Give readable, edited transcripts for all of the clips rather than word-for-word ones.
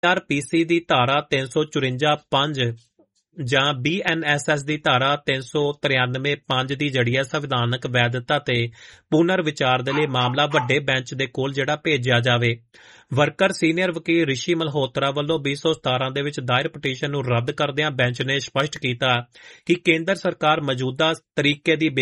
ਪੀਸੀ ਦੀ ਧਾਰਾ 354(5) ਜਾਂ BNSS ਦੀ ਧਾਰਾ 393(5) ਦੀ ਜਿਹੜੀ ਹੈ ਸੰਵਿਧਾਨਕ ਵੈਧਤਾ ਤੇ ਪੁਨਰ ਵਿਚਾਰ ਦੇ ਲਈ ਮਾਮਲਾ ਵੱਡੇ ਬੈਂਚ ਦੇ ਕੋਲ ਜਿਹੜਾ ਭੇਜਿਆ ਜਾਵੇ। ਵਰਕਰ ਸੀਨੀਅਰ ਵਕੀਲ ਰਿਸ਼ੀ ਮਲਹੋਤਰਾ ਵੱਲੋਂ 2017 ਦੇ ਵਿੱਚ ਦਾਇਰ ਪਟੀਸ਼ਨ ਨੂੰ ਰੱਦ ਕਰਦਿਆਂ ਬੈਂਚ ਨੇ ਸਪਸ਼ਟ ਕੀਤਾ ਕਿ ਕੇਂਦਰ ਸਰਕਾਰ ਮੌਜੂਦਾ ਤਰੀਕੇ ਦੀ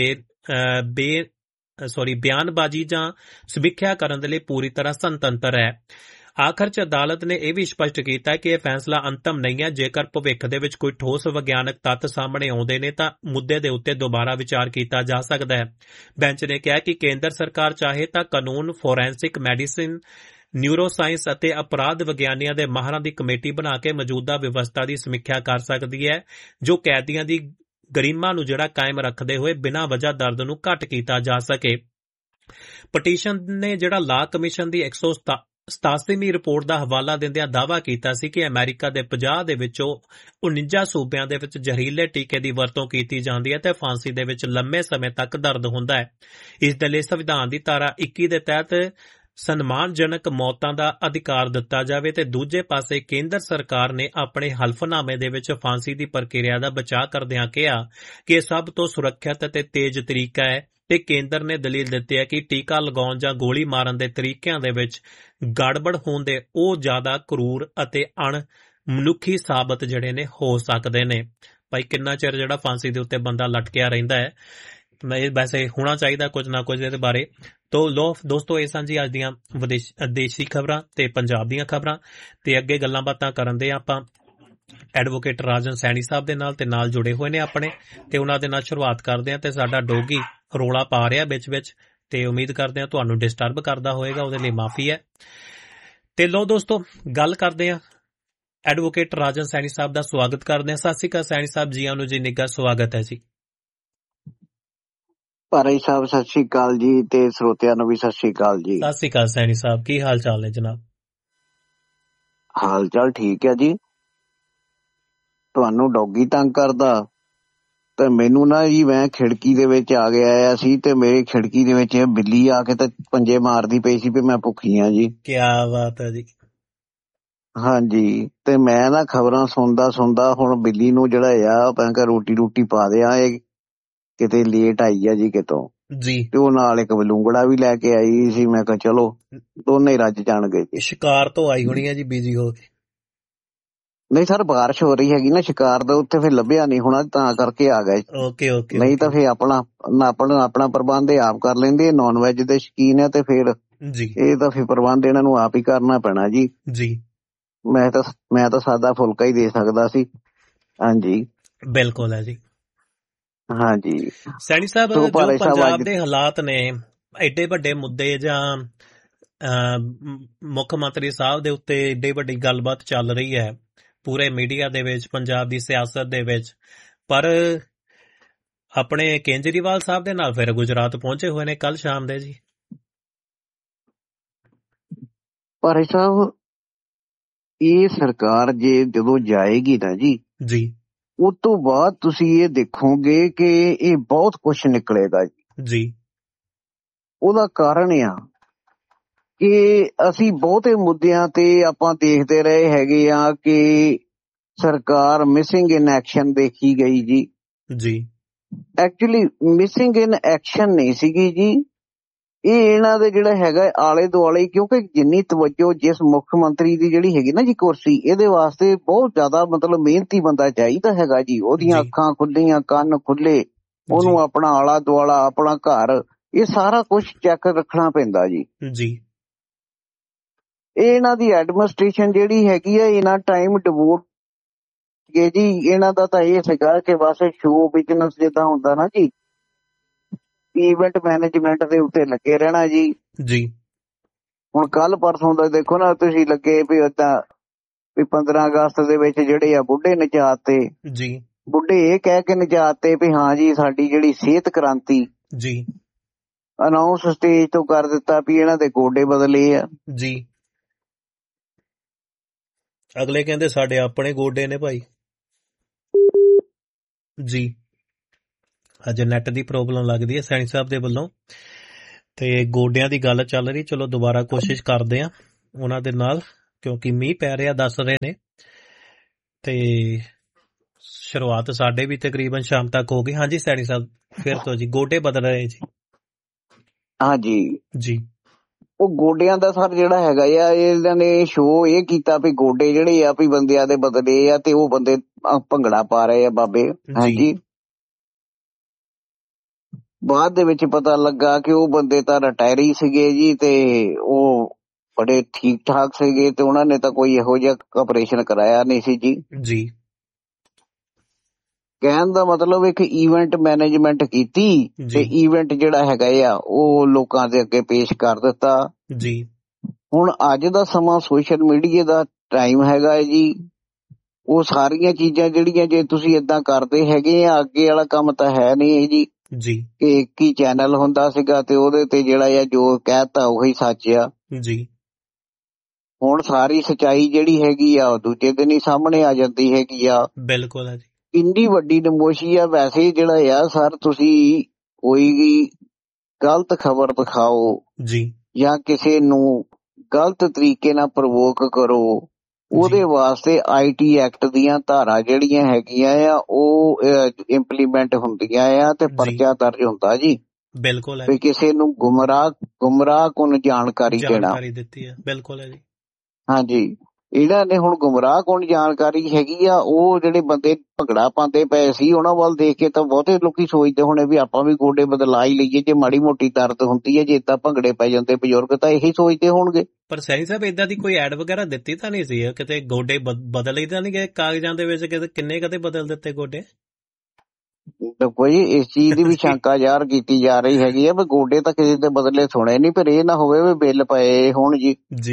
ਬਿਆਨਬਾਜ਼ੀ ਜਾਂ ਸਮੀਖਿਆ ਕਰਨ ਦੇ ਲਈ ਪੂਰੀ ਤਰ੍ਹਾਂ ਸੁਤੰਤਰ ਹੈ। ਆਖਰ 'ਚ ਅਦਾਲਤ ਨੇ ਇਹ ਵੀ ਸਪਸ਼ਟ ਕੀਤਾ ਕਿ ਇਹ ਫੈਸਲਾ ਅੰਤਮ ਨਹੀਂ ਹੈ। ਜੇਕਰ ਭਵਿੱਖ ਦੇ ਵਿੱਚ ਕੋਈ ਠੋਸ ਵਿਗਿਆਨਕ ਤੱਥ ਸਾਹਮਣੇ ਆਉਂਦੇ ਨੇ ਤਾਂ ਮੁੱਦੇ ਦੇ ਉੱਤੇ ਦੁਬਾਰਾ ਵਿਚਾਰ ਕੀਤਾ ਜਾ ਸਕਦਾ ਹੈ। ਬੈਂਚ ਨੇ ਕਿਹਾ ਕਿ ਕੇਂਦਰ ਸਰਕਾਰ ਚਾਹੇ ਤਾਂ ਕਾਨੂੰਨ, ਫੋਰੈਂਸਿਕ ਮੈਡੀਸਿਨ, ਨਿਊਰੋਸਾਇੰਸ ਅਤੇ ਅਪਰਾਧ ਵਿਗਿਆਨੀਆਂ ਦੇ ਮਾਹਰਾਂ ਦੀ ਕਮੇਟੀ ਬਣਾ ਕੇ ਮੌਜੂਦਾ ਵਿਵਸਥਾ ਦੀ ਸਮੀਖਿਆ ਕਰ ਸਕਦੀ ਹੈ ਜੋ ਕੈਦੀਆਂ ਦੀ ਗਰਿਮਾ ਨੂੰ ਜਿਹੜਾ ਕਾਇਮ ਰੱਖਦੇ ਹੋਏ ਬਿਨਾਂ ਵਜ੍ਹਾ ਦਰਦ ਨੂੰ ਘੱਟ ਕੀਤਾ ਜਾ ਸਕੇ। ਪਟੀਸ਼ਨ ਨੇ ਜਿਹੜਾ ਲਾ ਕਮਿਸ਼ਨ ਦੀ 187ਵੀਂ ਰਿਪੋਰਟ ਦਾ ਹਵਾਲਾ ਦਿੰਦਿਆਂ ਦਾਅਵਾ ਕੀਤਾ ਸੀ ਕਿ ਅਮਰੀਕਾ ਦੇ 50 ਦੇ ਵਿੱਚੋਂ 49 ਸੂਬਿਆਂ ਦੇ ਵਿੱਚ ਜ਼ਹਿਰੀਲੇ ਟੀਕੇ ਦੀ ਵਰਤੋਂ ਕੀਤੀ ਜਾਂਦੀ ਹੈ ਤੇ ਫਾਂਸੀ ਦੇ ਵਿੱਚ ਲੰਮੇ ਸਮੇਂ ਤੱਕ ਦਰਦ ਹੁੰਦਾ ਹੈ। ਇਸ ਦੇ ਲਈ ਸੰਵਿਧਾਨ ਦੀ ਧਾਰਾ 21 ਦੇ ਤਹਿਤ ਸਨਮਾਨਜਨਕ ਮੌਤਾਂ ਦਾ ਅਧਿਕਾਰ ਦਿੱਤਾ ਜਾਵੇ ਤੇ ਦੂਜੇ ਪਾਸੇ ਕੇਂਦਰ ਸਰਕਾਰ ਨੇ ਆਪਣੇ ਹਲਫਨਾਮੇ ਦੇ ਵਿੱਚ ਫਾਂਸੀ ਦੀ ਪ੍ਰਕਿਰਿਆ ਦਾ ਬਚਾਅ ਕਰਦਿਆਂ ਕਿਹਾ ਕਿ ਇਹ ਸਭ ਤੋਂ ਸੁਰੱਖਿਅਤ ਅਤੇ ਤੇਜ਼ ਤਰੀਕਾ ਹੈ ਤੇ ਕੇਂਦਰ ਨੇ ਦਲੀਲ ਦਿੱਤੀ ਹੈ ਕਿ ਟੀਕਾ ਲਗਾਉਣ ਜਾਂ ਗੋਲੀ ਮਾਰਨ ਦੇ ਤਰੀਕਿਆਂ ਦੇ ਵਿੱਚ ਗੜਬੜ ਹੋਣ ਦੇ ਉਹ ਜ਼ਿਆਦਾ ਕਰੂਰ ਅਤੇ ਅਣਮਨੁੱਖੀ ਸਾਬਤ ਜਿਹੜੇ ਨੇ ਹੋ ਸਕਦੇ ਨੇ। ਭਾਈ ਕਿੰਨਾ ਚਿਰ ਜਿਹੜਾ ਫਾਂਸੀ ਦੇ ਉੱਤੇ ਬੰਦਾ ਲਟਕਿਆ ਰਹਿੰਦਾ ਹੈ, ਵੈਸੇ ਹੋਣਾ ਚਾਹੀਦਾ ਕੁਝ ਨਾ ਕੁਝ ਇਹਦੇ ਬਾਰੇ। ਤੋ ਲੋ ਦੋਸਤੋ, ਇਹ ਸਨ ਜੀ ਅੱਜ ਦੀਆਂ ਵਿਦੇਸ਼ੀ ਖਬਰਾਂ ਤੇ ਪੰਜਾਬ ਦੀਆਂ ਖਬਰਾਂ ਤੇ ਅੱਗੇ ਗੱਲਾਂ ਬਾਤਾਂ ਕਰਨ ਦੇ ਆਪਾਂ ਐਡਵੋਕੇਟ ਰਾਜਨ ਸੈਣੀ ਸਾਹਿਬ ਦੇ ਨਾਲ ਤੇ ਨਾਲ ਜੁੜੇ ਹੋਏ ਨੇ ਆਪਣੇ, ਤੇ ਉਹਨਾਂ ਦੇ ਨਾਲ ਸ਼ੁਰੂਆਤ ਕਰਦੇ ਹਾਂ। ਤੇ ਸਾਡਾ ਡੋਗੀ ਰੋਲਾ ਪਾ ਰਿਹਾ ਵਿੱਚ ਤੇ ਉਮੀਦ ਕਰਦੇ ਹਾਂ ਤੁਹਾਨੂੰ ਡਿਸਟਰਬ ਕਰਦਾ ਹੋਏਗਾ, ਉਹਦੇ ਲਈ ਮਾਫੀ ਹੈ। ਤੇ ਲੋ ਦੋਸਤੋ, ਗੱਲ ਕਰਦੇ ਹਾਂ ਐਡਵੋਕੇਟ ਰਾਜਨ ਸੈਣੀ ਸਾਹਿਬ ਦਾ। ਸਵਾਗਤ ਕਰਦੇ ਹਾਂ। ਸਤਿ ਸ਼੍ਰੀ ਅਕਾਲ ਸੈਣੀ ਸਾਹਿਬ, ਜੀ ਆਇਆਂ ਨੂੰ ਜੀ, ਨਿੱਘਾ ਸਵਾਗਤ ਹੈ ਜੀ। ਭਾਈ ਸਾਹਿਬ ਸਤਿ ਸ਼੍ਰੀ ਅਕਾਲ ਜੀ, ਤੇ ਸਰੋਤਿਆਂ ਨੂੰ ਵੀ ਸਤਿ ਸ਼੍ਰੀ ਅਕਾਲ ਜੀ। ਸਤਿ ਸ਼੍ਰੀ ਅਕਾਲ ਸੈਣੀ ਸਾਹਿਬ, ਕੀ ਹਾਲ ਚਾਲ ਨੇ ਜਨਾਬ? ਹਾਲ ਚਾਲ ਠੀਕ ਹੈ ਜੀ। ਤੁਹਾਨੂੰ ਡੌਗੀ ਤੰਗ ਕਰਦਾ ਤੇ ਮੈਨੂੰ ਨਾ ਜੀ, ਮੈਂ ਖਿੜਕੀ ਦੇ ਵਿੱਚ ਆ ਗਿਆ ਸੀ ਤੇ ਮੇਰੇ ਖਿੜਕੀ ਦੇ ਵਿੱਚ ਬਿੱਲੀ ਆ ਕੇ ਤੇ ਪੰਜੇ ਮਾਰਦੀ ਪਈ ਸੀ ਵੀ ਮੈਂ ਭੁੱਖੀ ਆ ਜੀ। ਕੀ ਬਾਤ ਹੈ ਜੀ। ਹਾਂਜੀ, ਤੇ ਮੈਂ ਨਾ ਖਬਰਾਂ ਸੁਣਦਾ ਹੁਣ ਬਿੱਲੀ ਨੂੰ ਜਿਹੜਾ ਆ ਮੈਂ ਕਿਹਾ ਰੋਟੀ ਪਾ ਦਿਆਂ, ਇਹ ਕਿਤੇ ਲੇਟ ਆਈ ਆ ਜੀ ਕਿਤੋਂ ਜੀ, ਤੇ ਉਹ ਨਾਲ ਇੱਕ ਬਲੂੰਗੜਾ ਵੀ ਲੈ ਕੇ ਆਈ ਸੀ। ਮੈਂ ਕਿਹਾ ਚਲੋ ਦੋਨੇ ਰੱਜ ਜਾਣਗੇ ਜੀ। ਸ਼ਿਕਾਰ ਤੋਂ ਆਈ ਹੋਣੀ ਹੈ ਜੀ, ਬਿਜੀ ਹੋ ਕੇ? ਨਹੀਂ ਸਰ, ਬਾਰਿਸ਼ ਹੋ ਰਹੀ ਹੈਗੀ ਨਾ, ਸ਼ਿਕਾਰ ਦਾ ਉੱਥੇ ਫਿਰ ਲੱਭਿਆ ਨਹੀਂ ਹੋਣਾ, ਤਾਂ ਕਰਕੇ ਆ ਗਏ। ਓਕੇ ਨਹੀਂ ਤਾਂ ਫਿਰ ਆਪਣਾ ਪ੍ਰਬੰਧ ਆਪ ਕਰ ਲੈਂਦੇ। ਨੌਨ ਵੈਜ ਦੇ ਸ਼ੌਕੀਨ ਹੈ ਤੇ ਫਿਰ ਇਹ ਤਾਂ ਫਿਰ ਪ੍ਰਬੰਧ ਇਹਨਾਂ ਨੂੰ ਆਪ ਹੀ ਕਰਨਾ ਪੈਣਾ ਜੀ। ਮੈਂ ਤਾਂ ਸਾਦਾ ਫੁਲਕਾ ਹੀ ਦੇ ਸਕਦਾ ਸੀ। ਹਾਂਜੀ ਬਿਲਕੁਲ ਹੈ ਜੀ। ਹਾਂਜੀ ਸੈਣੀ ਸਾਹਿਬ, ਜੋ ਪੰਜਾਬ ਦੇ ਹਾਲਾਤ ਨੇ, ਐਡੇ ਵੱਡੇ ਮੁੱਦੇ ਜਾਂ ਮੁੱਖ ਮੰਤਰੀ ਸਾਹਿਬ ਦੇ ਉੱਤੇ ਏਡੀ ਵੱਡੀ ਗੱਲਬਾਤ ਚੱਲ ਰਹੀ ਹੈ ਪੂਰੇ ਮੀਡੀਆ ਦੇ ਵਿੱਚ, ਪੰਜਾਬ ਦੀ ਸਿਆਸਤ ਦੇ ਵਿੱਚ, ਪਰ ਆਪਣੇ ਕੇਜਰੀਵਾਲ ਸਾਹਿਬ ਦੇ ਨਾਲ ਫਿਰ ਗੁਜਰਾਤ ਪਹੁੰਚੇ ਹੋਏ ਨੇ ਕੱਲ ਸ਼ਾਮ ਦੇ ਜੀ। ਭਾਈ ਸਾਹਿਬ, ਇਹ ਸਰਕਾਰ ਜਦੋਂ ਜਾਏਗੀ ਨਾ ਜੀ, ਉਸ ਤੋਂ ਬਾਅਦ ਤੁਸੀਂ ਇਹ ਦੇਖੋਗੇ ਕਿ ਇਹ ਬਹੁਤ ਕੁਛ ਨਿਕਲੇਗਾ ਜੀ। ਉਹਦਾ ਕਾਰਨ ਆ ਕਿ ਅਸੀਂ ਬਹੁਤੇ ਮੁੱਦਿਆਂ ਤੇ ਆਪਾਂ ਦੇਖਦੇ ਰਹੇ ਹੈਗੇ ਆ ਕਿ ਸਰਕਾਰ ਮਿਸਿੰਗ ਇਨ ਐਕਸ਼ਨ ਦੇਖੀ ਗਈ ਜੀ। ਐਕਚੁਅਲੀ ਮਿਸਿੰਗ ਇਨ ਐਕਸ਼ਨ ਨਹੀਂ ਸੀਗੀ ਜੀ, ਇਹ ਇਹਨਾਂ ਦੇ ਜਿਹੜਾ ਹੈਗਾ ਆਲੇ ਦੁਆਲੇ, ਕਿਉਂਕਿ ਜਿੰਨੀ ਤਵੱਜੋ ਜਿਸ ਮੁੱਖ ਮੰਤਰੀ ਦੀ ਜਿਹੜੀ ਹੈਗੀ ਨਾ ਜੀ ਕੁਰਸੀ, ਇਹਦੇ ਵਾਸਤੇ ਬਹੁਤ ਜ਼ਿਆਦਾ ਮਤਲਬ ਮਿਹਨਤੀ ਬੰਦਾ ਚਾਹੀਦਾ ਹੈਗਾ ਜੀ। ਉਹਦੀਆਂ ਅੱਖਾਂ ਖੁੱਲੀਆਂ, ਕੰਨ ਖੁੱਲੇ, ਉਹਨੂੰ ਆਪਣਾ ਆਲਾ ਦੁਆਲਾ, ਆਪਣਾ ਘਰ, ਇਹ ਸਾਰਾ ਕੁਛ ਚੈੱਕ ਰੱਖਣਾ ਪੈਂਦਾ ਜੀ। ਇਹ ਇਹਨਾਂ ਦੀ ਐਡਮਿਨਿਸਟ੍ਰੇਸ਼ਨ ਜਿਹੜੀ ਹੈਗੀ ਆ, ਇਹਨਾਂ ਟਾਈਮ ਡਿਵੋਟ ਕੇ ਜੀ, ਇਹਨਾਂ ਦਾ ਤਾਂ ਇਹ ਸੀਗਾ ਕਿ ਬਸ ਸ਼ੋਅ ਬਿਜ਼ਨਸ ਜਿੱਦਾਂ ਹੁੰਦਾ ਨਾ ਜੀ, ਇਵੈਂਟ ਮੈਨੇਜਮੈਂਟ ਦੇ ਉੱਤੇ ਲੱਗੇ ਰਹਿਣਾ ਜੀ। ਹੁਣ ਕੱਲ ਪਰਸੋਂ ਦਾ ਦੇਖੋ ਨਾ ਤੁਸੀਂ, ਲੱਗੇ ਵੀ ਏਦਾਂ ਵੀ 15 ਅਗਸਤ ਦੇ ਵਿੱਚ ਜਿਹੜੇ ਆ ਬੁੱਢੇ ਨਚਾਤੇ ਜੀ, ਬੁੱਢੇ ਇਹ ਕਹਿ ਕੇ ਨਚਾਤੇ ਵੀ ਹਾਂ ਜੀ ਸਾਡੀ ਜਿਹੜੀ ਸਿਹਤ ਕ੍ਰਾਂਤੀ ਜੀ ਅਨਾਉਂਸ ਸਟੇਜ ਤੋਂ ਕਰ ਦਿੱਤਾ ਵੀ ਇਹਨਾਂ ਦੇ ਗੋਡੇ ਬਦਲੇ ਆ ਜੀ। ਅਗਲੇ ਕਹਿੰਦੇ ਸਾਡੇ ਆਪਣੇ ਗੋਡੇ ਨੇ ਭਾਈ ਜੀ। ਅਜੇ ਨੈਟ ਦੀ ਪ੍ਰੋਬਲਮ ਲੱਗਦੀ ਹੈ ਸੈਣੀ ਸਾਹਿਬ ਦੇ ਵੱਲੋਂ, ਤੇ ਗੋਡਿਆਂ ਦੀ ਗੱਲ ਚੱਲ ਰਹੀ। ਚਲੋ ਦੁਬਾਰਾ ਕੋਸ਼ਿਸ਼ ਕਰਦੇ ਆ ਉਹਨਾਂ ਦੇ ਨਾਲ ਕਿਉਂਕਿ ਮੀਂਹ ਪੈ ਰਿਹਾ ਦੱਸ ਰਹੇ ਨੇ, ਤੇ ਸ਼ੁਰੂਆਤ ਸਾਡੇ ਵੀ ਤਕਰੀਬਨ ਸ਼ਾਮ ਤੱਕ ਹੋ ਗਈ। ਹਾਂਜੀ ਸੈਣੀ ਸਾਹਿਬ, ਫਿਰ ਤੋਂ ਜੀ ਗੋਡੇ ਬਦਲ ਰਹੇ ਜੀ। ਹਾਂਜੀ ਜੀ, ਉਹ ਗੋਡਿਆਂ ਦਾ ਸਰ ਜਿਹੜਾ ਹੈਗਾ ਆ, ਇਹਨਾਂ ਨੇ ਸ਼ੋਅ ਇਹ ਕੀਤਾ ਵੀ ਗੋਡੇ ਜਿਹੜੇ ਆ ਵੀ ਬੰਦਿਆਂ ਦੇ ਬਦਲੇ ਆ, ਤੇ ਉਹ ਬੰਦੇ ਭੰਗੜਾ ਪਾ ਰਹੇ ਆ ਬਾਬੇ। ਹਾਂਜੀ, ਬਾਅਦ ਦੇ ਵਿੱਚ ਪਤਾ ਲੱਗਾ ਕਿ ਉਹ ਬੰਦੇ ਤਾਂ ਰਿਟਾਇਰੀ ਸੀਗੇ ਜੀ, ਤੇ ਉਹ ਬੜੇ ਠੀਕ ਠਾਕ ਸੀਗੇ, ਤੇ ਉਹਨਾਂ ਨੇ ਤਾਂ ਕੋਈ ਇਹੋ ਜਿਹਾ ਆਪਰੇਸ਼ਨ ਕਰਾਇਆ ਨਹੀਂ ਸੀ ਜੀ। ਜੀ, ਕਹਿਣ ਦਾ ਮਤਲਬ ਇੱਕ ਈਵੈਂਟ ਮੈਨੇਜਮੈਂਟ ਕੀਤੀ, ਤੇ ਈਵੈਂਟ ਜਿਹੜਾ ਹੈਗਾ ਆ ਉਹ ਲੋਕਾਂ ਦੇ ਅੱਗੇ ਪੇਸ਼ ਕਰ ਦਿੱਤਾ ਜੀ। ਹੁਣ ਅੱਜ ਦਾ ਸਮਾਂ ਸੋਸ਼ਲ ਮੀਡੀਆ ਦਾ ਟਾਈਮ ਹੈਗਾ ਹੈ ਜੀ। ਉਹ ਸਾਰੀਆਂ ਚੀਜ਼ਾਂ ਜਿਹੜੀਆਂ ਜੇ ਤੁਸੀਂ ਏਦਾਂ ਕਰਦੇ ਹੈਗੇ ਆ, ਅੱਗੇ ਵਾਲਾ ਕੰਮ ਤਾਂ ਹੈ ਨਹੀਂ ਜੀ। ਕਿ ਇੱਕ ਹੀ ਚੈਨਲ ਹੁੰਦਾ ਸੀਗਾ, ਤੇ ਉਹਦੇ ਤੇ ਜਿਹੜਾ ਆ ਜੋ ਕਹਿਤਾ ਉਹੀ ਸੱਚ ਆ ਜੀ। ਹੁਣ ਸਾਰੀ ਸਚਾਈ ਜਿਹੜੀ ਹੈਗੀ ਆ ਉਹ ਦੂਜੇ ਦਿਨ ਹੀ ਸਾਹਮਣੇ ਆ ਜਾਂਦੀ ਹੈਗੀ ਆ। ਬਿਲਕੁਲ ਜੀ, ਇੰਨੀ ਵੱਡੀ ਨਮੋਸ਼ੀ ਆ। ਵੈਸੇ ਜਿਹੜਾ ਆ ਸਰ, ਤੁਸੀਂ ਕੋਈ ਵੀ ਗਲਤ ਖਬਰ ਦਿਖਾਓ ਜੀ, ਜਾਂ ਕਿਸੇ ਨੂੰ ਗਲਤ ਤਰੀਕੇ ਨਾਲ ਪ੍ਰਵੋਕ ਕਰੋ, ਉਹਦੇ ਵਾਸਤੇ IT ਐਕਟ ਦੀਆਂ ਧਾਰਾ ਜਿਹੜੀਆਂ ਹੈਗੀਆਂ ਆ ਉਹ ਇੰਪਲੀਮੈਂਟ ਹੁੰਦੀਆਂ ਆ, ਤੇ ਪਰਚਾ ਦਰਜ ਹੁੰਦਾ ਜੀ। ਬਿਲਕੁਲ, ਵੀ ਕਿਸੇ ਨੂੰ ਗੁੰਮਰਾਹ ਕੁਨ ਜਾਣਕਾਰੀ ਦਿੱਤੀ ਹੈ। ਬਿਲਕੁਲ ਹੈ ਜੀ। ਹਾਂਜੀ, ਇਹਨਾਂ ਨੇ ਹੁਣ ਗੁੰਮਰਾਹ ਕੁਨ ਜਾਣਕਾਰੀ ਹੈਗੀ ਆ। ਉਹ ਜਿਹੜੇ ਬੰਦੇ ਭੰਗੜਾ ਪਾਉਂਦੇ ਪਏ ਸੀ, ਉਹਨਾਂ ਵੱਲ ਦੇਖ ਕੇ ਤਾਂ ਬਹੁਤੇ ਲੋਕੀ ਸੋਚਦੇ ਹੋਣੇ ਵੀ ਆਪਾਂ ਵੀ ਗੋਡੇ ਬਦਲਾ ਹੀ ਲਈਏ, ਜੇ ਮਾੜੀ ਮੋਟੀ ਦਰਦ ਹੁੰਦੀ ਹੈ, ਜੇ ਏਦਾਂ ਭੰਗੜੇ ਪੈ ਜਾਂਦੇ ਬਜ਼ੁਰਗ ਤਾਂ ਇਹੀ ਸੋਚਦੇ ਹੋਣਗੇ। ਪਰ ਸੈਣੀ ਸਾਹਿਬ, ਏਦਾਂ ਦੀ ਕੋਈ ਐਡ ਵਗੈਰਾ ਦਿੱਤੀ ਤਾਂ ਨਹੀਂ ਸੀ ਕਿਤੇ? ਗੋਡੇ ਬਦਲ ਹੀ ਤਾਂ ਨਹੀਂ ਗਏ ਕਾਗਜ਼ਾਂ ਦੇ ਵਿੱਚ? ਕਿੰਨੇ ਕਦੇ ਬਦਲ ਦਿੱਤੇ ਗੋਡੇ? ਦੇਖੋ ਜੀ, ਇਸ ਚੀਜ਼ ਦੀ ਵੀ ਸ਼ੰਕਾ ਜ਼ਾਹਰ ਕੀਤੀ ਜਾ ਰਹੀ ਹੈਗੀ ਆ ਵੀ ਗੋਡੇ ਤਾਂ ਕਿਸੇ ਦੇ ਬਦਲੇ ਸੁਣੇ ਨਹੀਂ, ਪਰ ਇਹ ਨਾ ਹੋਵੇ ਵੀ ਬਿੱਲ ਪਏ ਹੁਣ ਜੀ।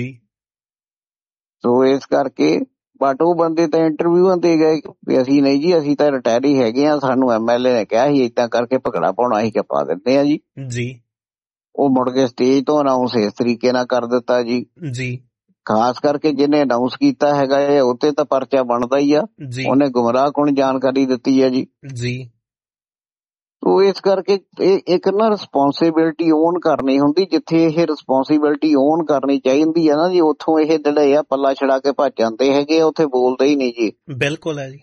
ਸੋ ਇਸ ਕਰਕੇ ਬਟ ਉਹ ਬੰਦੇ ਤਾਂ ਇੰਟਰਵਿਊਆਂ ਤੇ ਗਏ ਵੀ ਅਸੀਂ ਨਹੀਂ ਜੀ, ਅਸੀਂ ਤਾਂ ਰਿਟਾਇਰੀ ਹੈਗੇ ਆ, ਸਾਨੂੰ MLA ਨੇ ਕਿਹਾ ਸੀ ਏਦਾਂ ਕਰਕੇ ਭੰਗੜਾ ਪਾਉਣਾ, ਅਸੀਂ ਪਾ ਦਿੰਦੇ ਆ ਜੀ। ਉਹ ਮੁੜ ਕੇ ਸਟੇਜ ਤੋਂ ਅਨਾਉਂਸ ਇਸ ਤਰੀਕੇ ਨਾਲ ਕਰ ਦਿੱਤਾ ਜੀ। ਖਾਸ ਕਰਕੇ ਜਿਹਨੇ ਅਨਾਉਂਸ ਕੀਤਾ ਹੈਗਾ ਹੈ ਉੱਤੇ ਤਾਂ ਪਰਚਾ ਬਣਦਾ ਹੀ ਆ, ਉਹਨੇ ਗੁੰਮਰਾਹ ਕੁਨ ਜਾਣਕਾਰੀ ਦਿੱਤੀ ਹੈ ਜੀ। ਉਹ ਇਸ ਕਰਕੇ ਇਹ ਇੱਕ ਨਾ ਰਿਸਪੌਂਸਿਬਿਲਟੀ ਓਨ ਕਰਨੀ ਹੁੰਦੀ, ਜਿੱਥੇ ਇਹ ਰਿਸਪੌਂਸਿਬਿਲਟੀ ਓਨ ਕਰਨੀ ਚਾਹੀਦੀ ਆ ਨਾ ਜੀ, ਉੱਥੋਂ ਇਹ ਜਿਹੜੇ ਆ ਪੱਲਾ ਛੜਾ ਕੇ ਭੱਜ ਜਾਂਦੇ ਹੈਗੇ, ਉੱਥੇ ਬੋਲਦੇ ਹੀ ਨਹੀਂ ਜੀ। ਬਿਲਕੁਲ ਹੈ ਜੀ।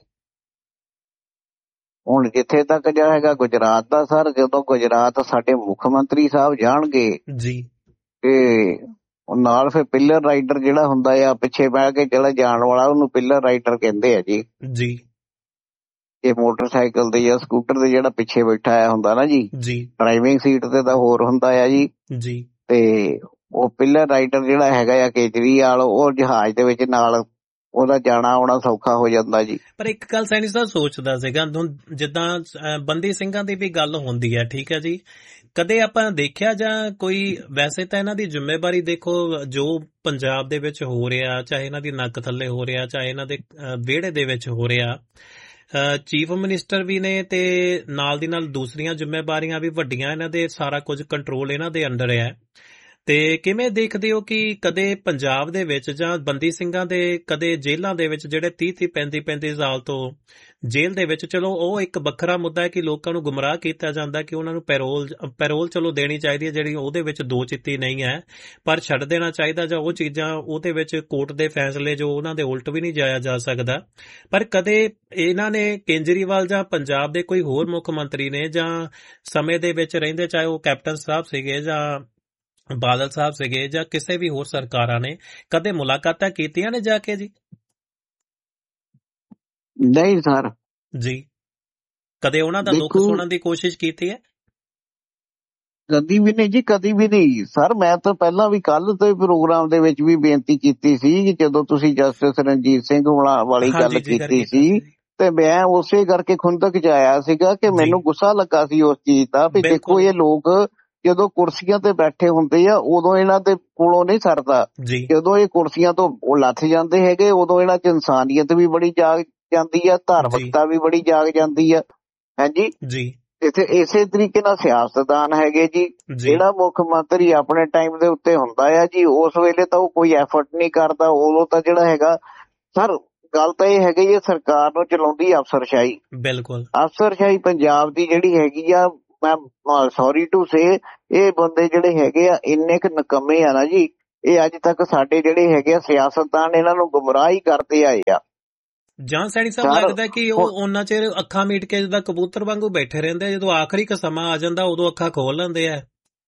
ਹੁਣ ਜਿੱਥੇ ਤੱਕ ਜਿਹੜਾ ਹੈਗਾ ਗੁਜਰਾਤ ਦਾ ਸਰ, ਜਦੋਂ ਗੁਜਰਾਤ ਸਾਡੇ ਮੁੱਖ ਮੰਤਰੀ ਸਾਹਿਬ ਜਾਣਗੇ ਜੀ, ਤੇ ਨਾਲ ਫਿਰ ਪਿੱਲਰ ਰਾਈਡਰ ਜਿਹੜਾ ਹੁੰਦਾ ਆ ਪਿੱਛੇ ਬਹਿ ਕੇ ਜਿਹੜਾ ਜਾਣ ਵਾਲਾ, ਉਹਨੂੰ ਪਿੱਲਰ ਰਾਈਡਰ ਕਹਿੰਦੇ ਆ ਜੀ। ਇਹ ਮੋਟਰਸਾਈਕਲ ਦੇ ਜਾਂ ਸਕੂਟਰ ਦੇ ਜਿਹੜਾ ਪਿੱਛੇ ਬੈਠਾ ਆ ਹੁੰਦਾ ਨਾ ਜੀ, ਡਰਾਈਵਿੰਗ ਸੀਟ ਤੇ ਤਾਂ ਹੋਰ ਹੁੰਦਾ ਆ ਜੀ। ਤੇ ਉਹ ਪਿੱਲਰ ਰਾਈਡਰ ਜਿਹੜਾ ਹੈਗਾ ਆ ਕੇਜਰੀਵਾਲ, ਉਹ ਜਹਾਜ਼ ਦੇ ਵਿੱਚ ਨਾਲ ਉਹਦਾ ਜਾਣਾ ਆਉਣਾ ਸੌਖਾ ਹੋ ਜਾਂਦਾ ਜੀ। ਪਰ ਇੱਕ ਗੱਲ ਸੈਣੀ ਸਾਹਿਬ ਸੋਚਦਾ ਸੀਗਾ, ਜਿੱਦਾਂ ਬੰਦੀ ਸਿੰਘਾਂ ਦੀ ਵੀ ਗੱਲ ਹੁੰਦੀ ਹੈ, ਠੀਕ ਹੈ ਜੀ, ਕਦੇ ਆਪਾਂ ਦੇਖਿਆ ਜਾਂ ਕੋਈ? ਵੈਸੇ ਤਾਂ ਇਹਨਾਂ ਦੀ ਜ਼ਿੰਮੇਵਾਰੀ ਦੇਖੋ, ਜੋ ਪੰਜਾਬ ਦੇ ਵਿੱਚ ਹੋ ਰਿਹਾ, ਚਾਹੇ ਇਹਨਾਂ ਦੀ ਨੱਕ ਥੱਲੇ ਹੋ ਰਿਹਾ, ਚਾਹੇ ਇਹਨਾਂ ਦੇ ਵਿਹੜੇ ਦੇ ਵਿੱਚ ਹੋ ਰਿਹਾ, ਚੀਫ ਮਿਨਿਸਟਰ ਵੀ ਨੇ, ਤੇ ਨਾਲ ਦੀ ਨਾਲ ਦੂਸਰੀਆਂ ਜ਼ਿੰਮੇਵਾਰੀਆਂ ਵੀ ਵੱਡੀਆਂ, ਇਹਨਾਂ ਦੇ ਸਾਰਾ ਕੁਝ ਕੰਟਰੋਲ ਇਹਨਾਂ ਦੇ ਅੰਡਰ ਹੈ। ਤੇ ਕਿਵੇਂ ਦੇਖਦੇ ਹੋ ਕਿ ਕਦੇ ਪੰਜਾਬ ਦੇ ਵਿੱਚ ਜਾਂ ਬੰਦੀ ਸਿੰਘਾਂ ਦੇ ਕਦੇ ਜੇਲ੍ਹਾਂ ਦੇ ਵਿੱਚ ਜਿਹੜੇ 30 35 ਸਾਲ ਤੋਂ ਜੇਲ੍ਹ ਦੇ ਵਿੱਚ, ਚਲੋ ਉਹ ਇੱਕ ਵੱਖਰਾ ਮੁੱਦਾ ਹੈ ਕਿ ਲੋਕਾਂ ਨੂੰ ਗੁੰਮਰਾਹ ਕੀਤਾ ਜਾਂਦਾ ਕਿ ਉਹਨਾਂ ਨੂੰ ਪੈਰੋਲ ਚਲੋ ਦੇਣੀ ਚਾਹੀਦੀ ਹੈ, ਜਿਹੜੀ ਉਹਦੇ ਵਿੱਚ ਦੋ ਚਿੱਤੀ ਨਹੀਂ ਹੈ, ਪਰ ਛੱਡ ਦੇਣਾ ਚਾਹੀਦਾ, ਜਾਂ ਉਹ ਚੀਜ਼ਾਂ ਉਹਦੇ ਵਿੱਚ ਕੋਰਟ ਦੇ ਫੈਸਲੇ ਜੋ ਉਹਨਾਂ ਦੇ ਉਲਟ ਵੀ ਨਹੀਂ ਜਾਇਆ ਜਾ ਸਕਦਾ। ਪਰ ਕਦੇ ਇਹਨਾਂ ਨੇ ਕੇਜਰੀਵਾਲ ਜਾਂ ਪੰਜਾਬ ਦੇ ਕੋਈ ਹੋਰ ਮੁੱਖ ਮੰਤਰੀ ਨੇ ਜਾਂ ਸਮੇਂ ਦੇ ਵਿੱਚ ਰਹਿੰਦੇ, ਚਾਹੇ ਉਹ ਕੈਪਟਨ ਸਾਹਿਬ ਸੀਗੇ ਜਾਂ ਬਾਦਲ ਸਾਹਿਬ ਸੀਗੇ ਜਾਂ ਕਿਸੇ ਵੀ ਹੋਰ ਸਰਕਾਰਾਂ ਨੇ, ਕਦੇ ਮੁਲਾਕਾਤਾਂ ਕੀਤੀਆਂ ਨੇ ਜਾ ਕੇ ਜੀ? ਨਹੀਂ ਸਰ ਜੀ। ਕਦੇ ਉਹਨਾਂ ਦਾ ਦੁੱਖ ਸੁਣਨ ਦੀ ਕੋਸ਼ਿਸ਼ ਕੀਤੀ ਹੈ? ਕਦੀ ਵੀ ਨਹੀਂ ਜੀ, ਕਦੀ ਵੀ ਨਹੀਂ ਸਰ। ਮੈਂ ਤਾਂ ਪਹਿਲਾਂ ਵੀ ਕੱਲ ਦੇ ਪ੍ਰੋਗਰਾਮ ਦੇ ਵਿੱਚ ਵੀ ਬੇਨਤੀ ਕੀਤੀ ਸੀ, ਜਦੋਂ ਤੁਸੀਂ ਜਸਟਿਸ ਰਣਜੀਤ ਸਿੰਘ ਵਾਲੀ ਗੱਲ ਕੀਤੀ ਸੀ, ਤੇ ਮੈਂ ਉਸੇ ਕਰਕੇ ਖੁੰਦਕ ਚ ਆਇਆ ਸੀਗਾ ਕਿ ਮੈਨੂੰ ਗੁੱਸਾ ਲੱਗਾ ਸੀ ਉਸ ਚੀਜ਼ ਦਾ ਵੀ ਦੇਖੋ, ਇਹ ਲੋਕ ਜਦੋਂ ਕੁਰਸੀਆਂ ਤੇ ਬੈਠੇ ਹੁੰਦੇ ਆ ਉਦੋਂ ਇਹਨਾਂ ਦੇ ਕੋਲੋਂ ਨਹੀਂ ਸਰਦਾ, ਜਦੋਂ ਇਹ ਕੁਰਸੀਆਂ ਤੋਂ ਲੱਥ ਜਾਂਦੇ ਹੈਗੇ ਉਦੋਂ ਇਹਨਾਂ ਚ ਇਨਸਾਨੀਅਤ ਵੀ ਬੜੀ ਜਾਗ ਜਾਂਦੀ ਆ, ਧਾਰਮਿਕਤਾ ਵੀ ਬੜੀ ਜਾਗ ਜਾਂਦੀ ਆ। ਹਾਂਜੀ ਜੀ, ਇੱਥੇ ਇਸੇ ਤਰੀਕੇ ਨਾਲ ਸਿਆਸਤਦਾਨ ਹੈਗੇ ਜੀ, ਜਿਹੜਾ ਮੁੱਖ ਮੰਤਰੀ ਆਪਣੇ ਟਾਈਮ ਦੇ ਉੱਤੇ ਹੁੰਦਾ ਆ ਜੀ, ਉਸ ਵੇਲੇ ਤਾਂ ਉਹ ਕੋਈ ਐਫਰਟ ਨਹੀਂ ਕਰਦਾ, ਉਦੋਂ ਤਾਂ ਜਿਹੜਾ ਹੈਗਾ ਸਰ, ਗੱਲ ਤਾਂ ਇਹ ਹੈਗੀ ਜੀ, ਸਰਕਾਰ ਨੂੰ ਚਲਾਉਂਦੀ ਅਫਸਰਸ਼ਾਹੀ। ਬਿਲਕੁਲ, ਅਫਸਰਸ਼ਾਹੀ ਪੰਜਾਬ ਦੀ ਜਿਹੜੀ ਹੈਗੀ ਆ, ਮੈਂ ਸੌਰੀ ਟੂ ਸੇ, ਇਹ ਬੰਦੇ ਜਿਹੜੇ ਹੈਗੇ ਆ ਇੰਨੇ ਕੁ ਨਿਕੰਮੇ ਆ ਨਾ ਜੀ, ਇਹ ਅੱਜ ਤੱਕ ਸਾਡੇ ਜਿਹੜੇ ਹੈਗੇ ਆ ਸਿਆਸਤਦਾਨ ਇਹਨਾਂ ਨੂੰ ਗੁੰਮਰਾਹ ਹੀ ਕਰਦੇ ਆਏ ਆ। ਜਾਂ ਸੈਣੀ ਸਾਹਿਬ ਲੱਗਦਾ ਕਿ ਉਹ ਉਹਨਾਂ ਚਿਰ ਅੱਖਾਂ ਮੀਟ ਕੇ ਜਿੱਦਾਂ ਕਬੂਤਰ ਵਾਂਗੂ ਬੈਠੇ ਰਹਿੰਦੇ ਆ, ਜਦੋਂ ਆਖਰੀ ਕ ਸਮਾਂ ਆ ਜਾਂਦਾ ਉਦੋਂ ਅੱਖਾਂ ਖੋਲ ਲੈਂਦੇ ਆ।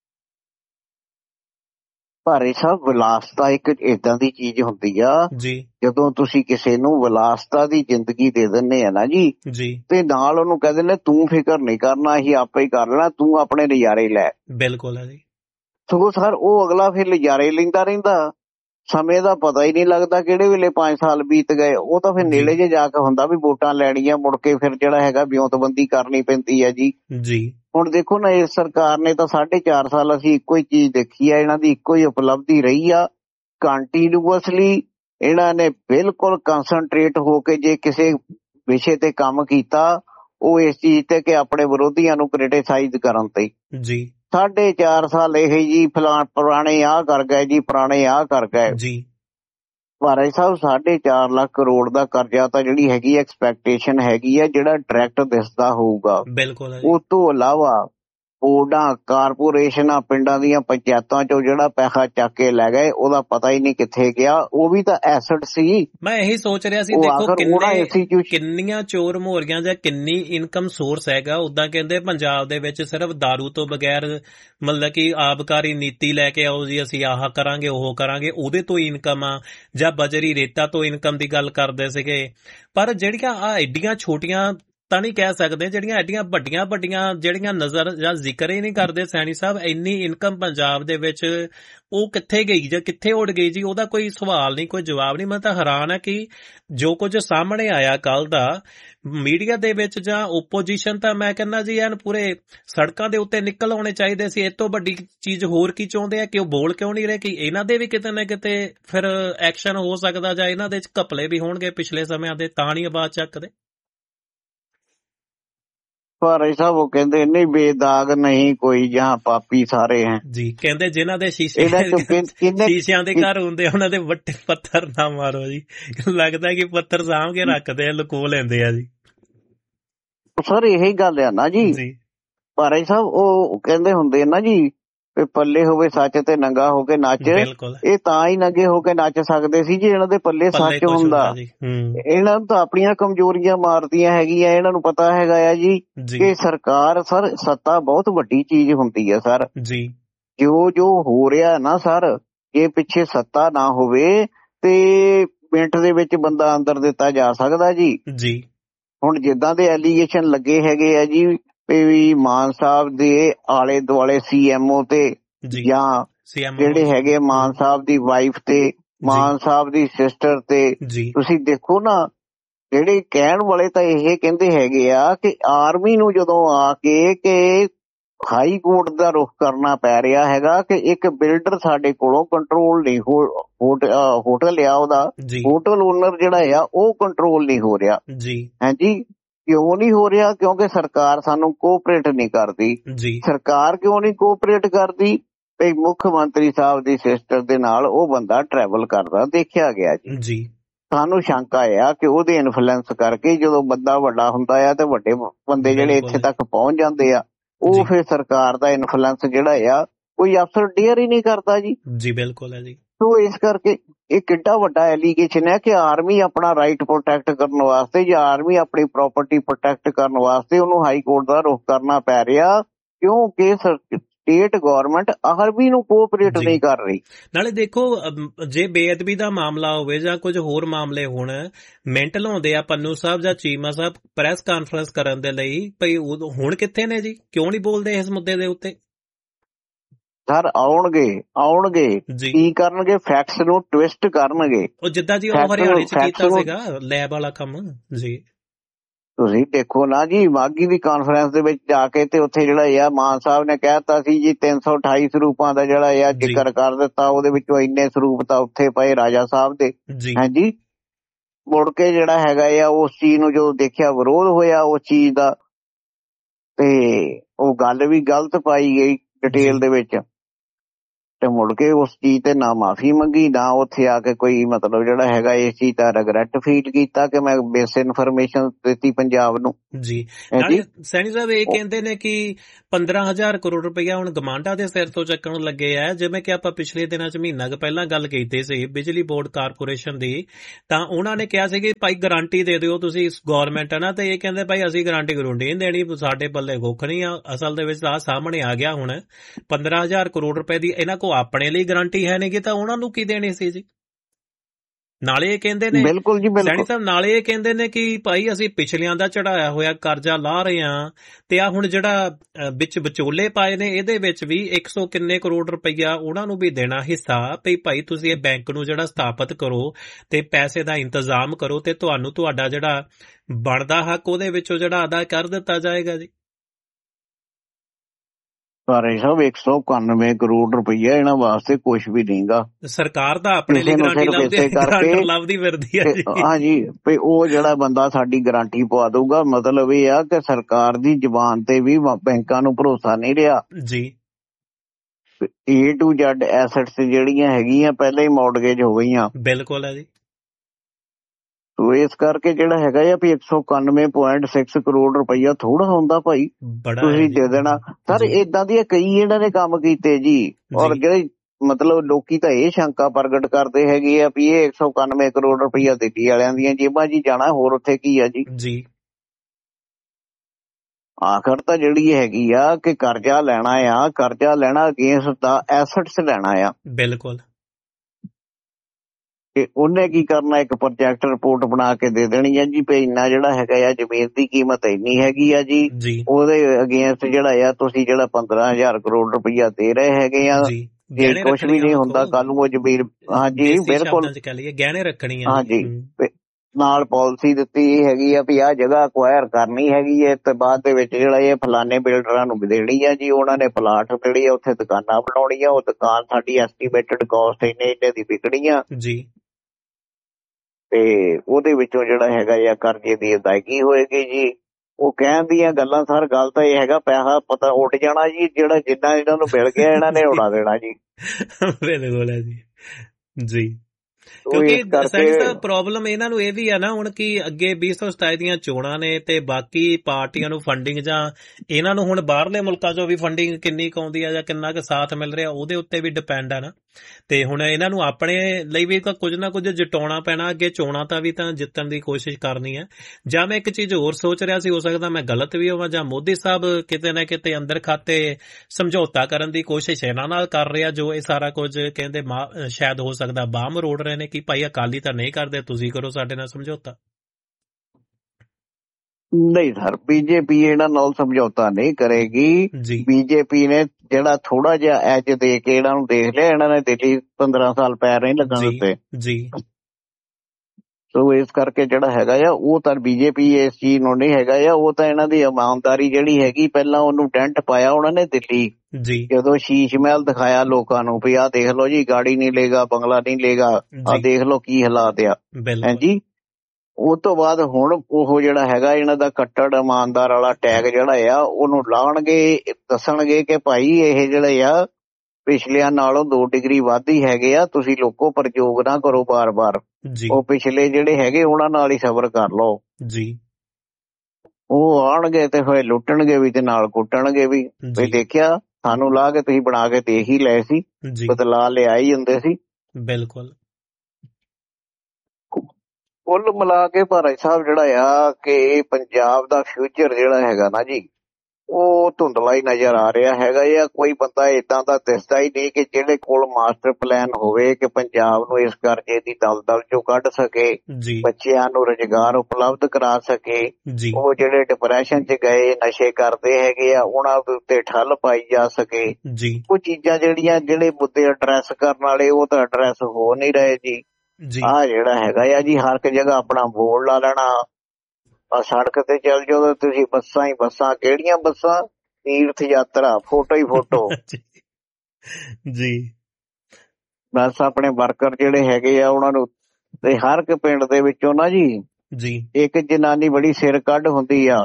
ਭਾਰੇ ਸਾਹਿਬ, ਵਿਲਾਸਤਾ ਇੱਕ ਏਦਾਂ ਦੀ ਚੀਜ਼ ਹੁੰਦੀ ਆ ਜੀ, ਜਦੋਂ ਤੁਸੀਂ ਕਿਸੇ ਨੂੰ ਵਿਲਾਸਤਾ ਦੀ ਜ਼ਿੰਦਗੀ ਦੇ ਦਿੰਦੇ ਆ ਨਾ ਜੀ, ਤੇ ਨਾਲ ਉਹਨੂੰ ਕਹਿ ਦਿੰਦੇ ਤੂੰ ਫਿਕਰ ਨਹੀਂ ਕਰਨਾ, ਅਸੀਂ ਆਪੇ ਹੀ ਕਰ ਲੈਣਾ, ਤੂੰ ਆਪਣੇ ਨਜ਼ਾਰੇ ਲੈ। ਬਿਲਕੁਲ ਹੈ ਜੀ। ਸਗੋਂ ਸਰ ਉਹ ਅਗਲਾ ਫਿਰ ਨਜ਼ਾਰੇ ਲੈਂਦਾ ਰਹਿੰਦਾ, ਸਮੇਂ ਦਾ ਪਤਾ ਹੀ ਨਹੀਂ ਲੱਗਦਾ ਕਿਹੜੇ ਵੇਲੇ 5 ਸਾਲ ਬੀਤ ਗਏ। ਉਹ ਤਾਂ ਫਿਰ ਨੇੜੇ ਜੇ ਜਾ ਕੇ ਹੁੰਦਾ ਵੀ ਵੋਟਾਂ ਲੈਣੀਆਂ, ਮੁੜ ਕੇ ਫਿਰ ਜਿਹੜਾ ਹੈਗਾ ਵਿਉਂਤਬੰਦੀ ਕਰਨੀ ਪੈਂਦੀ ਹੈ ਜੀ। ਹੁਣ ਦੇਖੋ ਨਾ, ਇਸ ਸਰਕਾਰ ਨੇ ਤਾਂ 4.5 ਸਾਲ ਅਸੀਂ ਇੱਕੋ ਹੀ ਚੀਜ਼ ਦੇਖੀ ਆ, ਇਹਨਾਂ ਦੀ ਇੱਕੋ ਹੀ ਉਪਲਬਧੀ ਰਹੀ ਆ। ਕੰਟੀਨਿਊਅਸਲੀ ਇਹਨਾਂ ਨੇ ਬਿਲਕੁਲ ਕੰਸਨਟਰੇਟ ਹੋ ਕੇ ਜੇ ਕਿਸੇ ਵਿਸ਼ੇ ਤੇ ਕੰਮ ਕੀਤਾ, ਉਹ ਇਸ ਚੀਜ਼ ਤੇ ਕਿ ਆਪਣੇ ਵਿਰੋਧੀਆਂ ਨੂੰ ਕ੍ਰਿਟਿਸਾਈਜ਼ ਕਰਨ ਤੇ। 4.5 ਸਾਲ ਇਹ ਜੀ ਪੁਰਾਣੇ ਆਹ ਕਰ ਗਏ ਜੀ, ਪੁਰਾਣੇ ਆਹ ਕਰ ਗਏ। ਭਾਰਾ ਸਾਹਿਬ 4.5 ਲੱਖ ਕਰੋੜ ਦਾ ਕਰਜ਼ਾ ਤਾਂ ਜਿਹੜੀ ਹੈਗੀ ਐਕਸਪੈਕਟੇਸ਼ਨ ਹੈਗੀ ਆ ਜਿਹੜਾ ਡਾਇਰੈਕਟ ਦਿਸਦਾ ਹੋਊਗਾ। ਉਹ ਤੋਂ ਇਲਾਵਾ ਬੋਰਡਾਂ, ਕਾਰਪੋਰੇਸ਼ਨਾਂ, ਪਿੰਡਾਂ ਦੀਆਂ ਪੰਚਾਇਤਾਂ ਚੋਂ ਜਿਹੜਾ ਪੈਸਾ ਚੱਕ ਕੇ ਲੈ ਗਏ ਉਹਦਾ ਪਤਾ ਹੀ ਨਹੀਂ ਕਿੱਥੇ ਗਿਆ। ਉਹ ਵੀ ਤਾਂ ਐਸਟ ਸੀ। ਮੈਂ ਇਹੀ ਸੋਚ ਰਿਹਾ ਸੀ, ਦੇਖੋ ਕਿੰਨੀਆਂ ਚੋਰ ਮੋਰੀਆਂ ਜਾਂ ਕਿੰਨੀ ਇਨਕਮ ਸੋਰਸ ਹੈਗਾ। ਉਦਾਂ ਕਹਿੰਦੇ ਪੰਜਾਬ ਦੇ ਵਿੱਚ ਸਿਰਫ ਦਾਰੂ ਤੋਂ ਬਗੈਰ ਮਤਲਬ ਕਿ ਆਬਕਾਰੀ ਨੀਤੀ ਲੈ ਕੇ ਆਓ ਜੀ, ਅਸੀਂ ਆਹ ਕਰਾਂਗੇ ਉਹ ਕਰਾਂਗੇ, ਉਹਦੇ ਤੋਂ ਹੀ ਇਨਕਮ ਆ, ਜਾਂ ਬਜਰੀ ਰੇਤਾ ਤੋਂ ਇਨਕਮ ਦੀ ਗੱਲ ਕਰਦੇ ਸੀਗੇ। ਪਰ ਜਿਹੜੀਆਂ ਆ ਐਡੀਆਂ ਛੋਟੀਆਂ ਤਾਂ ਨਹੀਂ ਕਹਿ ਸਕਦੇ, ਜਿਹੜੀਆਂ ਐਡੀਆਂ ਵੱਡੀਆਂ ਜਿਹੜੀਆਂ ਨਜ਼ਰ ਜਾਂ ਜ਼ਿਕਰ ਹੀ ਨਹੀਂ ਕਰਦੇ ਸੈਣੀ ਸਾਹਿਬ, ਇੰਨੀ ਇਨਕਮ ਪੰਜਾਬ ਦੇ ਵਿੱਚ ਉਹ ਕਿੱਥੇ ਗਈ ਜਾਂ ਕਿੱਥੇ ਉੱਡ ਗਈ ਜੀ? ਉਹਦਾ ਕੋਈ ਸਵਾਲ ਨਹੀਂ, ਕੋਈ ਜਵਾਬ ਨਹੀਂ। ਮੈਂ ਤਾਂ ਹੈਰਾਨ ਆ ਕਿ ਜੋ ਕੁਝ ਸਾਹਮਣੇ ਆਇਆ ਕੱਲ ਦਾ ਮੀਡੀਆ ਦੇ ਵਿੱਚ ਜਾਂ ਓਪੋਜੀਸ਼ਨ, ਤਾਂ ਮੈਂ ਕਹਿੰਦਾ ਜੀ ਐਨ ਪੂਰੇ ਸੜਕਾਂ ਦੇ ਉੱਤੇ ਨਿਕਲ ਆਉਣੇ ਚਾਹੀਦੇ ਸੀ। ਇਹ ਤੋਂ ਵੱਡੀ ਚੀਜ਼ ਹੋਰ ਕੀ ਚਾਹੁੰਦੇ ਆ ਕਿ ਉਹ ਬੋਲ ਕਿਉਂ ਨਹੀਂ ਰਹੇ ਕਿ ਇਹਨਾਂ ਦੇ ਵੀ ਕਿਤੇ ਨਾ ਕਿਤੇ ਫਿਰ ਐਕਸ਼ਨ ਹੋ ਸਕਦਾ, ਜਾਂ ਇਹਨਾਂ ਦੇ ਘਪਲੇ ਵੀ ਹੋਣਗੇ ਪਿਛਲੇ ਸਮਿਆਂ ਦੇ, ਤਾਂ ਨਹੀਂ ਆਵਾਜ਼ ਚੱਕਦੇ। ਭਾਰੇ ਸਾਹਿਬ ਉਹ ਕਹਿੰਦੇ ਨਹੀਂ ਬੇਦਾਗ ਨਹੀਂ ਕੋਈ, ਜਹਾਂ ਪਾਪੀ ਸਾਰੇ ਹੈ ਜੀ। ਕਹਿੰਦੇ ਜਿਨ੍ਹਾਂ ਦੇ ਸ਼ੀਸ਼ਿਆਂ ਦੇ ਘਰ ਹੁੰਦੇ ਉਹਨਾਂ ਦੇ ਵੱਟੇ ਪੱਥਰ ਨਾ ਮਾਰੋ ਜੀ। ਲੱਗਦਾ ਕਿ ਪੱਥਰ ਸਾਂਭ ਕੇ ਰੱਖਦੇ ਆ, ਲੁਕੋ ਲੈਂਦੇ ਆ ਜੀ। ਸਰ ਇਹੀ ਗੱਲ ਆ ਨਾ ਜੀ। ਭਾਰੇ ਸਾਹਿਬ ਉਹ ਕਹਿੰਦੇ ਹੁੰਦੇ ਨਾ ਜੀ, ਪੱਲੇ ਹੋਵੇ ਸੱਚ ਤੇ ਨੰਗਾ ਹੋ ਕੇ ਨੱਚ। ਇਹ ਤਾਂ ਹੀ ਨੰਗੇ ਹੋ ਕੇ ਨੱਚ ਸਕਦੇ ਸੀ ਜੇ ਇਹਨਾਂ ਦੇ ਪੱਲੇ ਸੱਚ ਹੁੰਦਾ। ਇਹਨਾਂ ਨੂੰ ਤਾਂ ਆਪਣੀਆਂ ਕਮਜ਼ੋਰੀਆਂ ਮਾਰਦੀਆਂ ਹੈਗੀਆਂ। ਇਹਨਾਂ ਨੂੰ ਪਤਾ ਹੈਗਾ ਆ ਜੀ ਕਿ ਸਰਕਾਰ, ਸਰ ਸੱਤਾ ਬਹੁਤ ਵੱਡੀ ਚੀਜ਼ ਹੁੰਦੀ ਹੈ ਸਰ। ਜੋ ਹੋ ਰਿਹਾ ਨਾ ਸਰ, ਜੇ ਪਿੱਛੇ ਸੱਤਾ ਨਾ ਹੋਵੇ ਤੇ ਮਿੰਟ ਦੇ ਵਿੱਚ ਬੰਦਾ ਅੰਦਰ ਦਿੱਤਾ ਜਾ ਸਕਦਾ ਜੀ। ਹੁਣ ਜਿੱਦਾਂ ਦੇ ਐਲੀਗੇਸ਼ਨ ਲੱਗੇ ਹੈਗੇ ਆ ਜੀ ਵੀ ਮਾਨ ਸਾਹਿਬ ਦੇ ਆਲੇ ਦੁਆਲੇ CMO ਤੇ, ਜਾਂ ਜਿਹੜੇ ਹੈਗੇ ਮਾਨ ਸਾਹਿਬ ਦੀ ਵਾਈਫ ਤੇ, ਮਾਨ ਸਾਹਿਬ ਦੀ ਸਿਸਟਰ ਤੇ, ਤੁਸੀਂ ਦੇਖੋ ਨਾ, ਜਿਹੜੇ ਕਹਿਣ ਵਾਲੇ ਤਾਂ ਇਹ ਕਹਿੰਦੇ ਹੈਗੇ ਆ ਕਿ ਆਰਮੀ ਨੂੰ ਜਦੋਂ ਆ ਕੇ ਕਿ ਹਾਈ ਕੋਰਟ ਦਾ ਰੁਖ ਕਰਨਾ ਪੈ ਰਿਹਾ ਹੈਗਾ ਕਿ ਇੱਕ ਬਿਲਡਰ ਸਾਡੇ ਕੋਲੋਂ ਕੰਟਰੋਲ ਨਹੀਂ ਹੋਟਲ ਆ ਉਹਦਾ, ਹੋਟਲ ਓਨਰ ਜਿਹੜਾ ਆ ਉਹ ਕੰਟਰੋਲ ਨਹੀਂ ਹੋ ਰਿਹਾ। ਹਾਂਜੀ, ਕਿਉਂ ਨਹੀਂ ਹੋ ਰਿਹਾ? ਕਿਉਂਕਿ ਸਰਕਾਰ ਸਾਨੂੰ ਕੋਆਪਰੇਟ ਨਹੀਂ ਕਰਦੀ। ਸਰਕਾਰ ਕਿਉਂ ਨਹੀਂ ਕੋਆਪਰੇਟ ਕਰਦੀ? ਭਈ ਮੁੱਖ ਮੰਤਰੀ ਸਾਹਿਬ ਦੀ ਸਿਸਟਰ ਦੇ ਨਾਲ ਉਹ ਬੰਦਾ ਟਰੈਵਲ ਕਰਦਾ ਦੇਖਿਆ ਗਿਆ ਜੀ। ਸਾਨੂੰ ਸ਼ੰਕਾ ਆ ਕਿ ਉਹਦੇ ਇਨਫਲੂਐਂਸ ਕਰਕੇ ਜਦੋਂ ਬੰਦਾ ਵੱਡਾ ਹੁੰਦਾ ਆ ਤੇ ਵੱਡੇ ਬੰਦੇ ਜਿਹੜੇ ਇੱਥੇ ਤੱਕ ਪਹੁੰਚ ਜਾਂਦੇ ਆ, ਉਹ ਫਿਰ ਸਰਕਾਰ ਦਾ ਇਨਫਲੂਐਂਸ ਜਿਹੜਾ ਆ ਕੋਈ ਅਫਸਰ ਡੇਅਰ ਹੀ ਨਹੀਂ ਕਰਦਾ ਜੀ। ਬਿਲਕੁਲ ਹੈ ਜੀ। ਸੋ ਇਸ ਕਰਕੇ ਇਹ ਕਿੱਡਾ ਵੱਡਾ ਐਲੀਗੇਸ਼ਨ ਹੈ ਕਿ ਆਰਮੀ ਆਪਣਾ ਰਾਈਟ ਪ੍ਰੋਟੈਕਟ ਕਰਨ ਵਾਸਤੇ ਜਾਂ ਆਰਮੀ ਆਪਣੀ ਪ੍ਰਾਪਰਟੀ ਪ੍ਰੋਟੈਕਟ ਕਰਨ ਵਾਸਤੇ ਉਹਨੂੰ ਹਾਈ ਕੋਰਟ ਦਾ ਰੁਖ ਕਰਨਾ ਪੈ ਰਿਹਾ, ਕਿਉਂਕਿ ਸਟੇਟ ਗਵਰਨਮੈਂਟ ਆਰਮੀ ਨੂੰ ਕੋਆਪਰੇਟ ਨਹੀਂ ਕਰ ਰਹੀ। ਨਾਲੇ ਦੇਖੋ, ਜੇ ਬੇਅਦਬੀ ਦਾ ਮਾਮਲਾ ਹੋਵੇ ਜਾਂ ਕੁਝ ਹੋਰ ਮਾਮਲੇ ਹੋਣ, ਮਿੰਟ ਲਾਉਂਦੇ ਆ ਪੰਨੂ ਸਾਹਿਬ ਜਾਂ ਚੀਮਾ ਸਾਹਿਬ ਪ੍ਰੈਸ ਕਾਨਫਰੰਸ ਕਰਨ ਦੇ ਲਈ, ਭਈ ਹੁਣ ਕਿੱਥੇ ਨੇ ਜੀ? ਕਿਉਂ ਨਹੀਂ ਬੋਲਦੇ ਇਸ ਮੁੱਦੇ ਦੇ ਉੱਤੇ? ਸਰ ਆਉਣਗੇ ਕੀ ਕਰਨਗੇ? ਫੈਕਟਸ ਨੂੰ ਟਵਿਸਟ ਕਰਨਗੇ। ਉਹ ਜਿੱਦਾਂ ਜੀ ਉਹ ਹਰਿਆਣੇ ਚ ਕੀਤਾ ਸੀਗਾ ਲੈਬ ਵਾਲਾ ਕੰਮ ਜੀ। ਤੁਸੀਂ ਦੇਖੋ ਨਾ ਜੀ, ਮਾਘੀ ਦੀ ਕਾਨਫਰੰਸ ਦੇ ਵਿੱਚ ਜਾ ਕੇ ਤੇ ਉੱਥੇ ਜਿਹੜਾ ਆ ਮਾਨ ਸਾਹਿਬ ਨੇ ਕਹਿਤਾ ਸੀ ਜੀ 328 ਸਰੂਪਾਂ ਦਾ ਜਿਹੜਾ ਆ ਜ਼ਿਕਰ ਕਰ ਦਿੱਤਾ, ਉਹਦੇ ਵਿੱਚੋਂ ਇੰਨੇ ਸਰੂਪ ਤਾਂ ਉੱਥੇ ਪਏ ਰਾਜਾ ਸਾਹਿਬ ਦੇ। ਹਾਂਜੀ, ਮੁੜ ਕੇ ਜਿਹੜਾ ਹੈਗਾ ਆ ਉਸ ਚੀਜ਼ ਨੂੰ ਜਦੋਂ ਦੇਖਿਆ ਵਿਰੋਧ ਹੋਇਆ ਉਸ ਚੀਜ਼ ਦਾ, ਤੇ ਉਹ ਗੱਲ ਵੀ ਗਲਤ ਪਾਈ ਗਈ ਡਿਟੇਲ ਦੇ ਵਿੱਚ। ਤੇ ਮੁੜ ਕੇ ਉਸ ਚੀਜ਼ ਤੇ ਨਾ ਮਾਫੀ ਮੰਗੀ, ਨਾ ਉੱਥੇ ਆ ਕੇ ਕੋਈ ਮਤਲਬ ਜਿਹੜਾ ਹੈਗਾ ਇਸ ਚੀਜ਼ ਦਾ ਰਿਗਰੈਟ ਫੀਲ ਕੀਤਾ ਕਿ ਮੈਂ ਮਿਸ ਇਨਫੋਰਮੇਸ਼ਨ ਦਿੱਤੀ ਪੰਜਾਬ ਨੂੰ ਜੀ। ਨਾਲੇ ਸੈਣੀ ਸਾਹਿਬ ਇਹ ਕਹਿੰਦੇ ਨੇ ਕਿ 15,000 ਕਰੋੜ ਰੁਪਇਆ ਹੁਣ ਗਮਾਂਡਾ ਦੇ ਸਿਰ ਤੋਂ ਚੱਕਣ ਲੱਗੇ ਆ। ਜਿਵੇਂ ਕਿ ਆਪਾਂ ਪਿਛਲੇ ਦਿਨਾਂ 'ਚ ਮਹੀਨਾ ਕੁ ਪਹਿਲਾਂ ਗੱਲ ਕੀਤੀ ਸੀ ਬਿਜਲੀ ਬੋਰਡ ਕਾਰਪੋਰੇਸ਼ਨ ਦੀ, ਤਾਂ ਉਹਨਾਂ ਨੇ ਕਿਹਾ ਸੀ ਕਿ ਭਾਈ ਗਾਰੰਟੀ ਦੇ ਦਿਓ ਤੁਸੀਂ ਗੌਰਮੈਂਟ ਹੈ ਨਾ, ਤੇ ਇਹ ਕਹਿੰਦੇ ਭਾਈ ਅਸੀਂ ਗਾਰੰਟੀ ਨਹੀਂ ਦੇਣੀ, ਸਾਡੇ ਪੱਲੇ ਕੁੱਖ ਨਹੀਂ ਆ। ਅਸਲ ਦੇ ਵਿੱਚ ਆ ਸਾਹਮਣੇ ਆ ਗਿਆ ਹੁਣ 15,000 ਕਰੋੜ ਰੁਪਏ ਦੀ ਇਹਨਾਂ ਕੋਲ ਆਪਣੇ ਲਈ ਗਾਰੰਟੀ ਹੈ ਨਹੀਂ, ਤਾਂ ਉਹਨਾਂ ਨੂੰ ਕੀ ਦੇਣੀ ਸੀ ਜੀ। ਨਾਲੇ ਇਹ ਕਹਿੰਦੇ ਨੇ ਬਿਲਕੁਲ ਜੀ ਸੈਣੀ ਸਾਹਿਬ, ਨਾਲੇ ਇਹ ਕਹਿੰਦੇ ਨੇ ਕਿ ਭਾਈ ਅਸੀਂ ਪਿਛਲਿਆਂ ਦਾ ਚੜਾਇਆ ਹੋਇਆ ਕਰਜ਼ਾ ਲਾ ਰਹੇ ਹਾਂ, ਤੇ ਆ ਹੁਣ ਜਿਹੜਾ ਵਿੱਚ ਵਿਚੋਲੇ ਪਾਏ ਨੇ ਇਹਦੇ ਵਿੱਚ ਵੀ 100 ਕਿੰਨੇ ਕਰੋੜ ਰੁਪਈਆ ਉਹਨਾਂ ਨੂੰ ਵੀ ਦੇਣਾ ਹਿੱਸਾ, ਵੀ ਭਾਈ ਤੁਸੀਂ ਇਹ ਬੈਂਕ ਨੂੰ ਜਿਹੜਾ ਸਥਾਪਿਤ ਕਰੋ ਤੇ ਪੈਸੇ ਦਾ ਇੰਤਜ਼ਾਮ ਕਰੋ, ਤੇ ਤੁਹਾਨੂੰ ਤੁਹਾਡਾ ਜਿਹੜਾ ਬਣਦਾ ਹੱਕ ਉਹਦੇ ਵਿੱਚੋਂ ਜਿਹੜਾ ਅਦਾ ਕਰ ਦਿੱਤਾ ਜਾਏਗਾ ਜੀ। ਭਾਈ ਸਾਹਿਬ 191 ਕਰੋੜ ਰੁਪਈਆ ਇਹਨਾਂ ਵਾਸਤੇ ਕੁਝ ਵੀ ਨਹੀਂਗਾ। ਸਰਕਾਰ ਦਾ ਆਪਣੇ ਲਈ ਗਾਰੰਟੀ ਲੱਭਦੀ ਫਿਰਦੀ ਹੈ ਜੀ। ਹਾਂਜੀ, ਵੀ ਉਹ ਜਿਹੜਾ ਬੰਦਾ ਸਾਡੀ ਗਾਰੰਟੀ ਪਵਾ ਦਊਗਾ, ਮਤਲਬ ਇਹ ਆ ਕਿ ਸਰਕਾਰ ਦੀ ਜ਼ਬਾਨ ਤੇ ਵੀ ਬੈਂਕਾਂ ਨੂੰ ਭਰੋਸਾ ਨਹੀਂ ਰਿਹਾ ਜੀ। A to Z ਐਸੈਟਸ ਜਿਹੜੀਆਂ ਹੈਗੀਆਂ ਪਹਿਲਾਂ ਹੀ ਮੌਰਗੇਜ ਹੋ ਗਈਆਂ। ਬਿਲਕੁਲ ਹੈ ਜੀ। ਸੋ ਇਸ ਕਰਕੇ ਜਿਹੜਾ ਹੈਗਾ ਆ ਵੀ 191.6 ਕਰੋੜ ਰੁਪਈਆ ਥੋੜਾ ਹੁੰਦਾ ਭਾਈ, ਤੁਸੀਂ ਦੇ ਦੇਣਾ ਸਰ। ਏਦਾਂ ਦੀਆਂ ਕਈ ਇਹਨਾਂ ਨੇ ਕੰਮ ਕੀਤੇ ਜੀ, ਔਰ ਜਿਹੜੇ ਮਤਲਬ ਲੋਕੀ ਤਾਂ ਇਹ ਸ਼ੰਕਾ ਪ੍ਰਗਟ ਕਰਦੇ ਹੈਗੇ ਆ ਵੀ ਇਹ 191 ਕਰੋੜ ਰੁਪਈਆ ਦਿੱਲੀ ਵਾਲਿਆਂ ਦੀਆਂ ਜੇਬਾਂ ਜੀ ਜਾਣਾ, ਹੋਰ ਉੱਥੇ ਕੀ ਆ ਜੀ। ਆਖਰ ਤਾਂ ਜਿਹੜੀ ਹੈਗੀ ਆ ਕਿ ਕਰਜ਼ਾ ਲੈਣਾ ਆ, ਕਰਜ਼ਾ ਲੈਣਾ ਅਗੇਂਸਟ ਦਾ ਐਸੈਟਸ ਲੈਣਾ ਆ। ਬਿਲਕੁਲ। ਤੇ ਉਹਨੇ ਕੀ ਕਰਨਾ, ਇੱਕ ਪ੍ਰੋਜੈਕਟ ਰਿਪੋਰਟ ਬਣਾ ਕੇ ਦੇ ਦੇਣੀ ਹੈ ਜੀ ਵੀ ਇੰਨਾ ਜਿਹੜਾ ਹੈਗਾ ਆ ਜ਼ਮੀਨ ਦੀ ਕੀਮਤ ਇੰਨੀ ਹੈਗੀ ਆ ਜੀ, ਉਹਦੇ ਅਗੇਂਸਟ ਜਿਹੜਾ ਆ ਤੁਸੀਂ ਜਿਹੜਾ 15,000 ਕਰੋੜ ਰੁਪਈਆ ਦੇ ਰਹੇ ਹੈਗੇ ਆ, ਜੇ ਕੁਛ ਵੀ ਨਹੀਂ ਹੁੰਦਾ ਕੱਲ ਨੂੰ ਉਹ ਜ਼ਮੀਨ। ਹਾਂਜੀ ਬਿਲਕੁਲ, ਗਹਿਣੇ ਰੱਖਣੀ ਆ। ਹਾਂਜੀ, ਨਾਲ ਪਾਲਿਸੀ ਦਿੱਤੀ ਹੈਗੀ ਆ ਵੀ ਆਹ ਜਗ੍ਹਾ ਅਕਵਾਇਰ ਕਰਨੀ ਹੈਗੀ ਹੈ ਤੇ ਬਾਅਦ ਦੇ ਵਿੱਚ ਜਿਹੜਾ ਇਹ ਫਲਾਣੇ ਬਿਲਡਰਾਂ ਨੂੰ ਦੇਣੀ ਆ ਜੀ, ਉਹਨਾਂ ਨੇ ਪਲਾਟ ਜਿਹੜੀ ਆ ਉੱਥੇ ਦੁਕਾਨਾਂ ਬਣਾਉਣੀਆਂ, ਉਹ ਦੁਕਾਨ ਸਾਡੀ ਐਸਟੀਮੇਟਡ ਕਾਸਟ ਇੰਨੇ ਦੀ ਵਿਕਣੀ ਆ ਜੀ, ਤੇ ਉਹਦੇ ਵਿੱਚੋਂ ਜਿਹੜਾ ਹੈਗਾ ਆ ਕਰਜ਼ੇ ਦੀ ਅਦਾਇਗੀ ਹੋਏਗੀ ਜੀ। ਉਹ ਕਹਿਣ ਦੀਆਂ ਗੱਲਾਂ ਸਰ, ਗੱਲ ਤਾਂ ਇਹ ਹੈਗਾ ਪੈਸਾ ਪਤਾ ਉੱਡ ਜਾਣਾ ਜੀ, ਜਿਹੜਾ ਜਿੰਨਾ ਇਹਨਾਂ ਨੂੰ ਮਿਲ ਗਿਆ ਇਹਨਾਂ ਨੇ ਉਡਾ ਦੇਣਾ ਜੀ। ਬਿਲਕੁਲ ਹੈ ਜੀ। ਕਿਉਂਕਿ ਪ੍ਰੋਬਲਮ ਇਹਨਾਂ ਨੂੰ ਇਹ ਵੀ ਆ ਨਾ ਹੁਣ ਕਿ ਅੱਗੇ 2027 ਦੀਆਂ ਚੋਣਾਂ ਨੇ, ਤੇ ਬਾਕੀ ਪਾਰਟੀਆਂ ਨੂੰ ਫੰਡਿੰਗ ਜਾਂ ਇਹਨਾਂ ਨੂੰ ਹੁਣ ਬਾਹਰਲੇ ਮੁਲਕਾਂ ਚੋਂ ਵੀ ਫੰਡਿੰਗ ਕਿੰਨੀ ਕੁ ਆਉਂਦੀ ਆ ਜਾਂ ਕਿੰਨਾ ਕੁ ਸਾਥ ਮਿਲ ਰਿਹਾ ਉਹਦੇ ਉੱਤੇ ਵੀ ਡਿਪੈਂਡ ਆ ਨਾ। ਤੇ ਹੁਣ ਇਹਨਾਂ ਨੂੰ ਆਪਣੇ ਲਈ ਵੀ ਕੁਝ ਨਾ ਕੁਝ ਜਟਾਉਣਾ ਪੈਣਾ, ਅੱਗੇ ਚੋਣਾਂ ਤਾਂ ਵੀ ਤਾਂ ਜਿੱਤਣ ਦੀ ਕੋਸ਼ਿਸ਼ ਕਰਨੀ ਹੈ। ਜਾਂ ਮੈਂ ਇੱਕ ਚੀਜ਼ ਹੋਰ ਸੋਚ ਰਿਹਾ ਸੀ, ਹੋ ਸਕਦਾ ਮੈਂ ਗਲਤ ਵੀ ਹੋਵਾਂ, ਜਾਂ ਮੋਦੀ ਸਾਹਿਬ ਕਿਤੇ ਨਾ ਕਿਤੇ ਅੰਦਰ ਖਾਤੇ ਸਮਝੌਤਾ ਕਰਨ ਦੀ ਕੋਸ਼ਿਸ਼ ਇਹਨਾਂ ਨਾਲ ਕਰ ਰਿਹਾ, ਜੋ ਇਹ ਸਾਰਾ ਕੁਝ ਕਹਿੰਦੇ ਸ਼ਾਇਦ ਹੋ ਸਕਦਾ ਬਾਹ ਮਰੋੜ ਰਹੇ ਨੇ ਕਿ ਭਾਈ ਅਕਾਲੀ ਤਾਂ ਨਹੀਂ ਕਰਦੇ, ਤੁਸੀਂ ਕਰੋ ਸਾਡੇ ਨਾਲ ਸਮਝੌਤਾ। ਨਹੀਂ ਸਰ, ਬੀਜੇਪੀ ਇਹਨਾਂ ਨਾਲ ਸਮਝੌਤਾ ਨਹੀਂ ਕਰੇਗੀ। ਬੀਜੇਪੀ ਨੇ ਜਿਹੜਾ ਥੋੜਾ ਜਿਹਾ ਐਜ ਦੇ ਕੇ ਇਹਨਾਂ ਨੂੰ ਦੇਖ ਲਿਆ, ਇਹਨਾਂ ਨੇ ਦਿੱਲੀ 15 ਸਾਲ ਪੈਰ ਨਹੀਂ ਲੱਗਣ ਦਿੱਤੇ ਜੀ। ਸੋ ਇਸ ਕਰਕੇ ਜਿਹੜਾ ਹੈਗਾ ਆ ਉਹ ਤਾਂ ਬੀਜੇਪੀ ਇਸ ਚੀਜ਼ ਨੂੰ ਨਹੀਂ ਹੈਗਾ ਆ, ਉਹ ਤਾਂ ਇਹਨਾਂ ਦੀ ਇਮਾਨਦਾਰੀ ਜਿਹੜੀ ਹੈਗੀ, ਪਹਿਲਾਂ ਉਹਨੂੰ ਡੈਂਟ ਪਾਇਆ ਉਹਨਾਂ ਨੇ ਦਿੱਲੀ ਜਦੋਂ ਸ਼ੀਸ਼ ਮਹਿਲ ਦਿਖਾਇਆ ਲੋਕਾਂ ਨੂੰ ਵੀ ਆਹ ਦੇਖ ਲਓ ਜੀ, ਗਾੜੀ ਨਹੀਂ ਲੇਗਾ, ਬੰਗਲਾ ਨਹੀਂ ਲੇਗਾ, ਆਹ ਦੇਖ ਲਓ ਕੀ ਹਾਲਾਤ ਆ ਹਾਂਜੀ। ਉਹ ਤੋਂ ਬਾਅਦ ਹੁਣ ਉਹ ਜਿਹੜਾ ਹੈਗਾ ਇਹਨਾਂ ਦਾ ਕੱਟੜ ਇਮਾਨਦਾਰ ਵਾਲਾ ਟੈਗ ਜਿਹੜਾ ਆ ਉਹਨੂੰ ਲਾਉਣਗੇ, ਦੱਸਣਗੇ ਕਿ ਭਾਈ ਇਹ ਜਿਹੜੇ ਆ ਪਿਛਲਿਆਂ ਨਾਲੋਂ 2 ਡਿਗਰੀ ਵੱਧ ਹੀ ਹੈਗੇ ਆ, ਤੁਸੀਂ ਲੋਕੋ ਪ੍ਰਯੋਗ ਨਾ ਕਰੋ ਬਾਰ-ਬਾਰ, ਉਹ ਪਿਛਲੇ ਜਿਹੜੇ ਹੈਗੇ ਉਹਨਾਂ ਨਾਲ ਹੀ ਸਬਰ ਕਰ ਲਓ ਜੀ। ਉਹ ਆਉਣਗੇ ਤੇ ਫਿਰ ਲੁੱਟਣਗੇ ਵੀ ਤੇ ਨਾਲ ਕੁੱਟਣਗੇ ਵੀ ਦੇਖਿਆ ਸਾਨੂੰ ਲਾ ਕੇ ਤੁਸੀਂ ਬਣਾ ਕੇ ਦੇਖ ਹੀ ਲਏ ਸੀ, ਬਦਲਾ ਲਿਆ ਹੀ ਹੁੰਦੇ ਸੀ। ਬਿਲਕੁਲ। ਕੁੱਲ ਮਿਲਾ ਕੇ ਭਾਈ ਸਾਹਿਬ ਜਿਹੜਾ ਆ ਕਿ ਪੰਜਾਬ ਦਾ ਫਿਊਚਰ ਜਿਹੜਾ ਹੈਗਾ ਨਾ ਜੀ, ਉਹ ਧੁੰਦਲਾ ਹੀ ਨਜ਼ਰ ਆ ਰਿਹਾ ਹੈਗਾ ਆ। ਕੋਈ ਬੰਦਾ ਏਦਾਂ ਦਾ ਦਿਸਦਾ ਹੀ ਨਹੀਂ ਕਿ ਜਿਹਦੇ ਕੋਲ ਮਾਸਟਰ ਪਲਾਨ ਹੋਵੇ ਕਿ ਪੰਜਾਬ ਨੂੰ ਇਸ ਕਰਜ਼ੇ ਦੀ ਦਲਦਲ ਚੋਂ ਕੱਢ ਸਕੇ, ਬੱਚਿਆਂ ਨੂੰ ਰੁਜ਼ਗਾਰ ਉਪਲਬਧ ਕਰਾ ਸਕੇ, ਉਹ ਜਿਹੜੇ ਡਿਪਰੈਸ਼ਨ ਚ ਗਏ ਨਸ਼ੇ ਕਰਦੇ ਹੈਗੇ ਆ ਉਹਨਾਂ ਦੇ ਉੱਤੇ ਠੱਲ ਪਾਈ ਜਾ ਸਕੇ। ਉਹ ਚੀਜ਼ਾਂ ਜਿਹੜੇ ਮੁੱਦੇ ਐਡਰੈਸ ਕਰਨ ਵਾਲੇ ਉਹ ਤਾਂ ਐਡਰੈਸ ਹੋ ਨਹੀਂ ਰਹੇ ਜੀ। ਆਹ ਜਿਹੜਾ ਹੈਗਾ ਆ ਜੀ, ਹਰ ਇੱਕ ਜਗ੍ਹਾ ਆਪਣਾ ਬੋਰਡ ਲਾ ਲੈਣਾ, ਸੜਕ ਤੇ ਚੱਲ ਜਾਓ ਤੁਸੀਂ, ਬੱਸਾਂ ਹੀ ਬੱਸਾਂ, ਕਿਹੜੀਆਂ ਬੱਸਾਂ, ਤੀਰਥ ਯਾਤਰਾ, ਫੋਟੋ ਹੀ ਫੋਟੋ ਜੀ। ਬਸ ਆਪਣੇ ਵਰਕਰ ਜਿਹੜੇ ਹੈਗੇ ਆ ਉਹਨਾਂ ਨੂੰ, ਤੇ ਹਰ ਇੱਕ ਪਿੰਡ ਦੇ ਵਿੱਚੋਂ ਨਾ ਜੀ ਇੱਕ ਜਨਾਨੀ ਬੜੀ ਸਿਰ ਕੱਢ ਹੁੰਦੀ ਆ,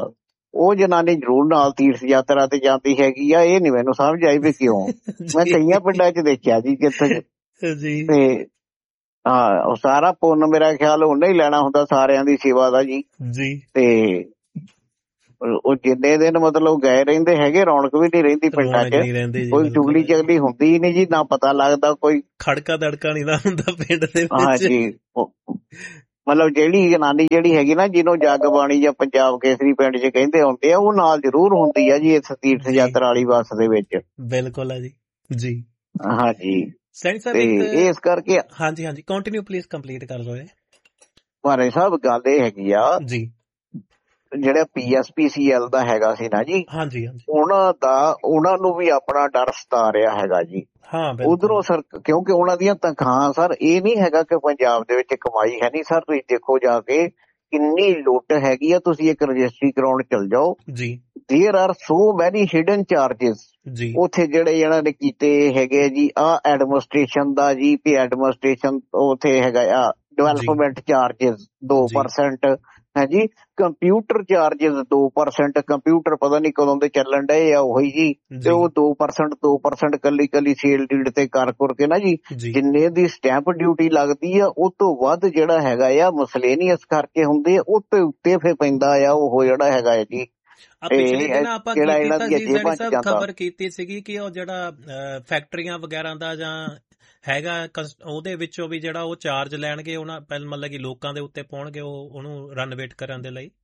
ਉਹ ਜਨਾਨੀ ਜ਼ਰੂਰ ਨਾਲ ਤੀਰਥ ਯਾਤਰਾ ਤੇ ਜਾਂਦੀ ਹੈਗੀ ਆ। ਇਹ ਨੀ ਮੈਨੂੰ ਸਮਝ ਆਈ ਵੀ ਕਿਉਂ। ਮੈਂ ਕਈਆਂ ਪਿੰਡਾਂ 'ਚ ਦੇਖਿਆ ਜੀ ਜਿੱਥੇ ਤੇ ਹਾਂ ਉਹ ਸਾਰਾ ਪੁੰਨ ਮੇਰਾ ਖਿਆਲ ਉਹਨੇ ਹੀ ਲੈਣਾ ਹੁੰਦਾ ਸਾਰਿਆਂ ਦੀ ਸੇਵਾ ਦਾ ਜੀ। ਤੇ ਉਹ ਜਿੰਨੇ ਦਿਨ ਮਤਲਬ ਗਏ ਰਹਿੰਦੇ ਹੈਗੇ ਰੌਣਕ ਵੀ ਨਹੀਂ ਰਹਿੰਦੀ ਪਿੰਡਾਂ 'ਚ। ਕੋਈ ਚੁਗਲੀ ਚਗਲੀ ਹੁੰਦੀ ਨਹੀਂ ਜੀ, ਨਾ ਪਤਾ ਲੱਗਦਾ, ਕੋਈ ਖੜਕਾ ਦੜਕਾ ਨਹੀਂ ਨਾ ਹੁੰਦਾ ਪਿੰਡ ਦੇ ਵਿੱਚ। ਹਾਂਜੀ ਮਤਲਬ ਜਿਹੜੀ ਜਨਾਨੀ ਜਿਹੜੀ ਹੈਗੀ ਨਾ ਜਿਹਨੂੰ ਜਗ ਬਾਣੀ ਜਾਂ ਪੰਜਾਬ ਕੇਸਰੀ ਪਿੰਡ 'ਚ ਕਹਿੰਦੇ ਹੁੰਦੇ ਆ, ਉਹ ਨਾਲ ਜ਼ਰੂਰ ਹੁੰਦੀ ਆ ਜੀ ਇਸ ਤੀਰਥ ਯਾਤਰਾ ਵਾਲੀ ਬੱਸ ਦੇ ਵਿੱਚ। ਬਿਲਕੁਲ ਹੈ ਜੀ। ਜੀ ਹਾਂਜੀ ਤੇ ਇਸ ਕਰਕੇ ਹਾਂਜੀ ਕੰਟੀਨਿਊ ਪਲੀਜ਼ ਕੰਪਲੀਟ ਕਰ ਲਓ। ਭਾਰੇ ਸਾਹਿਬ ਗੱਲ ਇਹ ਹੈਗੀ ਆ ਜੀ, ਜਿਹੜਾ PSPCL ਦਾ ਹੈਗਾ ਸੀ ਨਾ ਜੀ, ਹਾਂਜੀ ਉਹਨਾਂ ਨੂੰ ਵੀ ਆਪਣਾ ਡਰ ਸਤਾ ਰਿਹਾ ਹੈਗਾ ਜੀ। ਉਧਰੋਂ ਸਰ ਕਿਉਂਕਿ ਉਹਨਾਂ ਦੀਆਂ ਤਨਖਾਹਾਂ ਸਰ ਇਹ ਨਹੀਂ ਹੈਗਾ ਕਿ ਪੰਜਾਬ ਦੇ ਵਿੱਚ ਕਮਾਈ ਹੈ ਨਹੀਂ ਸਰ। ਤੁਸੀਂ ਦੇਖੋ ਜਾ ਕੇ ਕਿੰਨੀ ਲੁੱਟ ਹੈਗੀ ਆ। ਤੁਸੀਂ ਇੱਕ ਰਜਿਸਟਰੀ ਕਰਾਉਣ ਚਲ ਜਾਓ ਜੀ, ਦੇਅਰ ਆਰ ਸੋ ਮੈਨੀ ਹਿਡਨ ਚਾਰਜਿਸ ਉੱਥੇ ਜਿਹੜੇ ਇਹਨਾਂ ਨੇ ਕੀਤੇ ਹੈਗੇ ਜੀ। ਐਡਮਿਨਿਸਟ੍ਰੇਸ਼ਨ ਦਾ ਜੀ, ਵੀ ਐਡਮਿਨਿਸਟ੍ਰੇਸ਼ਨ ਉੱਥੇ ਹੈਗਾ ਆ ਡਿਵੈਲਪਮੈਂਟ ਚਾਰਜਿਸ 2% ਹੈ ਜੀ, ਕੰਪਿਊਟਰ ਚਾਰਜਿਸ 2%। ਕੰਪਿਊਟਰ ਪਤਾ ਨੀ ਕਦੋਂ ਦੇ ਚੱਲਣ ਡਏ ਆ ਉਹੀ ਜੀ, ਤੇ ਉਹ 2% ਕੱਲੀ ਸੇਲ ਡੀਡ ਤੇ ਕਰ ਕੇ ਨਾ ਜੀ ਜਿੰਨੇ ਦੀ ਸਟੈਂਪ ਡਿਊਟੀ ਲੱਗਦੀ ਆ ਉਹ ਤੋਂ ਵੱਧ ਜਿਹੜਾ ਹੈਗਾ ਆ ਮਿਸਲੇਨੀਅਸ ਖਰਚੇ ਹੁੰਦੇ ਆ ਉਹ ਤੇ ਉੱਤੇ ਫਿਰ ਪੈਂਦਾ ਆ ਉਹ ਜਿਹੜਾ ਹੈਗਾ ਹੈ ਜੀ। ਪਿਛਲੇ ਦਿਨ ਆਪਾਂ ਖਬਰ ਕੀਤੀ ਸੀਗੀ ਕਿ ਉਹ ਜਿਹੜਾ ਫੈਕਟਰੀਆਂ ਵਗੈਰਾ ਦਾ ਜਾਂ ਹੈਗਾ ਉਹਦੇ ਵਿੱਚੋਂ ਵੀ ਜਿਹੜਾ ਉਹ ਚਾਰਜ ਲੈਣਗੇ ਉਹਨਾਂ ਮਤਲਬ ਕਿ ਲੋਕਾਂ ਦੇ ਉੱਤੇ ਪਾਉਣਗੇ ਉਹਨੂੰ ਰਨਵੇਟ ਕਰਨ ਦੇ ਲਈ।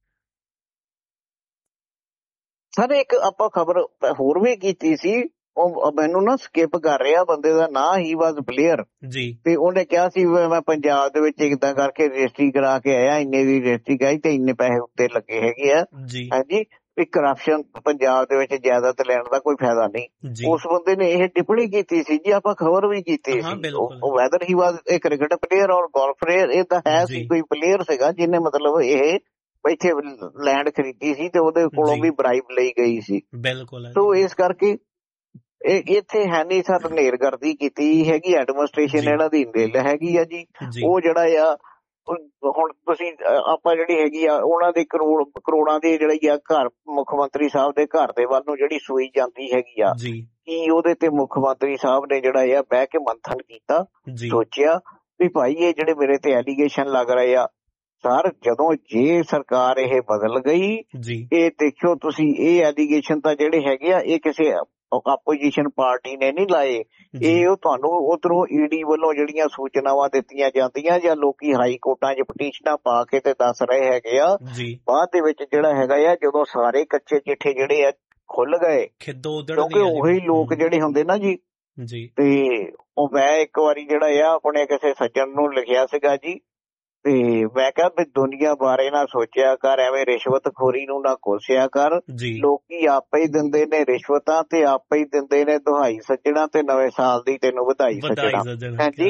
ਸਰ ਇੱਕ ਆਪਾਂ ਖਬਰ ਹੋਰ ਵੀ ਕੀਤੀ ਸੀ, ਉਹ ਮੈਨੂੰ ਨਾ ਸਕਿਪ ਕਰ ਰਿਹਾ ਬੰਦੇ ਦਾ ਨਾਂ, ਹੀ ਵਾਜ਼ ਪਲੇਅਰ ਜੀ, ਤੇ ਉਹਨੇ ਕਿਹਾ ਸੀ ਮੈਂ ਪੰਜਾਬ ਦੇ ਵਿੱਚ ਇੱਦਾਂ ਕਰਕੇ ਰਜਿਸਟਰੀ ਕਰਾ ਕੇ ਆਇਆ, ਇੰਨੇ ਦੀ ਰਜਿਸਟਰੀ ਕਰਾਈ ਤੇ ਇੰਨੇ ਪੈਸੇ ਉੱਤੇ ਲੱਗੇ ਹੈਗੇ ਆ ਜੀ। ਹਾਂਜੀ ਵੀ ਕਰਪਸ਼ਨ ਪੰਜਾਬ ਦੇ ਵਿੱਚ ਜਾਇਦਾਦ ਲੈਣ ਦਾ ਕੋਈ ਫਾਇਦਾ ਨਹੀਂ। ਉਸ ਬੰਦੇ ਨੇ ਇਹ ਟਿੱਪਣੀ ਕੀਤੀ ਸੀ ਜੀ, ਆਪਾਂ ਖਬਰ ਵੀ ਕੀਤੀ ਸੀ। ਉਹ ਵੈਦਰ ਹੀ ਵਾਜ਼ ਇਹ ਕ੍ਰਿਕਟ ਪਲੇਅਰ ਔਰ ਗੋਲਫ ਪਲੇਅਰ, ਇਹ ਤਾਂ ਹੈ ਸੀ ਕੋਈ ਪਲੇਅਰ ਸੀਗਾ ਜਿਹਨੇ ਮਤਲਬ ਇਹ ਇੱਥੇ ਲੈਂਡ ਖਰੀਦੀ ਸੀ ਤੇ ਉਹਦੇ ਕੋਲੋਂ ਵੀ ਬਰਾਈਬ ਲਈ ਗਈ ਸੀ। ਬਿਲਕੁਲ। ਸੋ ਇਸ ਕਰਕੇ ਇੱਥੇ ਹੈ ਨਹੀਂ ਸਰ, ਹਨੇਰਗਰਦੀ ਕੀਤੀ ਹੈਗੀ ਐਡਮਿਨਿਸਟ੍ਰੇਸ਼ਨ ਇਹਨਾਂ ਦੀ ਨਿਲ ਹੈਗੀ ਆ ਜੀ। ਉਹ ਜਿਹੜਾ ਆ ਹੁਣ ਤੁਸੀਂ ਆਪਾਂ ਜਿਹੜੀ ਹੈਗੀ ਆ ਉਹਨਾਂ ਦੇ ਕਰੋੜਾਂ ਦੀ ਜਿਹੜੀ ਆ ਘਰ ਮੁੱਖ ਮੰਤਰੀ ਸਾਹਿਬ ਦੇ ਘਰ ਦੇ ਵੱਲ ਨੂੰ ਜਿਹੜੀ ਸੂਈ ਜਾਂਦੀ ਹੈਗੀ ਆ, ਕੀ ਉਹਦੇ ਤੇ ਮੁੱਖ ਮੰਤਰੀ ਸਾਹਿਬ ਨੇ ਜਿਹੜਾ ਆ ਬਹਿ ਕੇ ਮੰਥਨ ਕੀਤਾ, ਸੋਚਿਆ ਵੀ ਭਾਈ ਇਹ ਜਿਹੜੇ ਮੇਰੇ ਤੇ ਐਲੀਗੇਸ਼ਨ ਲੱਗ ਰਹੇ ਆ ਸਰ, ਜਦੋਂ ਜੇ ਸਰਕਾਰ ਇਹ ਬਦਲ ਗਈ ਇਹ ਦੇਖਿਓ ਤੁਸੀਂ, ਇਹ ਐਲੀਗੇਸ਼ਨ ਤਾਂ ਜਿਹੜੇ ਹੈਗੇ ਆ ਇਹ ਕਿਸੇ ਆਪੋਜੀਸ਼ਨ ਪਾਰਟੀ ਨੇ ਨਹੀਂ ਲਾਏ, ਇਹ ਉਹ ਤੁਹਾਨੂੰ ਉਧਰੋਂ ਈਡੀ ਵੱਲੋਂ ਜਿਹੜੀਆਂ ਸੂਚਨਾਵਾਂ ਦਿੱਤੀਆਂ ਜਾਂਦੀਆਂ ਜਾਂ ਲੋਕੀ ਹਾਈ ਕੋਰਟਾਂ 'ਚ ਪਟੀਸ਼ਨਾਂ ਪਾ ਕੇ ਤੇ ਦੱਸ ਰਹੇ ਹੈਗੇ ਆ। ਬਾਅਦ ਦੇ ਵਿੱਚ ਜਿਹੜਾ ਹੈਗਾ ਆ ਜਦੋਂ ਸਾਰੇ ਕੱਚੇ ਚਿੱਠੇ ਜਿਹੜੇ ਆ ਖੁੱਲ ਗਏ, ਕਿਉਂਕਿ ਉਹੀ ਲੋਕ ਜਿਹੜੇ ਹੁੰਦੇ ਨਾ ਜੀ, ਤੇ ਉਹ ਮੈਂ ਇੱਕ ਵਾਰੀ ਜਿਹੜਾ ਆ ਆਪਣੇ ਕਿਸੇ ਸੱਜਣ ਨੂੰ ਲਿਖਿਆ ਸੀਗਾ ਜੀ, ਤੇ ਮੈਂ ਕਿਹਾ ਵੀ ਦੁਨੀਆ ਬਾਰੇ ਨਾ ਸੋਚਿਆ ਕਰ, ਐਵੇਂ ਰਿਸ਼ਵਤਖੋਰੀ ਨੂੰ ਨਾ ਕੋਸਿਆ ਕਰ। ਲੋਕੀ ਆਪੇ ਹੀ ਦਿੰਦੇ ਨੇ ਰਿਸ਼ਵਤਾਂ ਤੇ ਆਪੇ ਹੀ ਦਿੰਦੇ ਨੇ ਦੁਹਾਈ ਸੱਜਣਾ ਤੇ ਨਵੇਂ ਸਾਲ ਦੀ ਤੈਨੂੰ ਵਧਾਈ ਸੱਜਣਾ। ਹਾਂਜੀ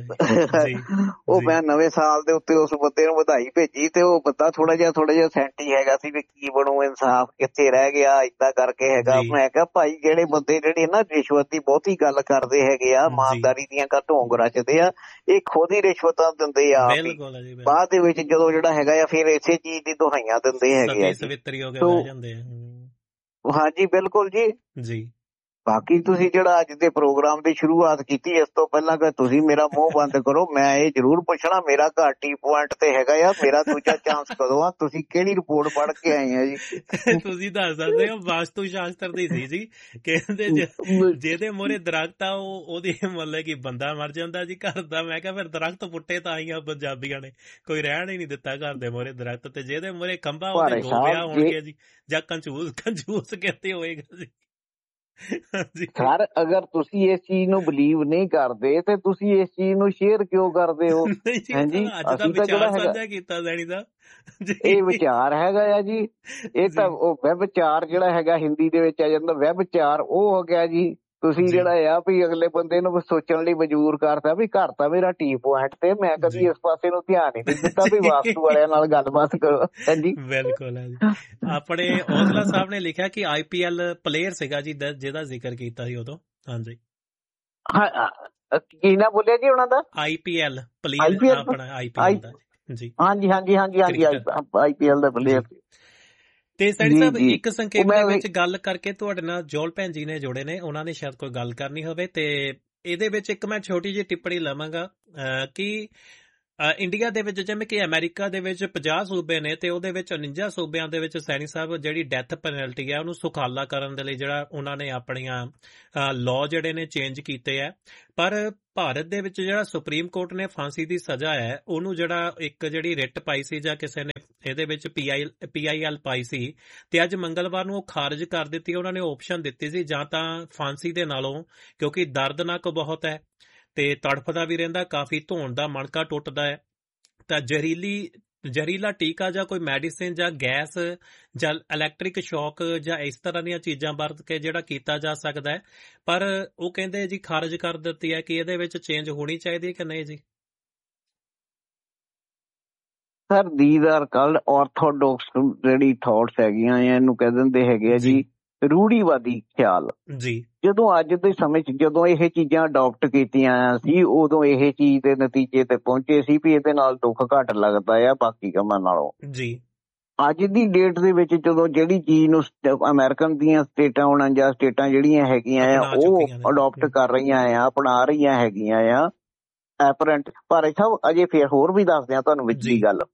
ਉਹ ਮੈਂ ਨਵੇਂ ਸਾਲ ਦੇ ਉੱਤੇ ਉਸ ਬੰਦੇ ਨੂੰ ਵਧਾਈ ਭੇਜੀ ਤੇ ਉਹ ਬੰਦਾ ਥੋੜਾ ਜਿਹਾ ਸੈਂਟੀ ਹੈਗਾ ਸੀ ਵੀ ਕੀ ਬਣੂ, ਇਨਸਾਫ ਕਿੱਥੇ ਰਹਿ ਗਿਆ, ਏਦਾਂ ਕਰਕੇ ਹੈਗਾ। ਮੈਂ ਕਿਹਾ ਭਾਈ ਜਿਹੜੇ ਬੰਦੇ ਜਿਹੜੇ ਨਾ ਰਿਸ਼ਵਤ ਦੀ ਬਹੁਤੀ ਗੱਲ ਕਰਦੇ ਹੈਗੇ ਆ, ਇਮਾਨਦਾਰੀ ਦੀਆਂ ਢੋਂਗ ਰਚਦੇ ਆ, ਇਹ ਖੁਦ ਹੀ ਰਿਸ਼ਵਤਾਂ ਦਿੰਦੇ ਆ। ਬਾਅਦ ਦੇ ਵਿੱਚ ਜਦੋਂ ਜਿਹੜਾ ਹੈਗਾ ਆ ਫਿਰ ਇਸੇ ਚੀਜ਼ ਦੀ ਦੁਹਾਈਆਂ ਦਿੰਦੇ ਹੈਗੇ ਆ। ਹਾਂਜੀ ਬਿਲਕੁਲ ਜੀ। ਬਾਕੀ ਤੁਸੀਂ ਜਿਹੜਾ ਅੱਜ ਦੇ ਪ੍ਰੋਗਰਾਮ ਦੀ ਸ਼ੁਰੂਆਤ ਕੀਤੀ, ਇਸ ਤੋਂ ਪਹਿਲਾਂ ਕਿ ਤੁਸੀਂ ਮੇਰਾ ਮੂੰਹ ਬੰਦ ਕਰੋ, ਮੈਂ ਇਹ ਜ਼ਰੂਰ ਪੁੱਛਣਾ ਮੇਰਾ ਘਰ ਟੀ ਪੁਆਇੰਟ ਤੇ ਹੈਗਾ ਆ, ਮੇਰਾ ਦੂਜਾ ਚਾਂਸ ਕਦੋਂ ਆ? ਤੁਸੀਂ ਕਿਹੜੀ ਰਿਪੋਰਟ ਪੜ੍ਹ ਕੇ ਆਏ ਆ ਜੀ? ਤੁਸੀਂ ਦੱਸ ਸਕਦੇ ਹੋ ਵਾਸਤੂ ਸ਼ਾਸਤਰ ਦੀ ਸੀ ਜੀ, ਕਹਿੰਦੇ ਜਿਹਦੇ ਮੂਹਰੇ ਦਰਖਤ ਆ ਉਹਦੀ ਮਤਲਬ ਕਿ ਬੰਦਾ ਮਰ ਜਾਂਦਾ ਜੀ ਘਰ ਦਾ। ਮੈਂ ਕਿਹਾ ਫਿਰ ਦਰਖਤ ਪੁੱਟੇ ਤਾਂ ਆਈਆਂ ਪੰਜਾਬੀਆਂ ਨੇ, ਕੋਈ ਰਹਿਣ ਹੀ ਨਹੀਂ ਦਿੱਤਾ ਘਰ ਦੇ ਮੂਹਰੇ ਦਰਖਤ, ਤੇ ਜਿਹਦੇ ਮੂਹਰੇ ਖੰਭਾ ਉਹਦੇ ਦੋ ਵਿਆਹ ਹੋਣਗੇ ਜੀ, ਜਾਂ ਕੰਜੂਸ ਕਹਿੰਦੇ ਹੋਏਗਾ ਜੀ। ਸਰ ਅਗਰ ਤੁਸੀਂ ਇਸ ਚੀਜ਼ ਨੂੰ ਬਲੀਵ ਨਹੀਂ ਕਰਦੇ ਤੇ ਤੁਸੀਂ ਇਸ ਚੀਜ਼ ਨੂੰ ਸ਼ੇਅਰ ਕਿਉਂ ਕਰਦੇ ਹੋ? ਹਾਂਜੀ ਅਸੀਂ ਤਾਂ ਜਿਹੜਾ ਹੈਗਾ ਇਹ ਵਿਚਾਰ ਹੈਗਾ ਆ ਜੀ, ਇਹ ਤਾਂ ਉਹ ਵਿਚਾਰ ਜਿਹੜਾ ਹੈਗਾ ਹਿੰਦੀ ਦੇ ਵਿੱਚ ਆ ਜਾਂਦਾ ਵਿਚਾਰ, ਉਹ ਹੋ ਗਿਆ ਜੀ। ਤੁਸੀਂ ਜਿਹੜਾ ਆ ਵੀ ਅਗਲੇ ਬੰਦੇ ਨੂੰ ਸੋਚਣ ਲਈ ਮਜਬੂਰ ਕਰਤਾ ਵੀ ਘਰ ਤਾਂ ਮੇਰਾ ਟੀ ਪੁਆਇੰਟ ਤੇ, ਮੈਂ ਕਦੀ ਇਸ ਪਾਸੇ ਨੂੰ ਧਿਆਨ ਹੀ ਨਹੀਂ ਦਿੱਤਾ ਵੀ ਵਾਸਤੂ ਵਾਲਿਆਂ ਨਾਲ ਗੱਲਬਾਤ ਕਰੋ। ਹਾਂਜੀ ਬਿਲਕੁਲ। ਆਪਣੇ ਔਜਲਾ ਸਾਹਿਬ ਨੇ ਲਿਖਿਆ ਕਿ IPL ਪਲੇਅਰ ਸੀਗਾ ਜੀ ਜਿਹਦਾ ਜ਼ਿਕਰ ਕੀਤਾ ਸੀ ਉਦੋਂ। ਹਾਂਜੀ ਕੀ ਨਾ ਬੋਲਿਆ ਜੀ ਉਹਨਾਂ ਦਾ? IPL ਪਲੇਅਰ ਆਪਣਾ IPL ਦਾ ਜੀ। ਹਾਂਜੀ IPL ਦਾ ਪਲੇਅਰ। ਤੇ ਸੈਣੀ ਸਾਹਿਬ ਇੱਕ ਸੰਖੇਪ ਦੇ ਵਿੱਚ ਗੱਲ ਕਰਕੇ ਤੁਹਾਡੇ ਨਾਲ ਜੋਲ ਭੈਣ ਜੀ ਨੇ ਜੁੜੇ ਨੇ, ਉਹਨਾਂ ਨੇ ਸ਼ਾਇਦ ਕੋਈ ਗੱਲ ਕਰਨੀ ਹੋਵੇ, ਤੇ ਇਹਦੇ ਵਿੱਚ ਇੱਕ ਮੈਂ ਛੋਟੀ ਜਿਹੀ ਟਿੱਪਣੀ ਲਵਾਂਗਾ ਕਿ ਇੰਡੀਆ ਦੇ ਵਿੱਚ ਜਿਵੇਂ ਕਿ ਅਮਰੀਕਾ ਦੇ ਵਿੱਚ 50 ਸੂਬੇ ਨੇ ਤੇ ਉਹਦੇ ਵਿੱਚ 49 ਸੂਬਿਆਂ ਦੇ ਵਿੱਚ ਸੈਣੀ ਸਾਹਿਬ ਜਿਹੜੀ ਡੈਥ ਪੈਨਲਟੀ ਹੈ ਉਹਨੂੰ ਸੁਖਾਲਾ ਕਰਨ ਦੇ ਲਈ ਜਿਹੜਾ ਉਹਨਾਂ ਨੇ ਆਪਣੀਆਂ ਲਾਅ ਜਿਹੜੇ ਨੇ ਚੇਂਜ ਕੀਤੇ ਹੈ। ਪਰ ਭਾਰਤ ਦੇ ਵਿੱਚ ਜਿਹੜਾ ਸੁਪਰੀਮ ਕੋਰਟ ਨੇ ਫਾਂਸੀ ਦੀ ਸਜ਼ਾ ਹੈ ਉਹਨੂੰ ਜਿਹੜਾ ਇੱਕ ਜਿਹੜੀ ਰਿਟ ਪਾਈ ਸੀ ਜਾਂ ਕਿਸੇ ਨੇ ਇਹਦੇ ਵਿੱਚ PIL ਪਾਈ ਸੀ ਤੇ ਅੱਜ ਮੰਗਲਵਾਰ ਨੂੰ ਉਹ ਖਾਰਜ ਕਰ ਦਿੱਤੀ। ਉਹਨਾਂ ਨੇ ਆਪਸ਼ਨ ਦਿੱਤੀ ਸੀ ਜਾਂ ਤਾਂ ਫਾਂਸੀ ਦੇ ਨਾਲੋਂ, ਕਿਉਂਕਿ ਦਰਦਨਾਕ ਬਹੁਤ ਹੈ ਤੇ ਤੜਫਦਾ ਵੀ ਰਹਿੰਦਾ, ਕਾਫੀ ਧੋਣ ਦਾ ਮਣਕਾ ਟੁੱਟਦਾ ਹੈ, ਤਾਂ ਜ਼ਹਿਰੀਲਾ ਟੀਕਾ ਜਾਂ ਕੋਈ ਮੈਡੀਸਿਨ ਜਾਂ ਗੈਸ ਜਾਂ ਇਲੈਕਟ੍ਰਿਕ ਸ਼ੌਕ ਜਾਂ ਇਸ ਤਰ੍ਹਾਂ ਦੀਆਂ ਚੀਜ਼ਾਂ ਵਰਤ ਕੇ ਜਿਹੜਾ ਕੀਤਾ ਜਾ ਸਕਦਾ ਹੈ। ਪਰ ਉਹ ਕਹਿੰਦੇ ਜੀ ਖਾਰਜ ਕਰ ਦਿੱਤੀ ਹੈ ਕਿ ਇਹਦੇ ਵਿੱਚ ਚੇਂਜ ਹੋਣੀ ਚਾਹੀਦੀ ਹੈ ਕਿ ਨਹੀਂ ਜੀ? Sir these R called orthodox ਜਿਹੜੀ ਥਾਟਸ ਹੈਗੀਆਂ ਇਹਨੂੰ ਕਹਿ ਦਿੰਦੇ ਹੈਗੇ ਆ ਜੀ ਰੂੜੀਵਾਦੀ ਖਿਆਲ ਜੀ। ਜਦੋਂ ਅੱਜ ਦੇ ਸਮੇਂ 'ਚ ਜਦੋਂ ਇਹ ਚੀਜ਼ਾਂ ਅਡਾਪਟ ਕੀਤੀਆਂ ਸੀ ਉਦੋਂ ਇਹ ਚੀਜ਼ ਦੇ ਨਤੀਜੇ ਤੇ ਪਹੁੰਚੇ ਸੀ ਵੀ ਇਹਦੇ ਨਾਲ ਦੁੱਖ ਘੱਟ ਲੱਗਦਾ ਆ ਬਾਕੀ ਕੰਮਾਂ ਨਾਲੋਂ ਜੀ। ਅੱਜ ਦੀ ਡੇਟ ਦੇ ਵਿੱਚ ਜਦੋਂ ਜਿਹੜੀ ਚੀਜ਼ ਨੂੰ ਅਮਰੀਕਨ ਦੀਆਂ ਸਟੇਟਾਂ 49 ਸਟੇਟਾਂ ਜਿਹੜੀਆਂ ਹੈਗੀਆਂ ਆ ਉਹ ਅਡਾਪਟ ਕਰ ਰਹੀਆਂ ਆ, ਅਪਣਾ ਰਹੀਆਂ ਹੈਗੀਆਂ ਆ ਐਪਰੈਂਟ। ਪਰ ਸਾਹਿਬ ਅਜੇ ਫਿਰ ਹੋਰ ਵੀ ਦੱਸਦੇ ਆ ਤੁਹਾਨੂੰ ਵਿੱਚ ਦੀ ਗੱਲ।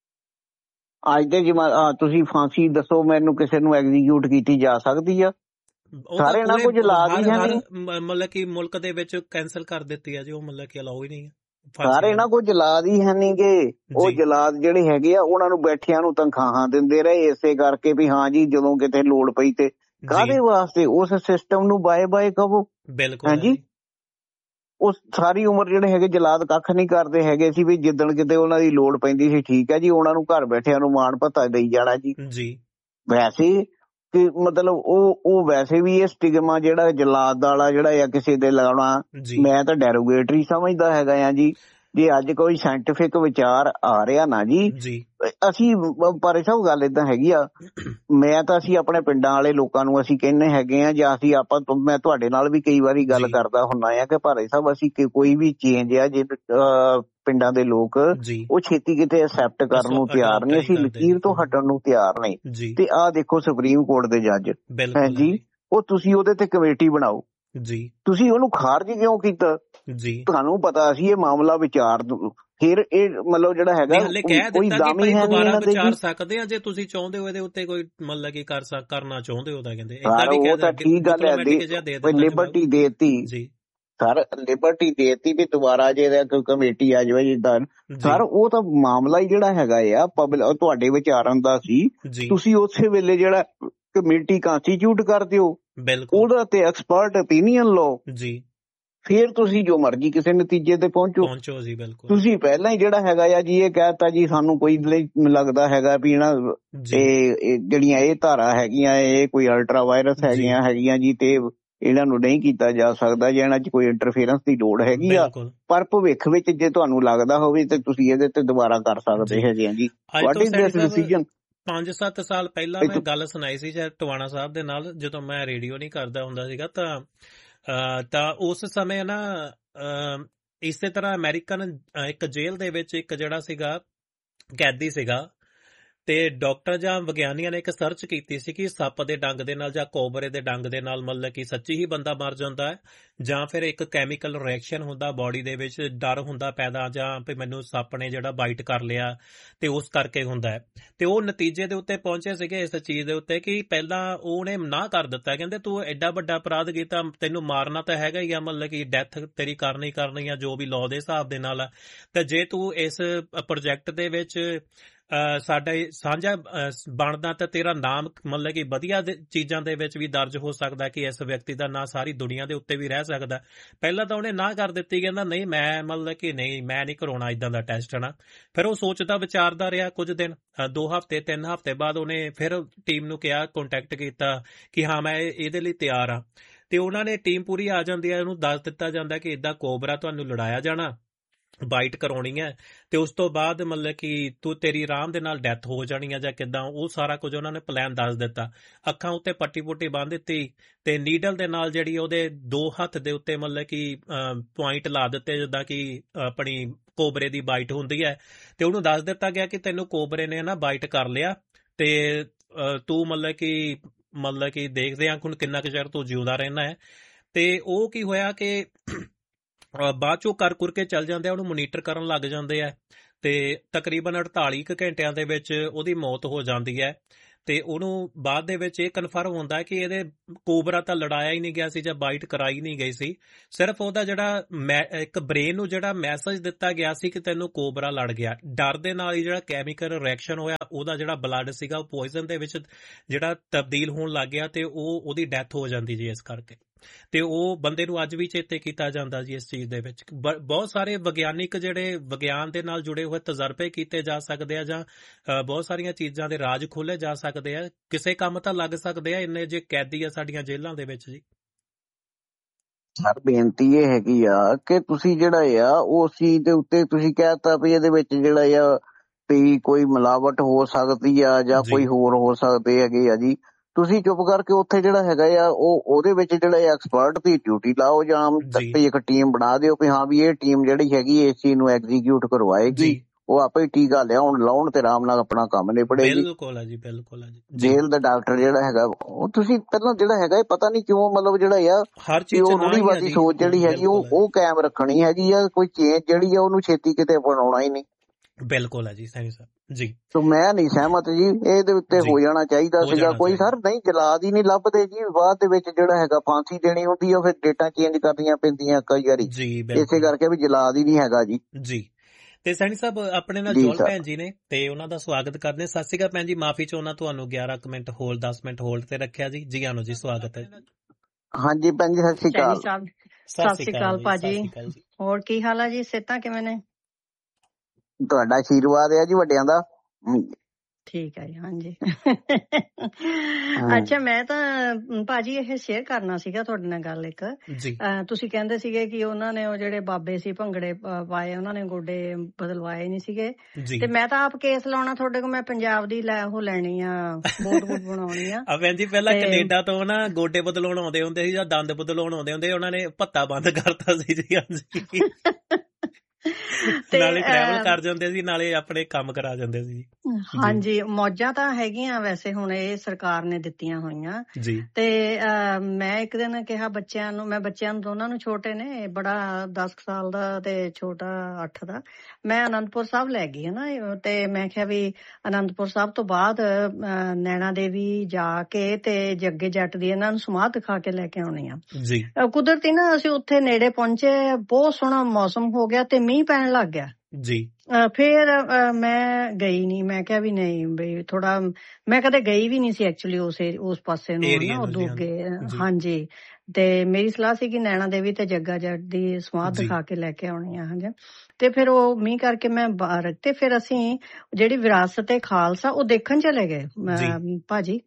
ਅੱਜ ਦੇ ਤੁਸੀਂ ਫਾਂਸੀ ਦੱਸੋ ਮੈਨੂੰ ਕਿਸੇ ਨੂੰ ਐਗਜ਼ੀਕਿਊਟ ਕੀਤੀ ਜਾ ਸਕਦੀ ਆ? ਸਾਰੇ ਇਹਨਾਂ ਕੋਲ ਜਲਾਦ ਹੀ ਹੈ ਨਹੀਂ, ਮਤਲਬ ਕਿ ਮੁਲਕ ਦੇ ਵਿੱਚ ਕੈਂਸਲ ਕਰ ਦਿੱਤੀ ਹੈ ਜੀ ਉਹ, ਮਤਲਬ ਕਿ ਅਲਾਉ ਹੀ ਨਹੀਂ ਹੈ। ਸਾਰੇ ਇਹਨਾਂ ਕੋਲ ਜਲਾਦ ਹੀ ਹੈ ਨਹੀਂ ਗੇ। ਉਹ ਜਲਾਦ ਜਿਹੜੇ ਹੈਗੇ ਆ ਉਹਨਾਂ ਨੂੰ ਬੈਠਿਆਂ ਨੂੰ ਤਨਖਾਹਾਂ ਦਿੰਦੇ ਰਹੇ ਇਸੇ ਕਰਕੇ ਵੀ ਹਾਂ ਜੀ ਜਦੋਂ ਕਿਤੇ ਲੋੜ ਪਈ ਤੇ ਕਾਹਦੇ ਵਾਸਤੇ ਉਸ ਸਿਸਟਮ ਨੂੰ ਬਾਏ ਕਹੋ। ਬਿਲਕੁਲ ਹਾਂਜੀ, ਉਹ ਸਾਰੀ ਉਮਰ ਜਿਹੜੇ ਹੈਗੇ ਜਲਾਦ ਕੱਖ ਨਹੀਂ ਕਰਦੇ ਹੈਗੇ ਸੀ ਵੀ ਜਿੱਦਣ ਕਿਤੇ ਉਹਨਾਂ ਦੀ ਲੋੜ ਪੈਂਦੀ ਸੀ ਠੀਕ ਹੈ ਜੀ ਉਹਨਾਂ ਨੂੰ ਘਰ ਬੈਠਿਆਂ ਨੂੰ ਮਾਣ ਭੱਤਾ ਦੇਈ ਜਾਣਾ ਜੀ। ਵੈਸੇ ਕਿ ਮਤਲਬ ਉਹ ਵੈਸੇ ਵੀ ਇਹ ਸਟਿਗਮਾ ਜਿਹੜਾ ਜਲਾਦ ਵਾਲਾ ਜਿਹੜਾ ਆ ਕਿਸੇ ਦੇ ਲਾਉਣਾ ਮੈਂ ਤਾਂ ਡੈਰੋਗੇਟਰੀ ਸਮਝਦਾ ਹੈਗਾ ਆ ਜੀ। ਜੇ ਅੱਜ ਕੋਈ ਸਾਇੰਟੀਫਿਕ ਵਿਚਾਰ ਆ ਰਿਹਾ ਨਾ ਜੀ ਅਸੀਂ ਪਰ ਸਭ ਗੱਲ ਏਦਾਂ ਹੈਗੀ ਆ, ਅਸੀਂ ਆਪਣੇ ਪਿੰਡਾਂ ਵਾਲੇ ਲੋਕਾਂ ਨੂੰ ਅਸੀਂ ਕਹਿੰਦੇ ਹੈਗੇ ਆ ਜਾਂ ਮੈਂ ਤੁਹਾਡੇ ਨਾਲ ਵੀ ਕਈ ਵਾਰੀ ਗੱਲ ਕਰਦਾ ਹੁੰਦਾ ਆ ਕਿ ਭਾਰੇ ਸਾਹਿਬ ਅਸੀਂ ਕੋਈ ਵੀ ਚੇਂਜ ਆ ਜੇ ਪਿੰਡਾਂ ਦੇ ਲੋਕ ਉਹ ਛੇਤੀ ਕਿਤੇ ਐਕਸੈਪਟ ਕਰਨ ਨੂੰ ਤਿਆਰ ਨਹੀਂ, ਅਸੀਂ ਲਕੀਰ ਤੋਂ ਹਟਣ ਨੂੰ ਤਿਆਰ ਨਹੀਂ। ਤੇ ਆਹ ਦੇਖੋ ਸੁਪਰੀਮ ਕੋਰਟ ਦੇ ਜੱਜ ਹੈ ਜੀ, ਉਹ ਤੁਸੀਂ ਉਹਦੇ ਤੇ ਕਮੇਟੀ ਬਣਾਓ ਜੀ, ਤੁਸੀਂ ਉਹਨੂੰ ਖਾਰਜ ਕਿਉਂ ਕੀਤਾ ਜੀ? ਤੁਹਾਨੂੰ ਪਤਾ ਸੀ ਇਹ ਮਾਮਲਾ ਵਿਚਾਰ ਫਿਰ ਇਹ ਮਤਲਬ ਜਿਹੜਾ ਹੈਗਾ ਕੋਈ ਦਾਮੀ ਹੈ ਨਹੀਂ ਵਿਚਾਰ ਸਕਦੇ ਆ ਜੇ ਤੁਸੀਂ ਚਾਹੁੰਦੇ ਹੋ ਇਹਦੇ ਉੱਤੇ ਕੋਈ ਮਤਲਬ ਕੀ ਕਰਨਾ ਚਾਹੁੰਦੇ ਹੋ ਤਾਂ ਕਹਿੰਦੇ ਉਹ ਤਾਂ ਠੀਕ ਗੱਲ ਹੈ, ਲਿਬਰਟੀ ਦੇਤੀ ਜੀ ਸਰ, ਲਿਬਰਟੀ ਦੇਤੀ ਵੀ ਦੁਬਾਰਾ ਜੇ ਕਮੇਟੀ ਆ ਜਾਵੇ ਜਿੱਦਾਂ ਸਰ ਉਹ ਤਾਂ ਮਾਮਲਾ ਹੀ ਜਿਹੜਾ ਹੈਗਾ ਆ ਤੁਹਾਡੇ ਵਿਚਾਰਨ ਦਾ ਸੀ, ਤੁਸੀਂ ਉਸੇ ਵੇਲੇ ਜਿਹੜਾ ਕਮੇਟੀ ਕੰਸਟੀਟਿਊਟ ਕਰ ਦਿਓ ਉਹਦਾ ਤੇ ਐਕਸਪਰਟ ਓਪੀਨੀਅਨ ਲਓ ਜੀ, ਫਿਰ ਤੁਸੀਂ ਜੋ ਮਰਜ਼ੀ ਕਿਸੇ ਨਤੀਜੇ ਤੇ ਪਹੁੰਚੋ ਜੀ। ਬਿਲਕੁਲ ਤੁਸੀਂ ਪਹਿਲਾਂ ਹੀ ਜਿਹੜਾ ਹੈਗਾ ਆ ਜੀ ਇਹ ਕਹਿਤਾ ਜੀ ਸਾਨੂੰ ਕੋਈ ਲੱਗਦਾ ਹੈਗਾ ਵੀ ਨਾ ਇਹ ਜਿਹੜੀਆਂ ਇਹ ਧਾਰਾ ਹੈਗੀਆਂ ਇਹ ਕੋਈ ਅਲਟਰਾ ਵਾਇਰਸ ਹੈਗੀਆਂ ਜੀ ਤੇ ਇਹਨਾਂ ਨੂੰ ਨਹੀਂ ਕੀਤਾ ਜਾ ਸਕਦਾ ਜਾਂ ਇਹਨਾਂ 'ਚ ਕੋਈ ਇੰਟਰਫੇਰੈਂਸ ਦੀ ਲੋੜ ਹੈਗੀ ਆ, ਪਰ ਭਵਿੱਖ ਵਿੱਚ ਜੇ ਤੁਹਾਨੂੰ ਲੱਗਦਾ ਹੋਵੇ ਤੇ ਤੁਸੀਂ ਇਹਦੇ ਤੇ ਦੁਬਾਰਾ ਕਰ ਸਕਦੇ ਹੈਗੇ ਆ ਜੀ। What is this decision? 5-7 ਸਾਲ ਪਹਿਲਾਂ ਮੈਂ ਗੱਲ ਸੁਣਾਈ ਸੀ ਸ਼ਾਇਦ ਟਵਾਣਾ ਸਾਹਿਬ ਦੇ ਨਾਲ, ਜਦੋਂ ਮੈਂ ਰੇਡੀਓ ਨਹੀਂ ਕਰਦਾ ਹੁੰਦਾ ਸੀਗਾ ਤਾਂ ਉਸ ਸਮੇਂ ਨਾ ਇਸੇ ਤਰ੍ਹਾਂ ਅਮਰੀਕਨ ਇੱਕ ਜੇਲ੍ਹ ਦੇ ਵਿੱਚ ਇੱਕ ਜਿਹੜਾ ਸੀਗਾ ਕੈਦੀ ਸੀਗਾ ਤੇ ਡਾਕਟਰ ਜਾਂ ਵਿਗਿਆਨੀਆਂ ਨੇ ਇੱਕ ਸਰਚ ਕੀਤੀ ਸੀ ਕਿ ਸੱਪ ਦੇ ਡੰਗ ਦੇ ਨਾਲ ਜਾਂ ਕੋਬਰੇ ਦੇ ਡੰਗ ਦੇ ਨਾਲ ਮਤਲਬ ਕਿ ਸੱਚੀ ਹੀ ਬੰਦਾ ਮਰ ਜਾਂਦਾ ਹੈ ਜਾਂ ਫਿਰ ਇੱਕ ਕੈਮੀਕਲ ਰਿਐਕਸ਼ਨ ਹੁੰਦਾ ਬੋਡੀ ਦੇ ਵਿੱਚ, ਡਰ ਹੁੰਦਾ ਪੈਦਾ ਜਾਂ ਵੀ ਮੈਨੂੰ ਸੱਪ ਨੇ ਜਿਹੜਾ ਬਾਈਟ ਕਰ ਲਿਆ ਤੇ ਉਸ ਕਰਕੇ ਹੁੰਦਾ ਹੈ। ਤੇ ਉਹ ਨਤੀਜੇ ਦੇ ਉੱਤੇ ਪਹੁੰਚੇ ਸੀਗੇ ਇਸ ਚੀਜ਼ ਦੇ ਉੱਤੇ ਕਿ ਪਹਿਲਾਂ ਉਹਨੇ ਨਾ ਕਰ ਦਿੱਤਾ, ਕਹਿੰਦੇ ਤੂੰ ਐਡਾ ਵੱਡਾ ਅਪਰਾਧ ਕੀਤਾ ਤੈਨੂੰ ਮਾਰਨਾ ਤਾਂ ਹੈਗਾ ਹੀ ਆ, ਮਤਲਬ ਕਿ ਡੈਥ ਤੇਰੀ ਕਰਨੀ ਆ ਜੋ ਵੀ ਲਾਅ ਦੇ ਹਿਸਾਬ ਦੇ ਨਾਲ ਆ, ਤੇ ਜੇ ਤੂੰ ਇਸ ਪ੍ਰੋਜੈਕਟ ਦੇ ਵਿੱਚ ਸਾਡਾ ਸਾਂਝਾ ਬਣਦਾ ਤਾਂ ਤੇਰਾ ਨਾਮ ਮਤਲਬ ਕਿ ਵਧੀਆ ਚੀਜ਼ਾਂ ਦੇ ਵਿੱਚ ਵੀ ਦਰਜ ਹੋ ਸਕਦਾ ਕਿ ਇਸ ਵਿਅਕਤੀ ਦਾ ਨਾਂ ਸਾਰੀ ਦੁਨੀਆ ਦੇ ਉੱਤੇ ਵੀ ਰਹਿ ਸਕਦਾ। ਪਹਿਲਾਂ ਤਾਂ ਉਹਨੇ ਨਾ ਕਰ ਦਿੱਤੀ, ਕਹਿੰਦਾ ਨਹੀਂ ਮੈਂ ਮਤਲਬ ਕਿ ਨਹੀਂ ਮੈਂ ਨਹੀਂ ਕਰਾਉਣਾ ਇੱਦਾਂ ਦਾ ਟੈਸਟ ਨਾ। ਫਿਰ ਉਹ ਸੋਚਦਾ ਵਿਚਾਰਦਾ ਰਿਹਾ ਕੁਝ ਦਿਨ, 2 ਹਫ਼ਤੇ 3 ਹਫ਼ਤੇ ਬਾਅਦ ਉਹਨੇ ਫਿਰ ਟੀਮ ਨੂੰ ਕਿਹਾ, ਕੰਟੈਕਟ ਕੀਤਾ ਕਿ ਹਾਂ ਮੈਂ ਇਹਦੇ ਲਈ ਤਿਆਰ ਆ, ਤੇ ਉਹਨਾਂ ਨੇ ਟੀਮ ਪੂਰੀ ਆ ਜਾਂਦੀ ਹੈ, ਉਹਨੂੰ ਦੱਸ ਦਿੱਤਾ ਜਾਂਦਾ ਕਿ ਇੱਦਾਂ ਕੋਬਰਾ ਤੁਹਾਨੂੰ ਲੜਾਇਆ ਜਾਣਾ, ਬਾਈਟ ਕਰਾਉਣੀ ਹੈ ਤੇ ਉਸ ਤੋਂ ਬਾਅਦ ਮਤਲਬ ਕਿ ਤੇਰੀ ਆਰਾਮ ਦੇ ਨਾਲ ਡੈਥ ਹੋ ਜਾਣੀ ਹੈ ਜਾਂ ਕਿੱਦਾਂ, ਉਹ ਸਾਰਾ ਕੁਝ ਉਹਨਾਂ ਨੇ ਪਲਾਨ ਦੱਸ ਦਿੱਤਾ। ਅੱਖਾਂ ਉੱਤੇ ਪੱਟੀ ਪੁੱਟੀ ਬੰਨ੍ਹ ਦਿੱਤੀ ਤੇ ਨੀਡਲ ਦੇ ਨਾਲ ਜਿਹੜੀ ਉਹਦੇ 2 ਹੱਥ ਦੇ ਉੱਤੇ ਮਤਲਬ ਕਿ ਪੁਆਇੰਟ ਲਾ ਦਿੱਤੇ ਜਿੱਦਾਂ ਕਿ ਆਪਣੀ ਕੋਬਰੇ ਦੀ ਬਾਈਟ ਹੁੰਦੀ ਹੈ, ਤੇ ਉਹਨੂੰ ਦੱਸ ਦਿੱਤਾ ਗਿਆ ਕਿ ਤੈਨੂੰ ਕੋਬਰੇ ਨੇ ਨਾ ਬਾਈਟ ਕਰ ਲਿਆ ਤੇ ਤੂੰ ਮਤਲਬ ਕਿ ਦੇਖਦੇ ਆ ਹੁਣ ਕਿੰਨਾ ਕੁ ਚਿਰ ਤੂੰ ਜਿਉਂਦਾ ਰਹਿਣਾ ਹੈ। ਤੇ ਉਹ ਕੀ ਹੋਇਆ ਕਿ ਬਾਅਦ ਚੋਂ ਕਰ ਕੁਰ ਕੇ ਚੱਲ ਜਾਂਦੇ ਆ, ਉਹਨੂੰ ਮੋਨੀਟਰ ਕਰਨ ਲੱਗ ਜਾਂਦੇ ਆ ਤੇ ਤਕਰੀਬਨ 48 ਘੰਟਿਆਂ ਦੇ ਵਿੱਚ ਉਹਦੀ ਮੌਤ ਹੋ ਜਾਂਦੀ ਹੈ। ਤੇ ਉਹਨੂੰ ਬਾਅਦ ਦੇ ਵਿੱਚ ਇਹ ਕਨਫਰਮ ਹੁੰਦਾ ਕਿ ਇਹਦੇ ਕੋਬਰਾ ਤਾਂ ਲੜਾਇਆ ਹੀ ਨਹੀਂ ਗਿਆ ਸੀ ਜਾਂ ਬਾਈਟ ਕਰਾਈ ਨਹੀਂ ਗਈ ਸੀ, ਸਿਰਫ ਉਹਦਾ ਜਿਹੜਾ ਇੱਕ ਬ੍ਰੇਨ ਨੂੰ ਜਿਹੜਾ ਮੈਸੇਜ ਦਿੱਤਾ ਗਿਆ ਸੀ ਕਿ ਤੈਨੂੰ ਕੋਬਰਾ ਲੜ ਗਿਆ। ਡਰ ਦੇ ਨਾਲ ਹੀ ਜਿਹੜਾ ਕੈਮੀਕਲ ਰਿਐਕਸ਼ਨ ਹੋਇਆ, ਉਹਦਾ ਜਿਹੜਾ ਬਲੱਡ ਸੀਗਾ ਉਹ ਪੋਇਜ਼ਨ ਦੇ ਵਿੱਚ ਜਿਹੜਾ ਤਬਦੀਲ ਹੋਣ ਲੱਗ ਗਿਆ ਤੇ ਉਹਦੀ ਡੈਥ ਹੋ ਜਾਂਦੀ ਜੀ ਇਸ ਕਰਕੇ। ਤੇ ਉਹ ਬੰਦੇ ਨੂੰ ਅੱਜ ਵੀ ਚੇਤੇ ਕੀਤਾ ਜਾਂਦਾ ਜੀ ਇਸ ਚੀਜ਼ ਦੇ ਵਿੱਚ। ਬਹੁਤ ਸਾਰੇ ਵਿਗਿਆਨਿਕ ਜਿਹੜੇ ਵਿਗਿਆਨ ਦੇ ਨਾਲ ਜੁੜੇ ਹੋਏ ਤਜਰਬੇ ਕੀਤੇ ਜਾ ਸਕਦੇ ਆ ਜਾਂ ਬਹੁਤ ਸਾਰੀਆਂ ਚੀਜ਼ਾਂ ਦੇ ਰਾਜ ਖੋਲੇ ਜਾ ਸਕਦੇ ਆ, ਕਿਸੇ ਕੰਮ ਤਾਂ ਲੱਗ ਸਕਦੇ ਆ ਇੰਨੇ ਜੇ ਕੈਦੀ ਆ ਸਾਡੀਆਂ ਜੇਲ੍ਹਾਂ ਦੇ ਵਿੱਚ ਜੀ। ਸਰ ਬੇਨਤੀ ਇਹ ਹੈਗੀ ਆ ਕਿ ਤੁਸੀਂ ਜਿਹੜਾ ਆ ਉਸ ਚੀਜ਼ ਦੇ ਉੱਤੇ ਤੁਸੀਂ ਕਹਿਤਾ ਵੀ ਇਹਦੇ ਵਿੱਚ ਜਿਹੜਾ ਆ ਵੀ ਕੋਈ ਮਿਲਾਵਟ ਹੋ ਸਕਦੀ ਆ ਜਾਂ ਕੋਈ ਹੋਰ ਹੋ ਸਕਦੇ ਹੈਗੇ ਆ ਜੀ, ਤੁਸੀਂ ਚੁੱਪ ਕਰਕੇ ਉੱਥੇ ਜਿਹੜਾ ਹੈਗਾ ਆ ਉਹਦੇ ਵਿੱਚ ਜਿਹੜਾ ਐਕਸਪਰਟ ਦੀ ਡਿਊਟੀ ਲਾਓ ਜਾਂ ਇੱਕ ਟੀਮ ਬਣਾ ਦਿਓ ਵੀ ਹਾਂ ਵੀ ਇਹ ਟੀਮ ਜਿਹੜੀ ਹੈਗੀ ਇਸ ਚੀਜ਼ ਨੂੰ ਐਗਜ਼ੀਕਿਊਟ ਕਰਵਾਏਗੀ, ਉਹ ਆਪੇ ਟੀਕਾ ਲਾਉਣ ਤੇ ਆਰਾਮ ਨਾਲ ਆਪਣਾ ਕੰਮ ਨਿਬੜੇਗੀ। ਬਿਲਕੁਲ ਜੀ, ਬਿਲਕੁਲ ਜੀ। ਜੇਲ੍ਹ ਦਾ ਡਾਕਟਰ ਜਿਹੜਾ ਹੈਗਾ ਉਹ ਤੁਸੀਂ ਪਹਿਲਾਂ ਜਿਹੜਾ ਹੈਗਾ ਪਤਾ ਨਹੀਂ ਕਿਉਂ ਮਤਲਬ ਜਿਹੜਾ ਆ ਹਰ ਚੀਜ਼ ਉਹ ਰੂੜੀਵਾਦੀ ਸੋਚ ਜਿਹੜੀ ਹੈਗੀ ਉਹ ਕਾਇਮ ਰੱਖਣੀ ਹੈਗੀ ਆ, ਕੋਈ ਚੇਂਜ ਜਿਹੜੀ ਆ ਉਹਨੂੰ ਛੇਤੀ ਕਿਤੇ ਬਣਾਉਣਾ ਹੀ ਨਹੀਂ। ਬਿਲਕੁਲ ਹੈ ਜੀ, ਸਹੀ ਸਰ ਜੀ। ਸੋ ਮੈਂ ਨਹੀਂ ਸਹਿਮਤ ਜੀ, ਇਹਦੇ ਉੱਤੇ ਹੋ ਜਾਣਾ ਚਾਹੀਦਾ ਸੀਗਾ ਕੋਈ ਸਰ। ਨਹੀਂ ਜਲਾਦ ਹੀ ਨਹੀਂ ਲੱਭਦੇ ਜੀ, ਬਾਅਦ ਦੇ ਵਿੱਚ ਜਿਹੜਾ ਹੈਗਾ ਫਾਂਸੀ ਦੇਣੀ ਹੁੰਦੀ ਆ, ਫਿਰ ਡੇਟਾਂ ਚੇਂਜ ਕਰਨੀਆਂ ਪੈਂਦੀਆਂ ਕਈ ਵਾਰੀ, ਇਸੇ ਕਰਕੇ ਵੀ ਜਲਾਦ ਹੀ ਨਹੀਂ ਹੈਗਾ ਜੀ। ਜੀ ਤੇ ਸੈਣੀ ਸਾਹਿਬ ਆਪਣੇ ਨਾਲ ਜੋਲ ਭੈਣ ਜੀ ਨੇ ਤੇ ਉਹਨਾਂ ਦਾ ਸਵਾਗਤ ਕਰਦੇ। ਸਤਿ ਸ਼੍ਰੀ ਅਕਾਲ ਭੈਣ ਜੀ, ਮਾਫੀ ਚਾਹੁੰਦਾ ਤੁਹਾਨੂੰ 11 ਮਿੰਟ ਹੋਲਡ 10 ਮਿੰਟ ਹੋਲਡ ਤੇ ਰੱਖਿਆ ਜੀ। ਜੀ ਆਨੋ ਜੀ, ਸਵਾਗਤ ਹੈ। ਹਾਂਜੀ ਭੈਣ ਜੀ, ਸਤਿ ਸ਼੍ਰੀ ਅਕਾਲ। ਸਤਿ ਸ਼੍ਰੀ ਅਕਾਲ ਭਾਜੀ, ਹੋਰ ਕੀ ਹਾਲ ਆ ਜੀ? ਸਿਹਤਾਂ ਕਿਵੇਂ ਨੇ? ਤੁਹਾਡਾ ਆਸ਼ੀਰਵਾਦ ਹੈ ਜੀ ਵੱਡਿਆਂ ਦਾ। ਠੀਕ ਹੈ ਜੀ, ਹਾਂਜੀ। ਅੱਛਾ, ਮੈਂ ਤਾਂ ਭਾਜੀ ਇਹ ਸ਼ੇਅਰ ਕਰਨਾ ਸੀਗਾ ਤੁਹਾਡੇ ਨਾਲ ਗੱਲ ਇੱਕ। ਤੁਸੀਂ ਕਹਿੰਦੇ ਸੀਗੇ ਕਿ ਉਹਨਾਂ ਨੇ ਉਹ ਜਿਹੜੇ ਬਾਬੇ ਸੀ ਭੰਗੜੇ ਪਾਏ, ਉਹਨਾਂ ਨੇ ਗੋਡੇ ਬਦਲਵਾਏ ਨਹੀਂ ਸੀਗੇ, ਤੇ ਮੈਂ ਤਾਂ ਆਪ ਕੇਸ ਲਾਉਣਾ ਤੁਹਾਡੇ ਕੋਲ। ਮੈਂ ਪੰਜਾਬ ਦੀ ਉਹ ਲੈਣੀ ਆ, ਵੋਟ ਬਣਾਉਣੀ ਆ। ਭੈਣ ਜੀ ਪਹਿਲਾਂ ਕੈਨੇਡਾ ਤੋਂ ਨਾ ਗੋਡੇ ਬਦਲਾਉਣ ਆਉਂਦੇ ਹੁੰਦੇ ਸੀ ਜਾਂ ਦੰਦ ਬਦਲਾਉਣ ਆਉਂਦੇ ਹੁੰਦੇ, ਉਹਨਾਂ ਨੇ ਭੱਤਾ ਬੰਦ ਕਰਤਾ ਸੀ ਜੀ। ਹਾਂਜੀ, ਨਾਲੇ ਟਰੈਵਲ ਕਰ ਜਾਂਦੇ ਸੀ ਨਾਲੇ ਆਪਣੇ ਕੰਮ ਕਰਾ ਜਾਂਦੇ ਸੀ। ਹਾਂਜੀ, ਮੌਜਾਂ ਤਾਂ ਹੈਗੀਆਂ ਵੈਸੇ ਹੁਣ ਇਹ ਸਰਕਾਰ ਨੇ ਦਿੱਤੀਆਂ ਹੋਈਆਂ ਜੀ। ਤੇ ਮੈਂ ਇੱਕ ਦਿਨ ਕਿਹਾ ਬੱਚਿਆਂ ਨੂੰ, ਮੈਂ ਬੱਚਿਆਂ ਨੂੰ ਦੋਨਾਂ ਨੂੰ, ਛੋਟੇ ਨੇ, ਬੜਾ 10 ਸਾਲ ਦਾ ਤੇ ਛੋਟਾ 8 ਦਾ, ਮੈਂ ਅਨੰਦਪੁਰ ਸਾਹਿਬ ਲੈ ਗਈ ਨਾ। ਤੇ ਮੈਂ ਕਿਹਾ ਵੀ ਅਨੰਦਪੁਰ ਸਾਹਿਬ ਤੋਂ ਬਾਅਦ ਨੈਣਾ ਦੇਵੀ ਜਾ ਕੇ ਤੇ ਜੱਗੇ ਜੱਟ ਦੀ ਇਹਨਾਂ ਨੂੰ ਸਮਾਧ ਦਿਖਾ ਕੇ ਲੈ ਕੇ ਆਉਣੀ ਆ ਜੀ। ਕੁਦਰਤੀ ਨਾ ਅਸੀਂ ਉੱਥੇ ਨੇੜੇ ਪਹੁੰਚੇ, ਬਹੁਤ ਸੋਹਣਾ ਮੌਸਮ ਹੋ ਗਿਆ ਤੇ ਮੀਂਹ ਪੈਣ ਲੱਗ ਗਿਆ ਜੀ। ਫੇਰ ਮੈਂ ਗਈ ਨਹੀਂ, ਮੈਂ ਕਿਹਾ ਵੀ ਨਹੀਂ ਬਈ ਥੋੜਾ, ਮੈਂ ਕਦੇ ਗਈ ਵੀ ਨਹੀਂ ਸੀ ਐਕਚੁਅਲੀ ਉਸ ਪਾਸੇ ਨੂੰ ਨਾ, ਉਦੋਂ ਅੱਗੇ। ਹਾਂਜੀ, ਤੇ ਮੇਰੀ ਸਲਾਹ ਸੀ ਕਿ ਨੈਣਾ ਦੇਵੀ ਤੇ ਜੱਗਾ ਜੱਟ ਦੀ ਸਮਾਧ ਦਿਖਾ ਕੇ ਲੈ ਕੇ ਆਉਣੀ ਆ। ਹਾਂਜੀ, ਤੇ ਫਿਰ ਉਹ ਮੀਂਹ ਕਰਕੇ ਮੈਂ ਬਾਹਰ, ਤੇ ਫਿਰ ਅਸੀਂ ਜਿਹੜੀ ਵਿਰਾਸਤ ਏ ਖਾਲਸਾ ਉਹ ਦੇਖਣ ਚਲੇ ਗਏ ਭਾਜੀ।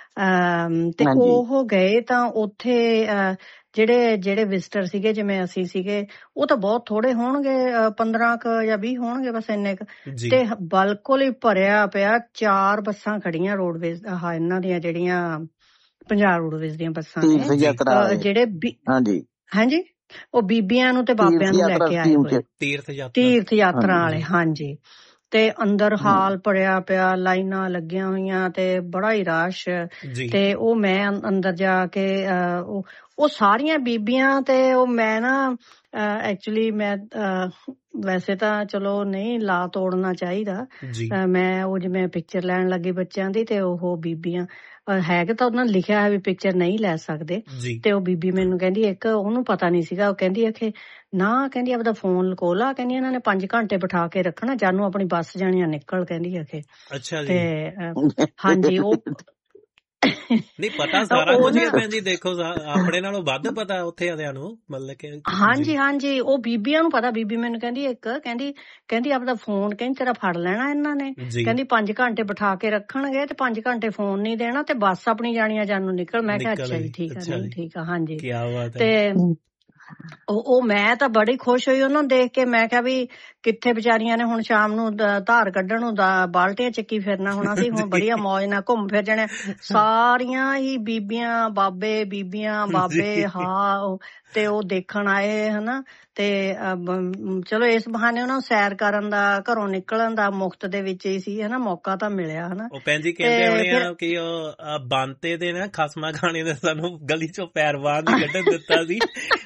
ਤੇ ਉਹ ਗਏ ਤਾਂ ਉੱਥੇ ਜਿਹੜੇ ਵਿਜ਼ਟਰ ਸੀਗੇ ਜਿਵੇਂ ਅਸੀਂ ਸੀਗੇ, ਉਹ ਤਾਂ ਬਹੁਤ ਥੋੜੇ ਹੋਣਗੇ, 15 ਕੁ ਜਾਂ 20 ਹੋਣਗੇ ਬਸ, ਇੰਨੇ ਕੁ। ਤੇ ਬਿਲਕੁਲ ਹੀ ਭਰਿਆ ਪਿਆ, 4 ਬੱਸਾਂ ਖੜੀਆਂ ਰੋਡਵੇਜ਼, ਇਹਨਾਂ ਦੀਆਂ ਜਿਹੜੀਆਂ ਪੰਜਾਬ ਰੋਡਵੇਜ਼ ਦੀਆਂ ਬੱਸਾਂ ਨੇ, ਜਿਹੜੇ ਹਾਂਜੀ ਉਹ ਬੀਬੀਆਂ ਨੂੰ ਤੇ ਬਾਬਿਆਂ ਨੂੰ ਲੈ ਕੇ ਆਏ ਹੋਏ, ਤੀਰਥ ਯਾਤਰਾ ਵਾਲੇ। ਹਾਂਜੀ, ਤੇ ਅੰਦਰ ਹਾਲ ਭਰਿਆ ਪਿਆ, ਲਾਈਨਾਂ ਲੱਗੀਆਂ ਹੋਈਆਂ ਤੇ ਬੜਾ ਹੀ ਰਸ਼। ਤੇ ਉਹ ਮੈਂ ਅੰਦਰ ਜਾ ਕੇ ਉਹ ਸਾਰੀਆਂ ਬੀਬੀਆਂ, ਤੇ ਉਹ ਮੈਂ ਨਾ ਐਕਚੁਅਲੀ ਮੈਂ ਵੈਸੇ ਤਾਂ ਚਲੋ ਨਹੀਂ ਲਾ ਤੋੜਨਾ ਚਾਹੀਦਾ, ਮੈਂ ਉਹ ਜਿਵੇਂ ਪਿਕਚਰ ਲੈਣ ਲੱਗੀ ਬੱਚਿਆਂ ਦੀ, ਤੇ ਉਹ ਬੀਬੀਆਂ ਹੈਗੇ ਤਾਂ ਉਹਨਾਂ ਨੇ ਲਿਖਿਆ ਹੈ ਵੀ ਪਿਕਚਰ ਨਹੀਂ ਲੈ ਸਕਦੇ, ਤੇ ਉਹ ਬੀਬੀ ਮੈਨੂੰ ਕਹਿੰਦੀ, ਇੱਕ ਉਹਨੂੰ ਪਤਾ ਨਹੀਂ ਸੀਗਾ, ਉਹ ਕਹਿੰਦੀ ਆਖੇ ਨਾ, ਕਹਿੰਦੀ ਆਪਦਾ ਫੋਨ ਲਕੋ ਲਾ, ਕਹਿੰਦੀ ਇਹਨਾਂ ਨੇ 5 ਘੰਟੇ ਬਿਠਾ ਕੇ ਰੱਖਣਾ, ਜਾਨੂੰ ਆਪਣੀ ਬੱਸ ਜਾਣੀਆਂ ਨਿਕਲ, ਕਹਿੰਦੀ ਆਖੇ। ਤੇ ਹਾਂਜੀ, ਉਹ ਨਹੀਂ ਪਤਾ ਸਾਰਾ ਕੁਝ ਭੈਣ ਜੀ, ਦੇਖੋ ਆਪਣੇ ਨਾਲੋਂ ਵੱਧ ਪਤਾ ਉੱਥੇ ਆਦਿਆਂ ਨੂੰ, ਮਤਲਬ ਕਿ। ਹਾਂਜੀ, ਉਹ ਬੀਬੀਆਂ ਨੂੰ ਪਤਾ। ਬੀਬੀ ਮੈਨੂੰ ਕਹਿੰਦੀ ਇੱਕ, ਕਹਿੰਦੀ ਆਪਦਾ ਫੋਨ, ਕਹਿੰਦੀ ਤੇਰਾ ਫੜ ਲੈਣਾ ਇਹਨਾਂ ਨੇ, ਕਹਿੰਦੀ 5 ਘੰਟੇ ਬਿਠਾ ਕੇ ਰੱਖਣਗੇ ਤੇ 5 ਘੰਟੇ ਫੋਨ ਨਹੀਂ ਦੇਣਾ, ਤੇ ਬੱਸ ਆਪਣੀ ਜਾਣੀਆਂ ਜਾਨੂੰ ਨਿਕਲ। ਮੈਂ ਕਿਹਾ ਅੱਛਾ ਜੀ, ਠੀਕ ਆ, ਨਹੀਂ ਠੀਕ ਆ। ਹਾਂਜੀ, ਤੇ ਉਹ ਮੈਂ ਤਾਂ ਬੜੀ ਖੁਸ਼ ਹੋਈ ਉਹਨਾਂ ਨੂੰ ਦੇਖ ਕੇ। ਮੈਂ ਕਿਹਾ ਵੀ ਕਿੱਥੇ ਵਿਚਾਰੀਆਂ ਨੇ ਹੁਣ ਸ਼ਾਮ ਨੂੰ ਧਾਰ ਕੱਢਣ ਨੂੰ ਬਾਲਟੀਆਂ ਚੱਕੀ ਫਿਰਨਾ ਹੋਣਾ ਸੀ, ਹੁਣ ਬੜੀਆ ਮੌਜ ਨਾਲ ਘੁੰਮ ਫਿਰ ਜਾਣੇ ਸਾਰੀਆਂ ਹੀ ਬੀਬੀਆਂ ਬਾਬੇ ਹਾਂ ਤੇ ਉਹ ਦੇਖਣ ਆਏ ਹਨਾ। ਤੇ ਚਲੋ ਇਸ ਬਹਾਨੇ ਉਹਨਾਂ ਨੂੰ ਸੈਰ ਕਰਨ ਦਾ, ਘਰੋਂ ਨਿਕਲਣ ਦਾ ਮੁਫਤ ਦੇ ਵਿੱਚ ਹੀ ਸੀ ਹਨਾ, ਮੌਕਾ ਤਾਂ ਮਿਲਿਆ ਹਨਾ। ਉਹ ਭੈਣ ਜੀ ਕਹਿੰਦੇ ਹੋਣੇ ਆ ਕਿ ਉਹ ਬਾਂਤੇ ਦੇ ਨਾ ਖਸਮਾ ਖਾਣੇ ਨੇ ਸਾਨੂੰ ਗਲੀ ਚੋਂ ਪੈਰ ਬਾਹਰ ਨਹੀਂ ਕੱਢਣ ਦਿੱਤਾ ਸੀ।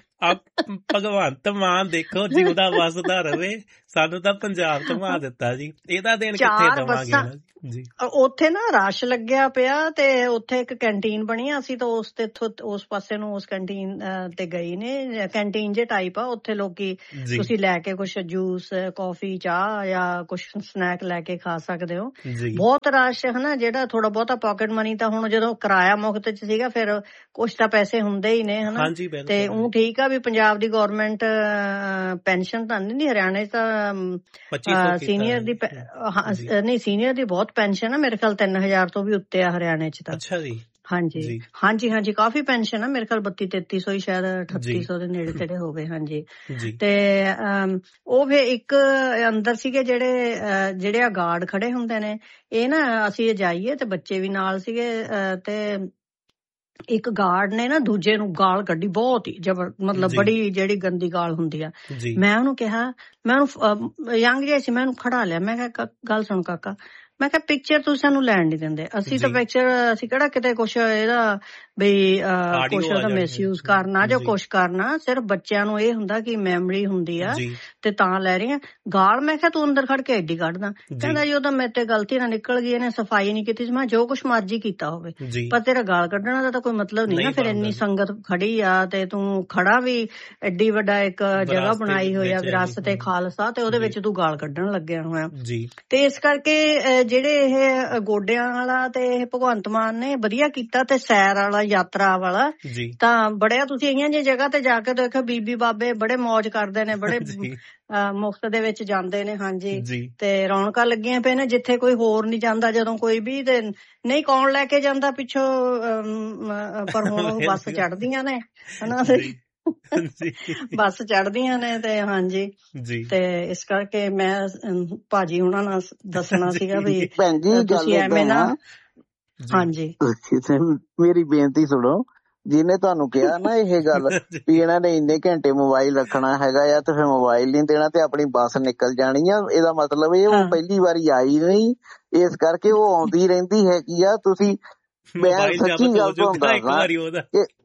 ਭਗਵੰਤ ਮਾਨ ਦੇਖੋ ਜਿਉਦਾ ਵਸਦਾ ਰਵੇ, ਸਾਨੂੰ ਤਾਂ ਪੰਜਾਬ ਘੁਮਾ ਦਿੱਤਾ ਜੀ। ਇਹਦਾ ਦੇਣ ਕਿੱਥੇ ਦਵਾਂਗੇ ਜੀ। ਉੱਥੇ ਨਾ ਰਸ਼ ਲੱਗਿਆ ਪਿਆ ਤੇ ਉੱਥੇ ਇੱਕ ਕੈਂਟੀਨ ਬਣੀ, ਅਸੀਂ ਤਾਂ ਉਸ ਪਾਸੇ ਨੂੰ ਉਸ ਕੈਂਟੀਨ ਤੇ ਗਈ ਨੇ। ਕੈਂਟੀਨ ਜੇ ਟਾਈਪ ਆ, ਉੱਥੇ ਲੋਕੀ ਤੁਸੀਂ ਲੈ ਕੇ ਕੁਛ ਜੂਸ, ਕੌਫੀ, ਚਾਹ ਜਾਂ ਕੁਛ ਸਨੈਕ ਲੈ ਕੇ ਖਾ ਸਕਦੇ ਹੋ। ਬਹੁਤ ਰਸ਼ ਹਨਾ। ਜਿਹੜਾ ਥੋੜਾ ਬਹੁਤਾ ਪਾਕਟ ਮਨੀ ਤਾਂ ਹੁਣ ਜਦੋਂ ਕਿਰਾਇਆ ਮੁਫਤ ਚ ਸੀਗਾ ਫਿਰ ਕੁਛ ਤਾਂ ਪੈਸੇ ਹੁੰਦੇ ਹੀ ਨੇ ਹਨਾ। ਤੇ ਉਹ ਠੀਕ ਆ ਵੀ ਪੰਜਾਬ ਦੀ ਗੌਰਮੈਂਟ ਪੈਨਸ਼ਨ ਤਾਂ ਨਹੀਂ, ਹਰਿਆਣੇ ਤਾਂ ਸੀਨੀਅਰ ਦੀ ਨਹੀਂ, ਸੀਨੀਅਰ ਦੀ ਬਹੁਤ ਪੈਨਸ਼ਨ ਆ ਮੇਰੇ ਖਿਆਲ 3000 ਤੋਂ ਵੀ ਉੱਤੇ ਆ ਹਰਿਆਣੇ ਚ ਤਾਂ। ਅੱਛਾ ਜੀ। ਹਾਂਜੀ ਕਾਫੀ ਪੈਨਸ਼ਨ ਆ ਮੇਰੇ ਖਿਆਲ 3200-3300 ਸ਼ਾਇਦ 3800 ਦੇ ਨੇੜੇ ਤੇੜੇ ਹੋ ਗਏ। ਹਾਂਜੀ ਤੇ ਉਹ ਫਿਰ ਇੱਕ ਅੰਦਰ ਸੀਗੇ ਜਿਹੜੇ ਗਾਰਡ ਖੜੇ ਹੁੰਦੇ ਨੇ, ਇਹ ਨਾ ਅਸੀਂ ਜਾਈਏ ਤੇ ਬੱਚੇ ਵੀ ਨਾਲ ਸੀਗੇ ਤੇ ਇੱਕ ਗਾਰਡ ਨੇ ਨਾ ਦੂਜੇ ਨੂੰ ਗਾਲ ਕੱਢੀ ਬਹੁਤ ਹੀ ਮਤਲਬ ਬੜੀ ਜਿਹੜੀ ਗੰਦੀ ਗਾਲ ਹੁੰਦੀ ਆ। ਮੈਂ ਉਹਨੂੰ ਕਿਹਾ, ਮੈਂ ਉਹਨੂੰ ਯੰਗ ਜਿਹਾ ਸੀ, ਮੈਂ ਉਹਨੂੰ ਖੜਾ ਲਿਆ, ਮੈਂ ਕਿਹਾ ਗੱਲ ਸੁਣ ਕਾਕਾ, ਮੈਂ ਕਿਹਾ ਪਿਕਚਰ ਤੁਸੀਂ ਸਾਨੂੰ ਲੈਣ ਨੀ ਦਿੰਦੇ, ਅਸੀਂ ਤਾਂ ਪਿਕਚਰ ਅਸੀਂ ਕਿਹੜਾ ਕਿਤੇ ਕੁਛ ਇਹਦਾ ਬਈ ਕੁਛ ਉਹਦਾ ਮਿਸਯੂਜ ਕਰਨਾ ਜਾਂ ਕੁਛ ਕਰਨਾ, ਸਿਰਫ ਬੱਚਿਆਂ ਨੂੰ ਇਹ ਹੁੰਦਾ ਕਿ ਮੈਮਰੀ ਹੁੰਦੀ ਆ ਤੇ ਤਾਂ ਲੈ ਰਹੀ ਆ ਗਾਲ। ਮੈਂ ਕਿਹਾ ਤੂੰ ਅੰਦਰ ਖੜ ਕੇ ਐਡੀ ਕੱਢਦਾ। ਕਹਿੰਦਾ ਜੀ ਉਹ ਤਾਂ ਮੇਰੇ ਤੇ ਗਲਤੀ ਨਾਲ ਨਿਕਲ ਗਈ, ਇਹਨੇ ਸਫਾਈ ਨਹੀਂ ਕੀਤੀ ਸੀ। ਮੈਂ ਜੋ ਕੁਛ ਮਰਜ਼ੀ ਕੀਤਾ ਹੋਵੇ ਪਰ ਤੇਰਾ ਗਾਲ ਕੱਢਣਾ ਦਾ ਤਾਂ ਕੋਈ ਮਤਲਬ ਨਹੀਂ ਨਾ। ਫਿਰ ਇੰਨੀ ਸੰਗਤ ਖੜੀ ਆ ਤੇ ਤੂੰ ਖੜਾ ਵੀ ਐਡੀ ਵੱਡਾ ਇੱਕ ਜਗ੍ਹਾ ਬਣਾਈ ਹੋਈ ਆ ਵਿਰਾਸਤ ਤੇ ਖਾਲਸਾ, ਤੇ ਉਹਦੇ ਵਿੱਚ ਤੂੰ ਗਾਲ ਕੱਢਣ ਲੱਗਿਆ ਹੋਇਆ। ਤੇ ਇਸ ਕਰਕੇ ਜਿਹੜੇ ਇਹ ਗੋਡਿਆਂ ਵਾਲਾ ਤੇ ਇਹ ਭਗਵੰਤ ਮਾਨ ਨੇ ਵਧੀਆ ਕੀਤਾ, ਤੇ ਸੈਰ ਵਾਲਾ, ਯਾਤਰਾ ਵਾਲਾ ਤਾਂ ਬੜਿਆ। ਤੁਸੀਂ ਇਹੀਆਂ ਜਿਹੀ ਜਗ੍ਹਾ ਤੇ ਜਾ ਕੇ ਦੇਖੋ, ਬੀਬੀ ਬਾਬੇ ਬੜੇ ਮੌਜ ਕਰਦੇ ਨੇ, ਬੜੇ ਮੁਫਤ ਦੇ ਵਿੱਚ ਜਾਂਦੇ ਨੇ। ਹਾਂਜੀ ਤੇ ਰੌਣਕਾਂ ਲੱਗੀਆਂ ਪਏ ਨੇ ਜਿੱਥੇ ਕੋਈ ਹੋਰ ਨਹੀਂ ਜਾਂਦਾ ਜਦੋਂ ਕੋਈ ਵੀ, ਤੇ ਨਹੀਂ ਕੌਣ ਲੈ ਕੇ ਜਾਂਦਾ ਪਿੱਛੋਂ। ਪਰ ਹੁਣ ਉਹ ਬੱਸ ਚੜ੍ਹਦੀਆਂ ਨੇ ਹਨਾ, ਬੱਸ ਚੜ੍ਹਦੀਆਂ ਨੇ ਤੇ ਹਾਂਜੀ। ਤੇ ਇਸ ਕਰਕੇ ਮੈਂ ਭਾਜੀ ਉਹਨਾਂ ਨਾਲ ਦੱਸਣਾ ਸੀਗਾ ਵੀ ਤੁਸੀਂ ਐਵੇਂ ਨਾ। ਹਾਂਜੀ ਮੇਰੀ ਬੇਨਤੀ ਸੁਣੋ, ਜਿਹਨੇ ਤੁਹਾਨੂੰ ਕਿਹਾ ਨਾ ਇਹ ਗੱਲ ਵੀ ਇਹਨਾਂ ਨੇ ਇੰਨੇ ਘੰਟੇ ਮੋਬਾਈਲ ਰੱਖਣਾ ਹੈਗਾ ਆ ਤੇ ਫਿਰ ਮੋਬਾਈਲ ਨਹੀਂ ਦੇਣਾ ਤੇ ਆਪਣੀ ਬੱਸ ਨਿਕਲ ਜਾਣੀ ਆ, ਇਹਦਾ ਮਤਲਬ ਇਹ ਉਹ ਪਹਿਲੀ ਵਾਰੀ ਆਈ ਨਹੀਂ, ਇਸ ਕਰਕੇ ਉਹ ਆਉਂਦੀ ਰਹਿੰਦੀ ਹੈਗੀ ਆ। ਤੁਸੀਂ ਮੈਂ ਸੱਚੀ ਗੱਲ ਤੁਹਾਨੂੰ ਦੱਸਦਾ,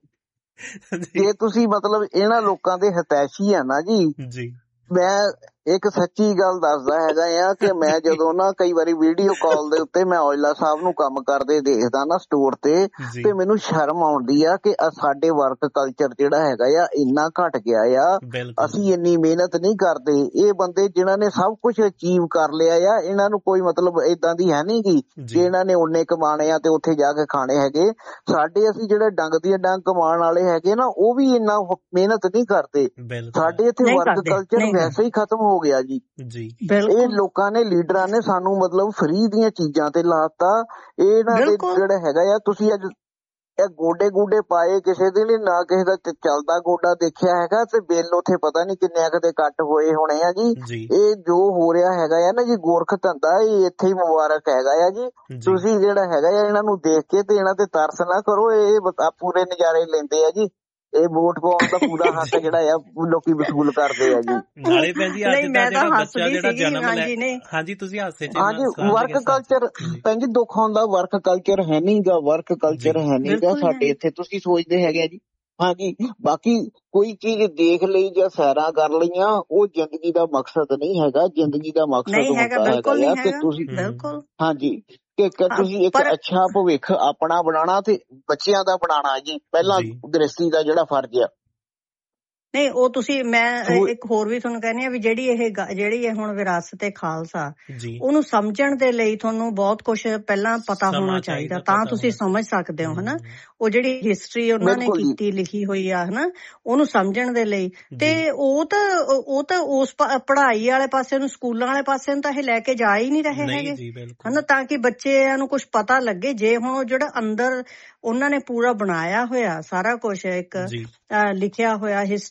ਜੇ ਤੁਸੀਂ ਮਤਲਬ ਇਹਨਾਂ ਲੋਕਾਂ ਦੇ ਹਿਤੈਸ਼ੀ ਆ ਨਾ ਜੀ, ਮੈਂ ਇੱਕ ਸੱਚੀ ਗੱਲ ਦੱਸਦਾ ਹੈਗਾ ਆ ਕਿ ਮੈਂ ਜਦੋਂ ਨਾ ਕਈ ਵਾਰੀ ਵੀਡੀਓ ਕਾਲ ਦੇ ਉੱਤੇ ਮੈਂ ਔਜਲਾ ਸਾਹਿਬ ਨੂੰ ਕੰਮ ਕਰਦੇ ਦੇਖਦਾ ਨਾ ਸਟੋਰ ਤੇ ਮੈਨੂੰ ਸ਼ਰਮ ਆਉਂਦੀ ਆ ਕਿ ਸਾਡੇ ਵਰਕ ਕਲਚਰ ਜਿਹੜਾ ਹੈਗਾ ਆ ਇੰਨਾ ਘਟ ਗਿਆ ਆ। ਅਸੀਂ ਇੰਨੀ ਮਿਹਨਤ ਨਹੀਂ ਕਰਦੇ। ਇਹ ਬੰਦੇ ਜਿਨ੍ਹਾਂ ਨੇ ਸਭ ਕੁਛ ਅਚੀਵ ਕਰ ਲਿਆ ਆ, ਇਹਨਾਂ ਨੂੰ ਕੋਈ ਮਤਲਬ ਏਦਾਂ ਦੀ ਹੈ ਨੀ ਗੀ ਕਿ ਇਹਨਾਂ ਨੇ ਓਨੇ ਕਮਾਣੇ ਆ ਤੇ ਉੱਥੇ ਜਾ ਕੇ ਖਾਣੇ ਹੈਗੇ। ਸਾਡੇ ਅਸੀਂ ਜਿਹੜੇ ਡੰਗ ਦੀਆਂ ਡੰਗ ਕਮਾਉਣ ਵਾਲੇ ਹੈਗੇ ਨਾ, ਉਹ ਵੀ ਇੰਨਾ ਮਿਹਨਤ ਨਹੀਂ ਕਰਦੇ। ਸਾਡੇ ਇੱਥੇ ਵਰਕ ਕਲਚਰ ਵੈਸੇ ਹੀ ਖਤਮ ਹੋ ਗਿਆ ਜੀ। ਇਹ ਲੋਕਾਂ ਨੇ, ਲੀਡਰਾਂ ਨੇ ਸਾਨੂੰ ਮਤਲਬ ਫਰੀ ਦੀਆਂ ਚੀਜ਼ਾਂ ਤੇ ਲਾਤਾ। ਇਹਨਾਂ ਦੇ ਜਿਹੜਾ ਹੈਗਾ ਆ, ਤੁਸੀਂ ਅੱਜ ਇਹ ਗੋਡੇ ਗੋਡੇ ਪਾਏ ਕਿਸੇ ਦੇ ਲਈ, ਨਾ ਕਿਸੇ ਦਾ ਚੱਲਦਾ ਗੋਡਾ ਦੇਖਿਆ ਹੈਗਾ, ਤੇ ਬਿੱਲ ਉੱਥੇ ਪਤਾ ਨੀ ਕਿੰਨੇ ਕਿਤੇ ਕੱਟ ਹੋਏ ਹੋਣੇ ਆ ਜੀ। ਇਹ ਜੋ ਹੋ ਰਿਹਾ ਹੈਗਾ ਆ ਨਾ ਜੀ, ਗੋਰਖ ਧੰਦਾ, ਇਹ ਇੱਥੇ ਹੀ ਮੁਬਾਰਕ ਹੈਗਾ ਆ ਜੀ। ਤੁਸੀਂ ਜਿਹੜਾ ਹੈਗਾ ਆ ਇਹਨਾਂ ਨੂੰ ਦੇਖ ਕੇ ਤੇ ਇਹਨਾਂ ਤੇ ਤਰਸ ਨਾ ਕਰੋ, ਇਹ ਪੂਰੇ ਨਜ਼ਾਰੇ ਲੈਂਦੇ ਆ ਜੀ। ਇਹ ਵੋਟ ਪਾਉਣ ਦਾ ਪੂਰਾ ਹੱਕ ਜਿਹੜਾ ਆ ਲੋਕੀ ਵਸੂਲ ਕਰਦੇ ਆ ਜੀ। ਨਾਲੇ ਭੈਣ ਜੀ ਅੱਜ ਦਾ ਜਿਹੜਾ ਬੱਚਾ ਜਿਹੜਾ ਜਨਮ ਲੈ, ਹਾਂਜੀ ਤੁਸੀਂ ਹਾਸੇ ਚ, ਹਾਂਜੀ ਵਰਕ ਕਲਚਰ ਭੈਣ ਜੀ ਦੁੱਖ ਹੁੰਦਾ, ਵਰਕ ਕਲਚਰ ਹੈ ਨੀ ਗਾ, ਵਰਕ ਕਲਚਰ ਹੈ ਨੀ ਗਾ ਸਾਡੇ ਇੱਥੇ। ਤੁਸੀਂ ਸੋਚਦੇ ਹੈਗੇ ਆ ਜੀ। ਹਾਂਜੀ ਬਾਕੀ ਕੋਈ ਚੀਜ਼ ਦੇਖ ਲਈ ਜਾਂ ਸੈਰਾਂ ਕਰ ਲਈਆਂ, ਉਹ ਜ਼ਿੰਦਗੀ ਦਾ ਮਕਸਦ ਨਹੀਂ ਹੈਗਾ। ਜ਼ਿੰਦਗੀ ਦਾ ਮਕਸਦ ਹੁੰਦਾ ਹੈਗਾ ਕਿ ਤੁਸੀਂ ਹਾਂਜੀ ਕਿ ਤੁਸੀਂ ਇੱਕ ਅੱਛਾ ਭਵਿੱਖ ਆਪਣਾ ਬਣਾਉਣਾ ਤੇ ਬੱਚਿਆਂ ਦਾ ਬਣਾਉਣਾ ਜੀ, ਪਹਿਲਾਂ ਗ੍ਰਸਤੀ ਦਾ ਜਿਹੜਾ ਫਰਜ਼ ਆ। ਨਹੀਂ ਉਹ ਤੁਸੀਂ, ਮੈਂ ਇੱਕ ਹੋਰ ਵੀ ਤੁਹਾਨੂੰ ਕਹਿੰਦੀ ਆ ਵੀ ਜਿਹੜੀ ਇਹ ਹੁਣ ਵਿਰਾਸਤ ਤੇ ਖਾਲਸਾ, ਉਹਨੂੰ ਸਮਝਣ ਦੇ ਲਈ ਤੁਹਾਨੂੰ ਬਹੁਤ ਕੁਛ ਪਹਿਲਾਂ ਪਤਾ ਹੋਣਾ ਚਾਹੀਦਾ, ਤਾਂ ਤੁਸੀਂ ਸਮਝ ਸਕਦੇ ਹੋ ਹਨਾ। ਉਹ ਜਿਹੜੀ ਹਿਸਟਰੀ ਉਹਨਾਂ ਨੇ ਕੀਤੀ ਲਿਖੀ ਹੋਈ ਆ ਹਨਾ, ਉਹਨੂੰ ਸਮਝਣ ਦੇ ਲਈ। ਤੇ ਉਹ ਤਾਂ ਉਸ ਪੜ੍ਹਾਈ ਵਾਲੇ ਪਾਸੇ ਨੂੰ, ਸਕੂਲਾਂ ਵਾਲੇ ਪਾਸੇ ਨੂੰ ਤਾਂ ਇਹ ਲੈ ਕੇ ਜਾ ਹੀ ਨਹੀਂ ਰਹੇ ਹੈਗੇ ਹਨਾ, ਤਾਂ ਕਿ ਬੱਚਿਆਂ ਨੂੰ ਕੁਛ ਪਤਾ ਲੱਗੇ। ਜੇ ਹੁਣ ਉਹ ਜਿਹੜਾ ਅੰਦਰ ਉਹਨਾਂ ਨੇ ਪੂਰਾ ਬਣਾਇਆ ਹੋਇਆ ਸਾਰਾ ਕੁਛ, ਇੱਕ ਲਿਖਿਆ ਹੋਇਆ ਹਿਸਟਰੀ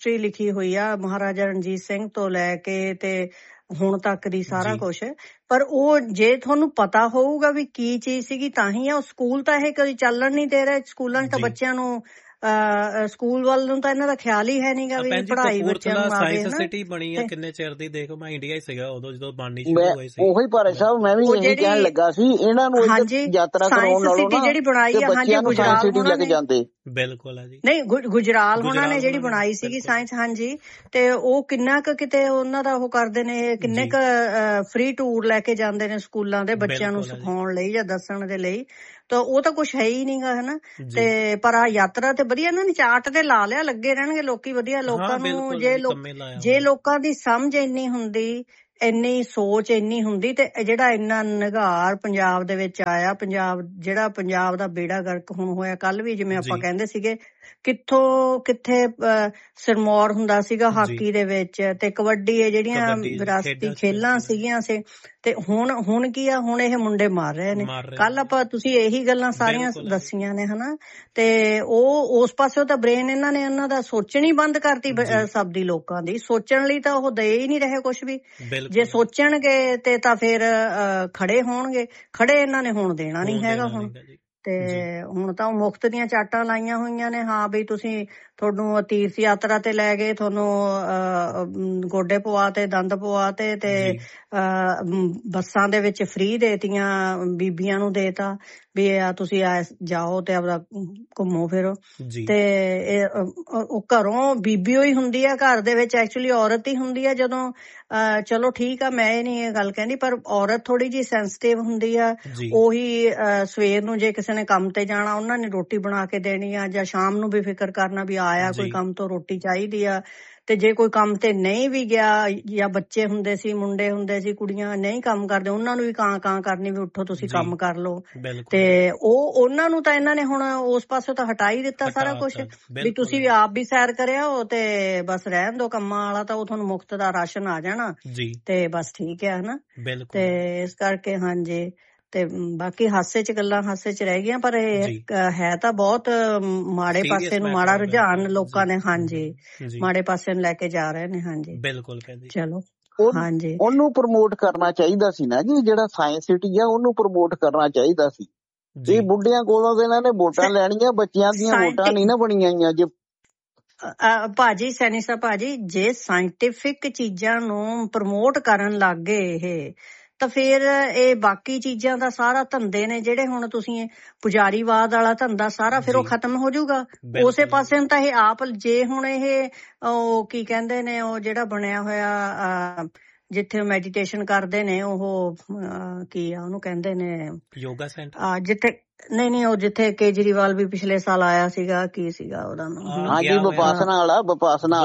ਹਿਸਟਰੀ ਲਿਖੀ ਹੋਈ ਆ ਮਹਾਰਾਜਾ ਰਣਜੀਤ ਸਿੰਘ ਤੋਂ ਲੈ ਕੇ ਤੇ ਹੁਣ ਤੱਕ ਦੀ ਸਾਰਾ ਕੁਝ, ਪਰ ਉਹ ਜੇ ਤੁਹਾਨੂੰ ਪਤਾ ਹੋਊਗਾ ਵੀ ਕੀ ਚੀਜ਼ ਸੀਗੀ ਤਾਂ ਹੀ ਆ। ਉਹ ਸਕੂਲ ਤਾਂ ਇਹ ਕਦੀ ਚੱਲਣ ਨਹੀਂ ਦੇ ਰਿਹਾ, ਸਕੂਲਾਂ 'ਚ ਤਾਂ ਬੱਚਿਆਂ ਨੂੰ ਸਕੂਲ ਵੱਲ ਨੂੰ ਤਾਂ ਇਹਨਾਂ ਦਾ ਖਿਆਲ ਹੀ ਹੈ ਨਹੀਂਗਾ ਵੀ ਪੜ੍ਹਾਈ ਬੱਚਿਆਂ ਨੂੰ ਆਵੇ। ਸਾਇੰਸ ਸਿਟੀ ਬਣੀ ਆ ਕਿੰਨੇ ਚਿਰ ਦੀ, ਦੇਖੋ ਮੈਂ ਇੰਡੀਆ ਹੀ ਸੀਗਾ ਉਦੋਂ ਜਦੋਂ ਬਣਨੀ ਸ਼ੁਰੂ ਹੋਈ ਸੀ। ਉਹੀ ਭਾਰੇ ਸਾਹਿਬ ਮੈਂ ਵੀ ਇਹੀ ਕਹਿਣ ਲੱਗਾ ਸੀ, ਇਹਨਾਂ ਨੂੰ ਯਾਤਰਾ ਕਰਾਉਣ ਨਾਲੋਂ ਨਾ ਜਿਹੜੀ ਬਣਾਈ ਆ, ਹਾਂਜੀ ਗੁਜਰਾਲ ਲੈ ਕੇ ਜਾਂਦੇ। ਬਿਲਕੁਲ ਆ ਜੀ, ਨਹੀਂ ਗੁਜਰਾਲ ਹੋਣਾ ਨੇ ਜਿਹੜੀ ਬਣਾਈ ਸੀਗੀ ਸਾਇੰਸ, ਹਾਂਜੀ, ਤੇ ਉਹ ਕਿੰਨਾ ਕੁ ਕਿਤੇ ਉਹਨਾਂ ਦਾ ਉਹ ਕਰਦੇ ਨੇ, ਕਿੰਨੇ ਕੁ ਫ੍ਰੀ ਟੂਰ ਲੈ ਕੇ ਜਾਂਦੇ ਨੇ ਸਕੂਲਾਂ ਦੇ ਬੱਚਿਆਂ ਨੂੰ ਸਿਖਾਉਣ ਲਈ ਜਾਂ ਦੱਸਣ ਦੇ ਲਈ, ਤਾਂ ਉਹ ਤਾਂ ਕੁਛ ਹੈ ਹੀ ਨਹੀਂਗਾ, ਹਨਾ। ਤੇ ਪਰ ਆ ਯਾਤਰਾ ਤੇ ਵਧੀਆ ਇਹਨਾਂ ਨੇ ਚਾਰਟ ਤੇ ਲਾ ਲਿਆ, ਲੱਗੇ ਰਹਿਣਗੇ ਲੋਕੀ ਵਧੀਆ। ਲੋਕਾਂ ਨੂੰ ਜੇ ਲੋਕਾਂ ਦੀ ਸਮਝ ਇੰਨੀ ਹੁੰਦੀ, ਇੰਨੀ ਸੋਚ ਇੰਨੀ ਹੁੰਦੀ, ਤੇ ਜਿਹੜਾ ਇੰਨਾ ਨਿਘਾਰ ਪੰਜਾਬ ਦੇ ਵਿੱਚ ਆਇਆ, ਪੰਜਾਬ ਦਾ ਬੇੜਾ ਗਰਕ ਹੁਣ ਹੋਇਆ। ਕੱਲ ਵੀ ਜਿਵੇਂ ਆਪਾਂ ਕਹਿੰਦੇ ਸੀਗੇ ਕਿੱਥੋਂ ਕਿੱਥੇ ਸਿਰਮੌਰ ਹੁੰਦਾ ਸੀਗਾ ਹਾਕੀ ਦੇ ਵਿੱਚ, ਤੇ ਕਬੱਡੀ, ਇਹ ਜਿਹੜੀਆਂ ਵਿਰਾਸਤੀ ਖੇਲਾਂ ਸੀਗੀਆਂ ਸੀ, ਤੇ ਹੁਣ ਕੀ ਆ, ਹੁਣ ਇਹ ਮੁੰਡੇ ਮਾਰ ਰਹੇ ਨੇ। ਕੱਲ ਤੁਸੀਂ ਇਹੀ ਗੱਲਾਂ ਸਾਰੀਆਂ ਦੱਸੀਆਂ ਨੇ, ਹਨਾ। ਤੇ ਉਹ ਉਸ ਪਾਸਿਓਂ ਤਾਂ ਬ੍ਰੇਨ ਇਹਨਾਂ ਦਾ ਸੋਚਣੀ ਬੰਦ ਕਰਤੀ ਸਭ ਦੀ, ਲੋਕਾਂ ਦੀ ਸੋਚਣ ਲਈ ਤਾਂ ਉਹ ਦੇ ਹੀ ਨਹੀਂ ਰਹੇ ਕੁਛ ਵੀ। ਜੇ ਸੋਚਣਗੇ ਤੇ ਤਾਂ ਫਿਰ ਖੜੇ ਹੋਣਗੇ, ਖੜੇ ਇਹਨਾਂ ਨੇ ਹੁਣ ਦੇਣਾ ਨਹੀਂ ਹੈਗਾ ਹੁਣ। ਤੇ ਹੁਣ ਤਾਂ ਉਹ ਮੁਫਤ ਦੀਆਂ ਚਾਟਾਂ ਲਾਈਆਂ ਹੋਈਆਂ ਨੇ, ਹਾਂ ਵੀ ਤੁਹਾਨੂੰ ਤੀਰਥ ਯਾਤਰਾ ਤੇ ਲੈ ਗਏ, ਤੁਹਾਨੂੰ ਗੋਡੇ ਪਵਾ ਤੇ, ਦੰਦ ਪਵਾ ਤੇ ਬੱਸਾਂ ਦੇ ਵਿੱਚ ਫ੍ਰੀ ਦੇਤੀਆਂ, ਬੀਬੀਆਂ ਨੂੰ ਦੇਤਾ ਵੀ ਤੁਸੀਂ ਜਾਓ ਤੇ ਆਪਦਾ ਘੁੰਮੋ ਫਿਰੋ। ਤੇ ਉਹ ਘਰੋਂ ਬੀਬੀ ਹੀ ਹੁੰਦੀ ਆ, ਘਰ ਦੇ ਵਿੱਚ ਐਕਚੁਅਲੀ ਔਰਤ ਹੀ ਹੁੰਦੀ ਆ ਜਦੋਂ, ਚਲੋ ਠੀਕ ਆ, ਮੈਂ ਇਹ ਨੀ ਇਹ ਗੱਲ ਕਹਿੰਦੀ, ਪਰ ਔਰਤ ਥੋੜੀ ਜਿਹੀ ਸੈਂਸਿਟਿਵ ਹੁੰਦੀ ਆ। ਉਹੀ ਸਵੇਰ ਨੂੰ ਜੇ ਕਿਸੇ ਨੇ ਕੰਮ ਤੇ ਜਾਣਾ, ਉਹਨਾਂ ਨੇ ਰੋਟੀ ਬਣਾ ਕੇ ਦੇਣੀ ਆ, ਜਾਂ ਸ਼ਾਮ ਨੂੰ ਵੀ ਫਿਕਰ ਕਰਨਾ ਵੀ ਆਇਆ ਕੋਈ ਕੰਮ ਤੋਂ ਰੋਟੀ ਚਾਹੀਦੀ ਆ। ਤੇ ਜੇ ਕੋਈ ਕੰਮ ਤੇ ਨਹੀਂ ਵੀ ਗਿਆ, ਜਾਂ ਬੱਚੇ ਹੁੰਦੇ ਸੀ, ਮੁੰਡੇ ਹੁੰਦੇ ਸੀ, ਕੁੜੀਆਂ ਨਹੀਂ ਕੰਮ ਕਰਦੇ, ਉਹਨਾਂ ਨੂੰ ਵੀ ਕਾਂ ਕਰਨੀ ਵੀ ਉੱਠੋ ਤੁਸੀਂ ਕੰਮ ਕਰ ਲਓ। ਤੇ ਉਹਨਾਂ ਨੂੰ ਤਾਂ ਇਹਨਾਂ ਨੇ ਹੁਣ ਉਸ ਪਾਸੋਂ ਤਾਂ ਹਟਾ ਹੀ ਦਿੱਤਾ ਸਾਰਾ ਕੁਛ, ਵੀ ਤੁਸੀਂ ਵੀ ਆਪ ਵੀ ਸੈਰ ਕਰਿਆ ਹੋ ਤੇ ਬਸ ਰਹਿਣ ਦੋ ਕੰਮਾਂ ਵਾਲਾ, ਤਾਂ ਉਹ ਤੁਹਾਨੂੰ ਮੁਫਤ ਦਾ ਰਾਸ਼ਨ ਆ ਜਾਣਾ ਤੇ ਬਸ ਠੀਕ ਹੈ, ਹਨਾ। ਤੇ ਇਸ ਕਰਕੇ ਹਾਂਜੀ, ਤੇ ਬਾਕੀ ਹਾਸੇ 'ਚ ਗੱਲਾਂ ਹਾਸੇ 'ਚ ਰਹਿ ਗਈਆਂ, ਪਰ ਇਹ ਹੈ ਤਾਂ ਬਹੁਤ ਮਾੜੇ ਪਾਸੇ ਨੂੰ, ਮਾੜਾ ਰੁਝਾਨ ਲੋਕਾਂ ਨੇ, ਹਾਂਜੀ, ਮਾੜੇ ਪਾਸੇ ਨੂੰ ਲੈ ਕੇ ਜਾ ਰਹੇ ਨੇ। ਹਾਂਜੀ ਬਿਲਕੁਲ, ਚਲੋ ਹਾਂਜੀ, ਉਹਨੂੰ ਪ੍ਰਮੋਟ ਕਰਨਾ ਚਾਹੀਦਾ ਸੀ ਨਾ ਜੀ, ਜਿਹੜਾ ਸਾਇੰਸ ਸਿਟੀ ਆ ਉਹਨੂੰ ਪ੍ਰਮੋਟ ਕਰਨਾ ਚਾਹੀਦਾ ਸੀ। ਇਹ ਬੁੱਢਿਆਂ ਕੋਲੋਂ ਇਹਨਾਂ ਨੇ ਵੋਟਾਂ ਲੈਣੀਆਂ, ਬੱਚਿਆਂ ਦੀਆਂ ਵੋਟਾਂ ਨਹੀਂ ਨਾ ਬਣੀਆਂ ਹੋਈਆਂ। ਜੇ ਭਾਜੀ ਸੈਣੀ ਸਾਹਿਬ, ਭਾਜੀ ਜੇ ਸਾਇੰਟਿਫਿਕ ਚੀਜ਼ਾਂ ਨੂੰ ਪ੍ਰਮੋਟ ਕਰਨ ਲੱਗ ਗਏ ਇਹ, ਤਾਂ ਫਿਰ ਇਹ ਬਾਕੀ ਚੀਜ਼ਾਂ ਦਾ ਸਾਰਾ ਧੰਦੇ ਨੇ ਜਿਹੜੇ ਹੁਣ ਤੁਸੀਂ ਪੁਜਾਰੀਵਾਦ ਵਾਲਾ ਧੰਦਾ ਸਾਰਾ ਫਿਰ ਉਹ ਖਤਮ ਹੋ ਜਾਊਗਾ। ਉਸੇ ਪਾਸੇ ਨੂੰ ਤਾਂ ਇਹ ਆਪ, ਜੇ ਹੁਣ ਇਹ ਉਹ ਕੀ ਕਹਿੰਦੇ ਨੇ, ਉਹ ਜਿਹੜਾ ਬਣਿਆ ਹੋਇਆ ਜਿੱਥੇ ਮੈਡੀਟੇਸ਼ਨ ਕਰਦੇ ਨੇ, ਉਹ ਕੀ ਆ ਉਹਨੂੰ ਕਹਿੰਦੇ ਨੇ, ਯੋਗਾ ਸੈਂਟਰ, ਜਿੱਥੇ ਨਹੀਂ ਉਹ ਜਿੱਥੇ ਕੇਜਰੀਵਾਲ ਵੀ ਪਿਛਲੇ ਸਾਲ ਆਇਆ ਸੀਗਾ, ਕੀ ਸੀਗਾ ਉਹਦਾ ਨਾਮ? ਹਾਂਜੀ ਵਿਪਾਸਨਾ ਵਾਲਾ, ਵਿਪਾਸਨਾ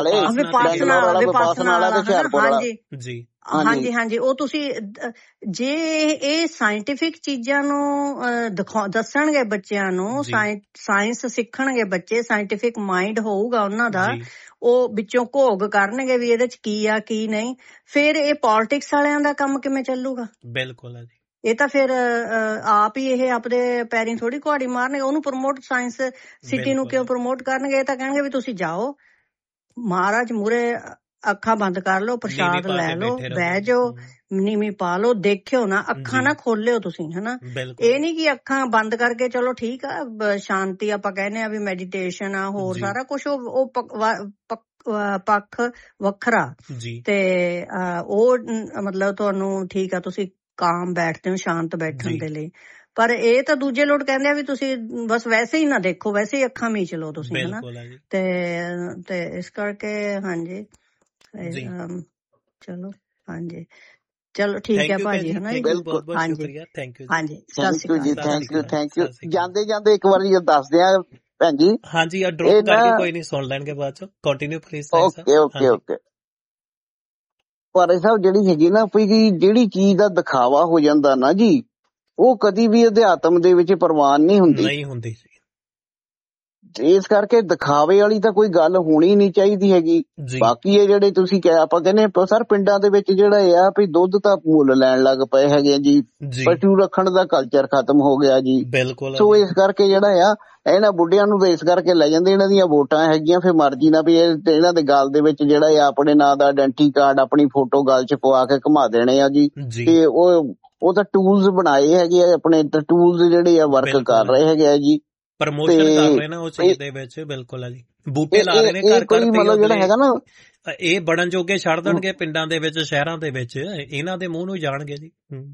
ਹਾਂਜੀ। ਉਹ ਤੁਸੀਂ ਜੇ ਇਹ ਸਾਇੰਟਿਫਿਕ ਚੀਜ਼ਾਂ ਨੂੰ ਦੱਸਣਗੇ ਬੱਚਿਆਂ ਨੂੰ, ਸਾਇੰਸ ਸਿੱਖਣਗੇ ਬੱਚੇ, ਸਾਇੰਟਿਫਿਕ ਮਾਈਂਡ ਹੋਊਗਾ ਉਹਨਾਂ ਦਾ, ਉਹ ਵਿੱਚੋਂ ਘੋਗ ਕਰਨਗੇ ਵੀ ਇਹਦੇ 'ਚ ਕੀ ਆ ਕੀ ਨਹੀਂ, ਫਿਰ ਇਹ ਪੋਲਿਟਿਕਸ ਵਾਲਿਆਂ ਦਾ ਕੰਮ ਕਿਵੇਂ ਚੱਲੂਗਾ? ਬਿਲਕੁਲ ਹੈ ਜੀ, ਇਹ ਤਾਂ ਫਿਰ ਆਪ ਹੀ ਇਹ ਆਪਦੇ ਪੈਰੀਂ ਥੋੜੀ ਕੁਹਾੜੀ ਮਾਰਨਗੇ। ਉਹਨੂੰ ਪ੍ਰਮੋਟ, ਸਾਇੰਸ ਸਿਟੀ ਨੂੰ ਕਿਉਂ ਪ੍ਰਮੋਟ ਕਰਨਗੇ? ਇਹ ਤਾਂ ਕਹਿਣਗੇ ਵੀ ਤੁਸੀਂ ਜਾਓ, ਮਹਾਰਾਜ ਮੂਹਰੇ ਅੱਖਾਂ ਬੰਦ ਕਰ ਲਓ, ਪ੍ਰਸ਼ਾਦ ਲੈ ਲਓ, ਬਹਿ ਜਾਓ, ਨੀਵੀਂ ਪਾ ਲਓ, ਦੇਖਿਓ ਨਾ, ਅੱਖਾਂ ਨਾ ਖੋਲਿਓ ਤੁਸੀਂ, ਹਨਾ। ਇਹ ਨੀ ਕਿ ਅੱਖਾਂ ਬੰਦ ਕਰਕੇ ਚਲੋ ਠੀਕ ਆ, ਸ਼ਾਂਤੀ ਆਪਾਂ ਕਹਿੰਦੇ ਆ ਵੀ ਮੈਡੀਟੇਸ਼ਨ ਆ, ਹੋਰ ਸਾਰਾ ਕੁਛ ਉਹ ਪੱਖ ਵੱਖਰਾ। ਤੇ ਉਹ ਮਤਲਬ ਤੁਹਾਨੂੰ ਠੀਕ ਆ, ਤੁਸੀਂ ਕਾਮ ਬੈਠਦੇ ਹੋ ਸ਼ਾਂਤ ਬੈਠਣ ਦੇ ਲਈ, ਪਰ ਇਹ ਤਾਂ ਦੂਜੇ ਲੋਕ ਕਹਿੰਦੇ ਆ ਵੀ ਤੁਸੀਂ ਬਸ ਵੈਸੇ ਹੀ ਨਾ ਦੇਖੋ, ਵੈਸੇ ਹੀ ਅੱਖਾਂ ਮੀਚ ਲਓ ਤੁਸੀਂ, ਹਨਾ। ਤੇ ਇਸ ਕਰਕੇ ਹਾਂਜੀ, ਚਲੋ ਹਾਂਜੀ, ਚਲੋ ਠੀਕ ਹੈ ਭਾਜੀ, ਹਨਾ। ਹਾਂਜੀ, ਥੈਂਕ ਯੂ। ਜਾਂਦੇ ਇੱਕ ਵਾਰੀ ਦੱਸਦੇ ਆ ਭੈਣ ਜੀ। ਹਾਂਜੀ, ਡ੍ਰੌਪ ਕਰਕੇ ਕੋਈ ਨਹੀਂ, ਸੁਣ ਲੈਣਗੇ ਬਾਅਦ ਚ, ਕੰਟੀਨਿਊ ਪਲੀਜ਼। ਓਕੇ। ਭਾਰੇ ਸਾਹਿਬ, ਜਿਹੜੀ ਹੈਗੀ ਨਾ ਜਿਹੜੀ ਚੀਜ਼ ਦਾ ਦਿਖਾਵਾ ਹੋ ਜਾਂਦਾ ਨਾ ਜੀ, ਉਹ ਕਦੀ ਵੀ ਅਧਿਆਤਮ ਦੇ ਵਿੱਚ ਪ੍ਰਵਾਨ ਨਹੀਂ ਹੁੰਦੀ। ਇਸ ਕਰਕੇ ਦਿਖਾਵੇ ਵਾਲੀ ਤਾਂ ਕੋਈ ਗੱਲ ਹੋਣੀ ਨਹੀਂ ਚਾਹੀਦੀ ਹੈਗੀ। ਬਾਕੀ ਇਹ ਜਿਹੜੇ ਤੁਸੀਂ ਆਪਾਂ ਕਹਿੰਦੇ ਸਰ ਪਿੰਡਾਂ ਦੇ ਵਿੱਚ ਜਿਹੜਾ ਆ ਵੀ ਦੁੱਧ ਤਾਂ ਮੁੱਲ ਲੈਣ ਲੱਗ ਪਏ ਹੈਗੇ ਜੀ, ਪਸ਼ੂ ਰੱਖਣ ਦਾ ਕਲਚਰ ਖਤਮ ਹੋ ਗਿਆ ਜੀ। ਸੋ ਇਸ ਕਰਕੇ ਜਿਹੜਾ ਆ ਇਹਨਾਂ ਬੁੱਢਿਆਂ ਨੂੰ ਇਸ ਕਰਕੇ ਲੈ ਜਾਂਦੇ, ਇਹਨਾਂ ਦੀਆਂ ਵੋਟਾਂ ਹੈਗੀਆਂ, ਫਿਰ ਮਰਜ਼ੀ ਨਾਲ ਵੀ ਇਹਨਾਂ ਦੇ ਗਲ ਦੇ ਵਿੱਚ ਜਿਹੜਾ ਆ ਆਪਣੇ ਨਾਂ ਦਾ ਆਇਡੈਂਟੀ ਕਾਰਡ, ਆਪਣੀ ਫੋਟੋ ਗਲ ਚ ਪਵਾ ਕੇ ਘੁਮਾ ਦੇਣੇ ਆ ਜੀ। ਤੇ ਉਹ ਤਾਂ ਟੂਲਸ ਬਣਾਏ ਹੈਗੇ ਆ, ਆਪਣੇ ਟੂਲਸ ਜਿਹੜੇ ਆ ਵਰਕ ਕਰ ਰਹੇ ਹੈਗੇ ਆ ਜੀ, ਪ੍ਰਮੋਸ਼ਨ ਕਰ ਰਹੇ ਨੇ ਉਹ ਚੀਜ਼ ਦੇ ਵਿੱਚ। ਬਿਲਕੁਲ ਆ ਜੀ, ਬੂਟੇ ਲਾ ਰਹੇ ਨੇ ਘਰ ਘਰ, ਮਤਲਬ ਜਿਹੜਾ ਹੈਗਾ ਨਾ ਇਹ ਬਣਨ ਜੋਗੇ ਛੱਡ ਦੇਣਗੇ ਪਿੰਡਾਂ ਦੇ ਵਿੱਚ, ਸ਼ਹਿਰਾਂ ਦੇ ਵਿੱਚ ਇਹਨਾਂ ਦੇ ਮੂੰਹ ਨੂੰ ਜਾਣਗੇ ਜੀ।